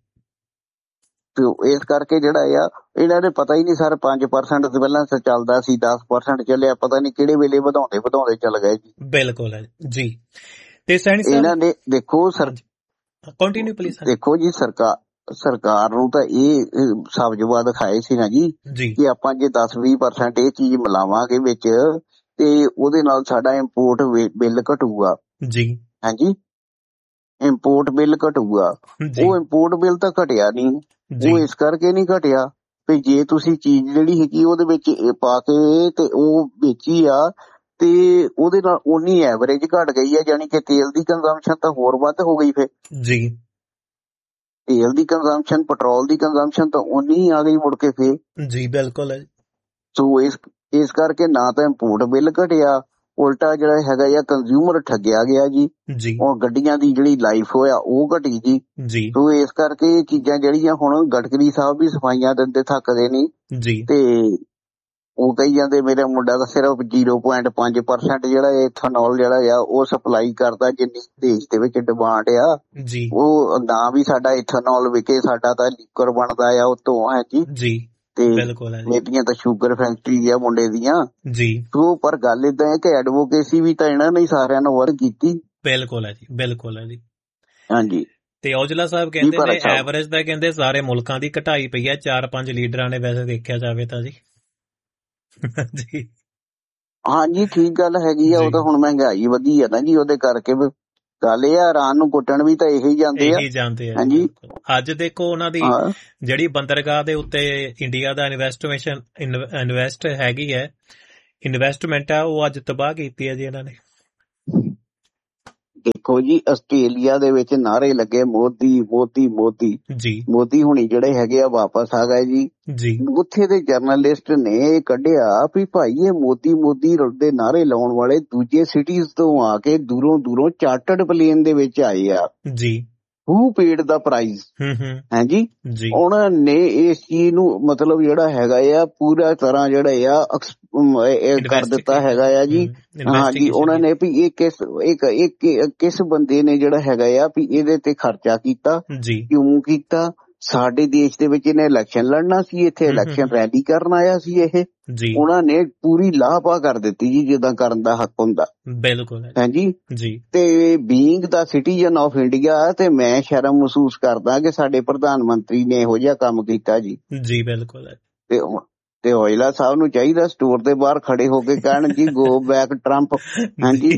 ਤੇ ਇਸ ਕਰਕੇ ਜਿਹੜਾ ਆ ਇਹਨਾਂ ਨੇ ਪਤਾ ਹੀ ਨਹੀਂ ਸਰ, 5% ਤੋਂ ਪਹਿਲਾਂ ਚੱਲਦਾ ਸੀ 10% ਚੱਲਿਆ, ਪਤਾ ਨਹੀਂ ਕਿਹੜੇ ਵੇਲੇ ਵਧਾਉਂਦੇ ਚੱਲ ਗਏ ਜੀ। ਬਿਲਕੁਲ ਹੈ ਜੀ। ਤੇ ਇਹਨਾਂ ਨੇ ਦੇਖੋ ਕੰਟੀਨਿਊ ਪਲੀਜ਼। ਦੇਖੋ ਜੀ ਸਰਕਾਰ ਨੂੰ ਤਾਂ ਇਹ ਸਬਜ਼ਵਾ ਦਿਖਾਏ ਸੀ ਨਾ ਜੀ ਕਿ ਆਪਾਂ ਜੇ 10-20% ਇਹ ਚੀਜ਼ ਮਿਲਾਵਾਂਗੇ ਵਿੱਚ ਤੇ ਉਹਦੇ ਨਾਲ ਸਾਡਾ ਇੰਪੋਰਟ ਬਿੱਲ ਘਟੂਗਾ ਜੀ। ਹਾਂਜੀ, ਇੰਪੋਰਟ ਬਿੱਲ ਘਟੂਗਾ। ਉਹ ਇੰਪੋਰਟ ਬਿੱਲ ਤਾਂ ਘਟਿਆ ਨਹੀਂ, ਉਹ ਇਸ ਕਰਕੇ ਨਹੀਂ ਘਟਿਆ ਵੀ ਜੇ ਤੁਸੀਂ ਚੀਜ਼ ਜਿਹੜੀ ਹੈਗੀ ਉਹਦੇ ਵਿੱਚ ਪਾ ਕੇ ਤੇ ਉਹ ਵੇਚੀ ਆ ਤੇ ਉਹਦੇ ਨਾਲ ਉਨੀ ਐਵਰੇਜ ਘਟ ਗਈ ਹੈ, ਜਾਣੀ ਕਿ ਤੇਲ ਦੀ ਕੰਜ਼ੰਪਸ਼ਨ ਤਾਂ ਹੋਰ ਵੱਧ ਹੋ ਗਈ ਫਿਰ ਜੀ। ਤੇਲ ਦੀ ਕੰਜ਼ੰਪਸ਼ਨ, ਪੈਟਰੋਲ ਦੀ ਕੰਜ਼ੰਪਸ਼ਨ ਤਾਂ ਉਨੀ ਆ ਗਈ ਮੁੜ ਕੇ ਫੇਰ ਜੀ। ਬਿਲਕੁਲ ਹੈ। ਸੋ ਇਸ ਕਰਕੇ ਨਾ ਤਾਂ ਇੰਪੋਰਟ ਬਿੱਲ ਘਟਿਆ, ਉਲਟਾ ਜਿਹੜਾ ਹੈਗਾ ਆ ਕੰਜ਼ਿਊਮਰ ਠੱਗਿਆ ਗਿਆ ਜੀ। ਹੁਣ ਗੱਡੀਆਂ ਦੀ ਜਿਹੜੀ ਲਾਈਫ ਹੋਇਆ ਉਹ ਘਟੀ ਜੀ। ਸੋ ਇਸ ਕਰਕੇ ਇਹ ਚੀਜ਼ਾਂ ਜਿਹੜੀਆਂ ਹੁਣ ਗਡਕਰੀ ਸਾਹਿਬ ਵੀ ਸਫਾਈਆਂ ਦਿੰਦੇ ਥੱਕਦੇ ਨਹੀਂ ਜੀ। ਤੇ ਉਹ ਕਹੀ ਜਾਂਦੇ ਮੇਰਾ ਮੁੰਡਾ ਤਾਂ ਸਿਰਫ 0.5% ਜਿਹੜਾ ਇਥਨੋਲ ਜਿਹੜਾ ਆ ਉਹ ਸਪਲਾਈ ਕਰਦਾ, ਜਿੰਨੀ ਦੇਸ਼ ਦੇ ਵਿੱਚ ਡਿਮਾਂਡ ਆ। ਉਹ ਨਾ ਵੀ ਸਾਡਾ ਇਥਨੋਲ ਵਿਕੇ, ਸਾਡਾ ਤਾਂ ਲੀਕਰ ਬਣਦਾ ਆ ਉਹ ਤੋਂ ਹੈ ਜੀ। ਤੇ ਮੇਰੀਆਂ ਤਾਂ ਸ਼ੂਗਰ ਫੈਕਟਰੀ ਆ ਮੁੰਡੇ ਦੀਆਂ ਸੋ। ਪਰ ਗੱਲ ਏਦਾਂ ਹੈ ਕਿ ਐਡਵੋਕੇਸੀ ਵੀ ਤਾਂ ਇਹਨਾਂ ਨੇ ਸਾਰਿਆਂ ਨੂੰ ਵਰਕ ਕੀਤੀ।
ਬਿਲਕੁਲ ਹੈ ਜੀ, ਬਿਲਕੁਲ ਹੈ ਜੀ।
ਹਾਂਜੀ।
ਤੇ ਔਜਲਾ ਸਾਹਿਬ ਕਹਿੰਦੇ ਨੇ ਐਵਰੇਜ ਦਾ ਕਹਿੰਦੇ ਸਾਰੇ ਮੁਲਕਾਂ ਦੀ ਘਟਾਈ ਪਈ ਹੈ, 4-5 ਲੀਡਰਾਂ ਨੇ ਵੈਸੇ ਦੇਖਿਆ ਜਾਵੇ ਤਾਂ ਜੀ। ਜੀ
ਹਾਂਜੀ, ਠੀਕ ਗੱਲ ਹੈਗੀ ਆ। ਉਹ ਤਾਂ ਹੁਣ ਮਹਿੰਗਾਈ ਵਧੀ ਆ ਨਾ ਜੀ, ਉਹਦੇ ਕਰਕੇ ਗੱਲ ਇਹ ਆ ਇਰਾਨ ਨੂੰ ਕੁੱਟਣ ਵੀ ਤਾਂ ਇਹੀ ਜਾਂਦੇ ਆ।
ਹਾਂਜੀ, ਅੱਜ ਦੇਖੋ ਉਹਨਾਂ ਦੀ ਜਿਹੜੀ ਬੰਦਰਗਾਹ ਦੇ ਉੱਤੇ ਇੰਡੀਆ ਦਾ ਇਨਵੈਸਟਮੈਂਟ ਆ ਉਹ ਅੱਜ ਤਬਾਹ ਕੀਤੀ ਹੈ ਜੀ ਇਹਨਾਂ ਨੇ।
ਦੇਖੋ ਜੀ, ਆਸਟ੍ਰੇਲੀਆ ਦੇ ਵਿੱਚ ਨਾਅਰੇ ਲੱਗੇ ਮੋਦੀ ਮੋਦੀ ਮੋਦੀ ਜੀ। ਮੋਦੀ ਹੁਣੀ ਜਿਹੜੇ ਹੈਗੇ ਆ ਵਾਪਸ ਆ ਗਏ ਜੀ। ਉੱਥੇ ਦੇ ਜਰਨਲਿਸਟ ਨੇ ਇਹ ਕੱਢਿਆ ਵੀ ਭਾਈ ਇਹ ਮੋਦੀ ਮੋਦੀ ਦੇ ਨਾਅਰੇ ਲਾਉਣ ਵਾਲੇ ਦੂਜੇ ਸਿਟੀਜ਼ ਤੋਂ ਆ ਕੇ ਦੂਰੋਂ ਚਾਰਟਰਡ ਪਲੇਨ ਦੇ ਵਿੱਚ ਆਏ ਆ ਜੀ। ਹੂ ਪੇਡ ਦਾ ਪ੍ਰਾਈਜ਼ ਹੈ ਜੀ। ਉਹਨਾਂ ਨੇ ਇਸ ਚੀਜ਼ ਨੂੰ ਮਤਲਬ ਜਿਹੜਾ ਹੈਗਾ ਆ ਪੂਰਾ ਤਰ੍ਹਾਂ ਜਿਹੜਾ ਆ ਕਰ ਦਿੱਤਾ ਹੈਗਾ ਆ ਜੀ। ਹਾਂਜੀ, ਉਹਨਾਂ ਨੇ ਵੀ ਇਹ ਕਿਸ ਬੰਦੇ ਨੇ ਜਿਹੜਾ ਹੈਗਾ ਆ ਵੀ ਇਹਦੇ ਤੇ ਖਰਚਾ ਕੀਤਾ, ਕਿਉਂ ਕੀਤਾ। ਸਾਡੇ ਦੇਸ਼ ਦੇ ਵਿੱਚ ਇਹਨੇ ਇਲੈਕਸ਼ਨ ਲੜਨਾ ਸੀ, ਇੱਥੇ ਇਲੈਕਸ਼ਨ ਰੈਲੀ ਕਰਨ ਆਇਆ ਸੀ ਇਹ। ਉਹਨਾਂ ਨੇ ਪੂਰੀ ਲਾਪਾ ਕਰ ਦਿੱਤੀ ਜੀ, ਜਿੱਦਾਂ ਕਰਨ ਦਾ ਹੱਕ ਹੁੰਦਾ। ਬਿਲਕੁਲ ਹਾਂਜੀ। ਤੇ being the citizen of India ਤੇ ਮੈਂ ਸ਼ਰਮ ਮਹਿਸੂਸ ਕਰਦਾ ਕਿ ਸਾਡੇ ਪ੍ਰਧਾਨ ਮੰਤਰੀ ਨੇ ਇਹੋ ਜਿਹਾ ਕੰਮ ਕੀਤਾ ਜੀ। ਜੀ ਬਿਲਕੁਲ। ਤੇ ਔਜਲਾ ਸਾਹਿਬ ਨੂੰ ਚਾਹੀਦਾ ਸਟੋਰ ਦੇ ਬਾਹਰ ਖੜੇ ਹੋ ਕੇ ਕਹਿਣ ਜੀ ਗੋ ਬੈਕ ਟਰੰਪ। ਹਾਂਜੀ,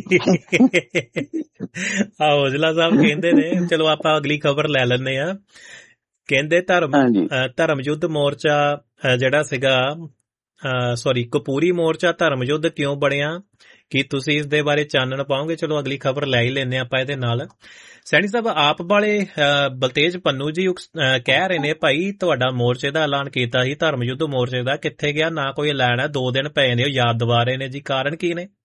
ਔਜਲਾ ਸਾਹਿਬ ਕਹਿੰਦੇ ਨੇ। ਚਲੋ ਆਪਾਂ ਅਗਲੀ ਖਬਰ ਲੈ ਲੈਂਦੇ ਆ। ਕਹਿੰਦੇ ਧਰਮ ਯੁੱਧ ਮੋਰਚਾ ਜਿਹੜਾ ਸੀਗਾ ਕਪੂਰੀ ਮੋਰਚਾ ਧਰਮ ਯੁੱਧ ਕਿਉਂ ਬਣਿਆ, ਕੀ ਤੁਸੀਂ ਇਸ ਦੇ ਬਾਰੇ ਚਾਨਣ ਪਾਓਗੇ? ਚਲੋ ਅਗਲੀ ਖਬਰ ਲੈ ਹੀ ਲੈਂਦੇ ਆਪਾਂ ਇਹਦੇ ਨਾਲ। ਸੈਣੀ ਸਾਹਿਬ, ਆਪ ਵਾਲੇ ਬਲਤੇਜ ਪੰਨੂ ਜੀ ਕਹਿ ਰਹੇ ਨੇ ਭਾਈ ਤੁਹਾਡਾ ਮੋਰਚੇ ਦਾ ਐਲਾਨ ਕੀਤਾ ਸੀ ਧਰਮ ਯੁੱਧ ਮੋਰਚੇ ਦਾ, ਕਿੱਥੇ ਗਿਆ? ਨਾ ਕੋਈ ਐਲਾਨ ਹੈ, 2 ਦਿਨ ਪਏ ਨੇ ਉਹ ਯਾਦ ਦਿਵਾ ਰਹੇ ਨੇ ਜੀ। ਕਾਰਨ ਕੀ ਨੇ?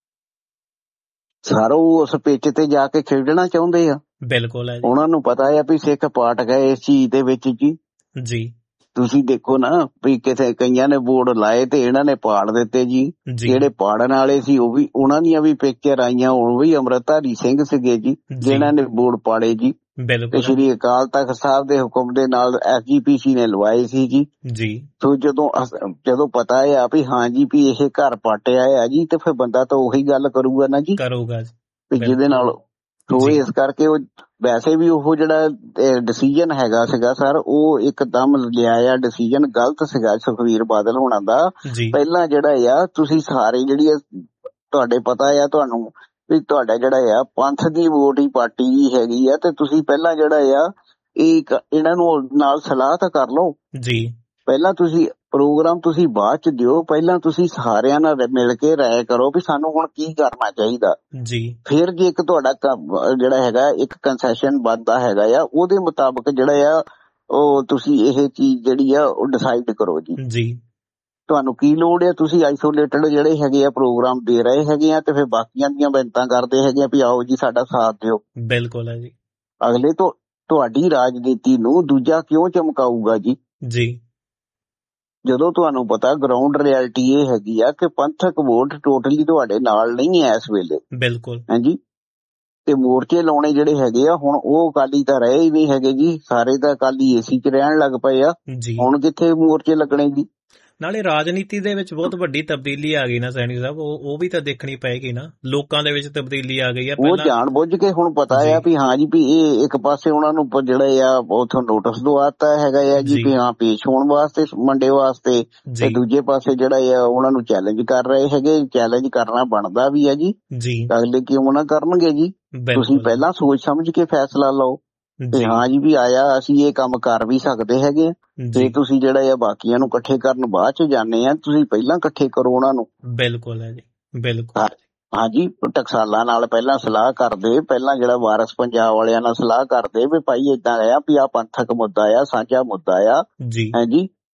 ਸਰ ਉਹ ਉਸ ਪਿੱਚ ਤੇ ਜਾ ਕੇ ਖੇਡਣਾ ਚਾਹੁੰਦੇ ਆ। ਬਿਲਕੁਲ ਹੈ, ਉਹਨਾਂ ਨੂੰ ਪਤਾ ਆ ਵੀ ਸਿੱਖ ਪਾਟ ਗਏ ਇਸ ਚੀਜ਼ ਦੇ ਵਿੱਚ ਜੀ। ਤੁਸੀਂ ਦੇਖੋ ਨਾ ਵੀ ਕਿਤੇ ਕਈਆਂ ਨੇ ਬੋਰਡ ਲਾਏ ਤੇ ਇਹਨਾਂ ਨੇ ਪਾੜ ਦਿੱਤੇ ਜੀ। ਜਿਹੜੇ ਪਾੜਨ ਵਾਲੇ ਸੀ ਉਹ ਵੀ, ਉਹਨਾਂ ਦੀਆਂ ਵੀ ਪਿਕਚਰ ਆਈਆਂ, ਉਹ ਵੀ ਅੰਮ੍ਰਿਤਧਾਰੀ ਸਿੰਘ ਸੀਗੇ ਜੀ ਜਿਹਨਾਂ ਨੇ ਬੋਰਡ ਪਾੜੇ ਜੀ। ਤੇ ਸ਼੍ਰੀ ਅਕਾਲ ਤਖਤ ਸਾਹਿਬ ਦੇ ਹੁਕਮ ਦੇ ਨਾਲ SGPC ਨੇ ਲਵਾਏ ਸੀ ਜੀ। ਸੋ ਜਦੋਂ ਪਤਾ ਆ ਵੀ ਹਾਂ ਜੀ ਵੀ ਇਹ ਘਰ ਪਾਟਿਆ ਆ ਜੀ, ਤੇ ਫਿਰ ਬੰਦਾ ਤਾਂ ਉਹੀ ਗੱਲ ਕਰੂਗਾ ਨਾ ਜੀ, ਜਿਹਦੇ ਨਾਲ। ਸੋ ਇਸ ਕਰਕੇ ਉਹ ਵੈਸੇ ਵੀ ਉਹ ਜਿਹੜਾ ਡਿਸੀਜਨ ਹੈਗਾ ਸੀਗਾ ਸਰ, ਉਹ ਇੱਕਦਮ ਲਿਆ ਆ ਡਿਸੀਜਨ ਗਲਤ ਸੀਗਾ ਸੁਖਬੀਰ ਬਾਦਲ ਹੋਣਾ ਦਾ। ਪਹਿਲਾਂ ਜਿਹੜਾ ਆ ਤੁਸੀਂ ਸਾਰੇ ਜਿਹੜੀ ਤੁਹਾਡੇ ਪਤਾ ਆ ਤੁਹਾਨੂੰ ਵੀ ਤੁਹਾਡਾ ਜਿਹੜਾ ਆ ਪੰਥ ਦੀ ਵੋਟ ਹੀ ਪਾਰਟੀ ਵੀ ਹੈਗੀ ਆ, ਤੇ ਤੁਸੀਂ ਪਹਿਲਾਂ ਜਿਹੜਾ ਆ ਇਹਨਾਂ ਨੂੰ ਨਾਲ ਸਲਾਹ ਤਾਂ ਕਰ ਲਓ ਜੀ। ਪਹਿਲਾਂ ਤੁਸੀਂ ਪ੍ਰੋਗਰਾਮ ਤੁਸੀਂ ਬਾਅਦ ਚ ਦਿਓ, ਪਹਿਲਾਂ ਤੁਸੀਂ ਸਾਰਿਆਂ ਨਾਲ ਮਿਲ ਕੇ ਰਾਏ ਕਰੋ ਵੀ ਸਾਨੂੰ ਹੁਣ ਕੀ ਕਰਨਾ ਚਾਹੀਦਾ ਜੀ। ਫਿਰ ਜੇ ਇੱਕ ਤੁਹਾਡਾ ਜਿਹੜਾ ਹੈਗਾ ਇੱਕ ਕੰਸੈਸ਼ਨ ਬਣਦਾ ਹੈਗਾ ਆ, ਉਹਦੇ ਮੁਤਾਬਕ ਜਿਹੜਾ ਆ ਉਹ ਤੁਸੀਂ ਇਹ ਚੀਜ਼ ਜਿਹੜੀ ਆ ਉਹ ਡਿਸਾਈਡ ਕਰੋ ਜੀ। ਤੁਹਾਨੂੰ ਕੀ ਲੋੜ ਹੈ? ਤੁਸੀਂ ਆਈਸੋਲੇਟਡ ਜਿਹੜੇ ਹੈਗੇ ਆ ਪ੍ਰੋਗਰਾਮ ਦੇ ਰਹੇ ਹੈਗੇ ਆ, ਤੇ ਫਿਰ ਬਾਕੀਆਂ ਦੀਆਂ ਬੇਨਤਾਂ ਕਰਦੇ ਹੈਗੇ ਆ ਵੀ ਆਓ ਜੀ ਸਾਡਾ ਸਾਥ ਦਿਓ। ਬਿਲਕੁਲ ਹੈ ਜੀ। ਅਗਲੇ ਤੋਂ ਤੁਹਾਡੀ ਰਾਜਨੀਤੀ ਨੂੰ ਦੂਜਾ ਕਿਉਂ ਚਮਕਾਊਗਾ ਜੀ। ਜਦੋਂ ਤੁਹਾਨੂੰ ਪਤਾ ਗਰਾਊਂਡ ਰਿਐਲਿਟੀ ਇਹ ਹੈਗੀ ਆ ਕਿ ਪੰਥਕ ਵੋਟ ਟੋਟਲੀ ਤੁਹਾਡੇ ਨਾਲ ਨਹੀਂ ਹੈ ਇਸ ਵੇਲੇ। ਬਿਲਕੁਲ ਹਾਂਜੀ। ਤੇ ਮੋਰਚੇ ਲਾਉਣੇ ਜਿਹੜੇ ਹੈਗੇ ਆ ਹੁਣ, ਉਹ ਅਕਾਲੀ ਤਾਂ ਰਹੇ ਹੀ ਨਹੀਂ ਹੈਗੇ ਜੀ, ਸਾਰੇ ਤਾਂ ਅਕਾਲੀ ਏਸੀ ਚ ਰਹਿਣ ਲੱਗ ਪਏ ਆ। ਹੁਣ ਕਿੱਥੇ ਮੋਰਚੇ ਲੱਗਣੇ ਜੀ। ਨਾਲੇ ਰਾਜਨੀਤੀ ਦੇ ਵਿੱਚ ਬਹੁਤ ਵੱਡੀ ਤਬਦੀਲੀ ਆ ਗਈ ਨਾ ਸੈਣੀ ਸਾਹਿਬ, ਉਹ ਵੀ ਤਾਂ ਦੇਖਣੀ ਪਏਗੀ ਨਾ। ਲੋਕਾਂ ਦੇ ਵਿੱਚ ਤਬਦੀਲੀ ਆ ਗਈ ਆ। ਉਹ ਜਾਣ ਬੁੱਝ ਕੇ ਹੁਣ ਪਤਾ ਆ ਵੀ ਹਾਂ ਜੀ ਵੀ ਇਹ ਇੱਕ ਪਾਸੇ ਉਹਨਾਂ ਨੂੰ ਜਿਹੜੇ ਆ ਉਥੋਂ ਨੋਟਿਸ ਦਵਾਤਾ ਹੈਗਾ ਆ ਜੀ ਵੀ ਹਾਂ ਪੇਸ਼ ਹੋਣ ਵਾਸਤੇ ਮੰਡੇ ਵਾਸਤੇ, ਤੇ ਦੂਜੇ ਪਾਸੇ ਜਿਹੜਾ ਆ ਉਹਨਾਂ ਨੂੰ ਚੈਲੰਜ ਕਰ ਰਹੇ ਹੈਗੇ। ਚੈਲੰਜ ਕਰਨਾ ਬਣਦਾ ਵੀ ਹੈ ਜੀ, ਅਗਲੇ ਕਿਉਂ ਨਾ ਕਰਨਗੇ ਜੀ। ਤੁਸੀਂ ਪਹਿਲਾਂ ਸੋਚ ਸਮਝ ਕੇ ਫੈਸਲਾ ਲਓ ਤੇ ਹਾਂ ਜੀ ਵੀ ਆਇਆ ਅਸੀਂ ਇਹ ਕੰਮ ਕਰ ਵੀ ਸਕਦੇ ਹੈਗੇ ਆ। ਤੇ ਤੁਸੀਂ ਜਿਹੜਾ ਆ ਬਾਕੀਆਂ ਨੂੰ ਇਕੱਠੇ ਕਰਨ ਬਾਅਦ ਚ ਜਾਂਦੇ ਆ, ਤੁਸੀਂ ਪਹਿਲਾਂ ਇਕੱਠੇ ਕਰੋ ਉਹਨਾਂ ਨੂੰ। ਬਿਲਕੁਲ ਹੈ ਜੀ, ਬਿਲਕੁਲ ਹਾਂਜੀ। ਟਕਸਾਲਾਂ ਨਾਲ ਪਹਿਲਾਂ ਸਲਾਹ ਕਰਦੇ, ਪਹਿਲਾਂ ਜਿਹੜਾ ਵਾਰਸ ਪੰਜਾਬ ਵਾਲਿਆਂ ਨਾਲ ਸਲਾਹ ਕਰਦੇ ਵੀ ਭਾਈ ਏਦਾਂ ਆ ਵੀ ਆਹ ਪੰਥਕ ਮੁੱਦਾ ਆ, ਸਾਂਝਾ ਮੁੱਦਾ ਆ ਜੀ।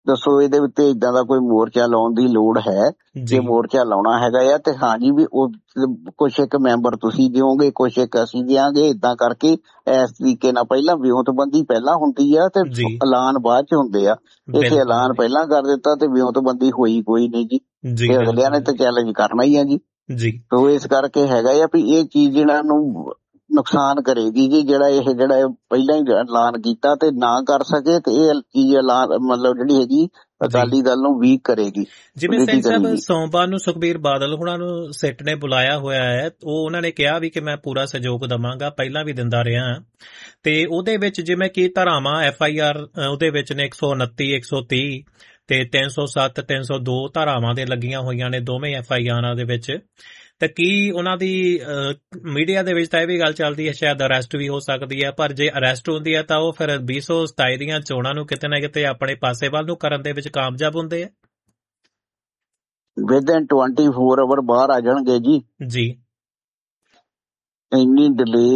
ਦੱਸੋ ਇਹਦੇ ਉੱਤੇ ਇਦਾਂ ਦਾ ਕੋਈ ਮੋਰਚਾ ਲਾਉਣ ਦੀ ਲੋੜ ਹੈ? ਜੇ ਮੋਰਚਾ ਲਾਉਣਾ ਹੈਗਾ ਆ ਤੇ ਹਾਂਜੀ ਵੀ ਉਹ ਕੁਛ ਇੱਕ ਮੈਂਬਰ ਤੁਸੀਂ ਦਿਓਗੇ, ਕੁਛ ਇੱਕ ਅਸੀਂ ਦਿਆਂਗੇ, ਇਦਾਂ ਕਰਕੇ ਇਸ ਤਰੀਕੇ ਨਾਲ ਪਹਿਲਾਂ ਵਿਉਂਤਬੰਦੀ ਪਹਿਲਾਂ ਹੁੰਦੀ ਆ ਤੇ ਐਲਾਨ ਬਾਅਦ ਚ ਹੁੰਦੇ ਆ। ਇੱਥੇ ਐਲਾਨ ਪਹਿਲਾਂ ਕਰ ਦਿੱਤਾ ਤੇ ਵਿਉਂਤਬੰਦੀ ਹੋਈ ਕੋਈ ਨਹੀਂ ਜੀ, ਤੇ ਅਗਲਿਆਂ ਨੇ ਤਾਂ ਚੈਲੰਜ ਕਰਨਾ ਹੀ ਆ ਜੀ। ਤੋ ਇਸ ਕਰਕੇ ਹੈਗਾ ਆ ਵੀ ਇਹ ਚੀਜ਼ ਇਹਨਾਂ ਨੂੰ ਨੁਕਸਾਨ ਕਰੇਗੀ ਜੀ, ਜਿਹੜਾ ਪਹਿਲਾਂ ਹੀ ਐਲਾਨ ਕੀਤਾ ਤੇ ਨਾ ਕਰ ਸਕੇ ਤੇ ਇਹ ਚੀਜ਼ ਐਲਾਨ ਮਤਲਬ ਜਿਹੜੀ ਹੈਗੀ ਅਕਾਲੀ ਦਲ ਨੂੰ ਵੀਕ ਕਰੇਗੀ।
ਜਿਵੇਂ ਸਿੰਘ ਸਾਹਿਬ ਸੋਮਵਾਰ ਨੂੰ ਸੁਖਬੀਰ ਬਾਦਲ ਹੁਣਾਂ ਨੂੰ ਸਿੱਟ ਨੇ ਬੁਲਾਇਆ ਹੋਇਆ ਹੈ, ਉਹ ਉਹਨਾਂ ਨੇ ਕਿਹਾ ਵੀ ਕਿ ਮੈਂ ਪੂਰਾ ਸਹਿਯੋਗ ਦਵਾਂਗਾ, ਪਹਿਲਾਂ ਵੀ ਦਿੰਦਾ ਰਿਹਾ, ਤੇ ਉਹਦੇ ਵਿੱਚ ਜਿਵੇਂ ਕਿ ਧਾਰਾਵਾਂ FIR ਉਹਦੇ ਵਿੱਚ ਨੇ 129, 130 ਤੇ 307, 302 ਧਾਰਾਵਾਂ ਦੇ ਲੱਗੀਆਂ ਹੋਈਆਂ ਨੇ ਦੋਵੇਂ FIR ਦੇ ਵਿੱਚ। ਤੇ ਕੀ ਉਹਨਾਂ ਦੀ ਮੀਡੀਆ ਦੇ ਵਿੱਚ ਤਾਂ ਇਹ ਵੀ ਗੱਲ ਚੱਲਦੀ ਹੈ ਸ਼ਾਇਦ ਅਰੈਸਟ ਵੀ ਹੋ ਸਕਦੀ ਹੈ, ਪਰ ਜੇ ਅਰੈਸਟ ਹੁੰਦੀ ਹੈ ਤਾਂ ਉਹ ਫਿਰ 2027 ਦੀਆਂ ਚੋਣਾਂ ਨੂੰ ਕਿਤੇ ਨਾ ਕਿਤੇ ਆਪਣੇ ਪਾਸੇ ਵੱਲ ਨੂੰ ਕਰਨ ਦੇ ਵਿੱਚ ਕਾਮਯਾਬ ਹੁੰਦੇ ਆ।
ਵਿਦਨ 24 ਆਵਰ ਬਾਹਰ ਆ ਜਾਣਗੇ ਜੀ। ਇੰਨੀ ਡਿਲੇ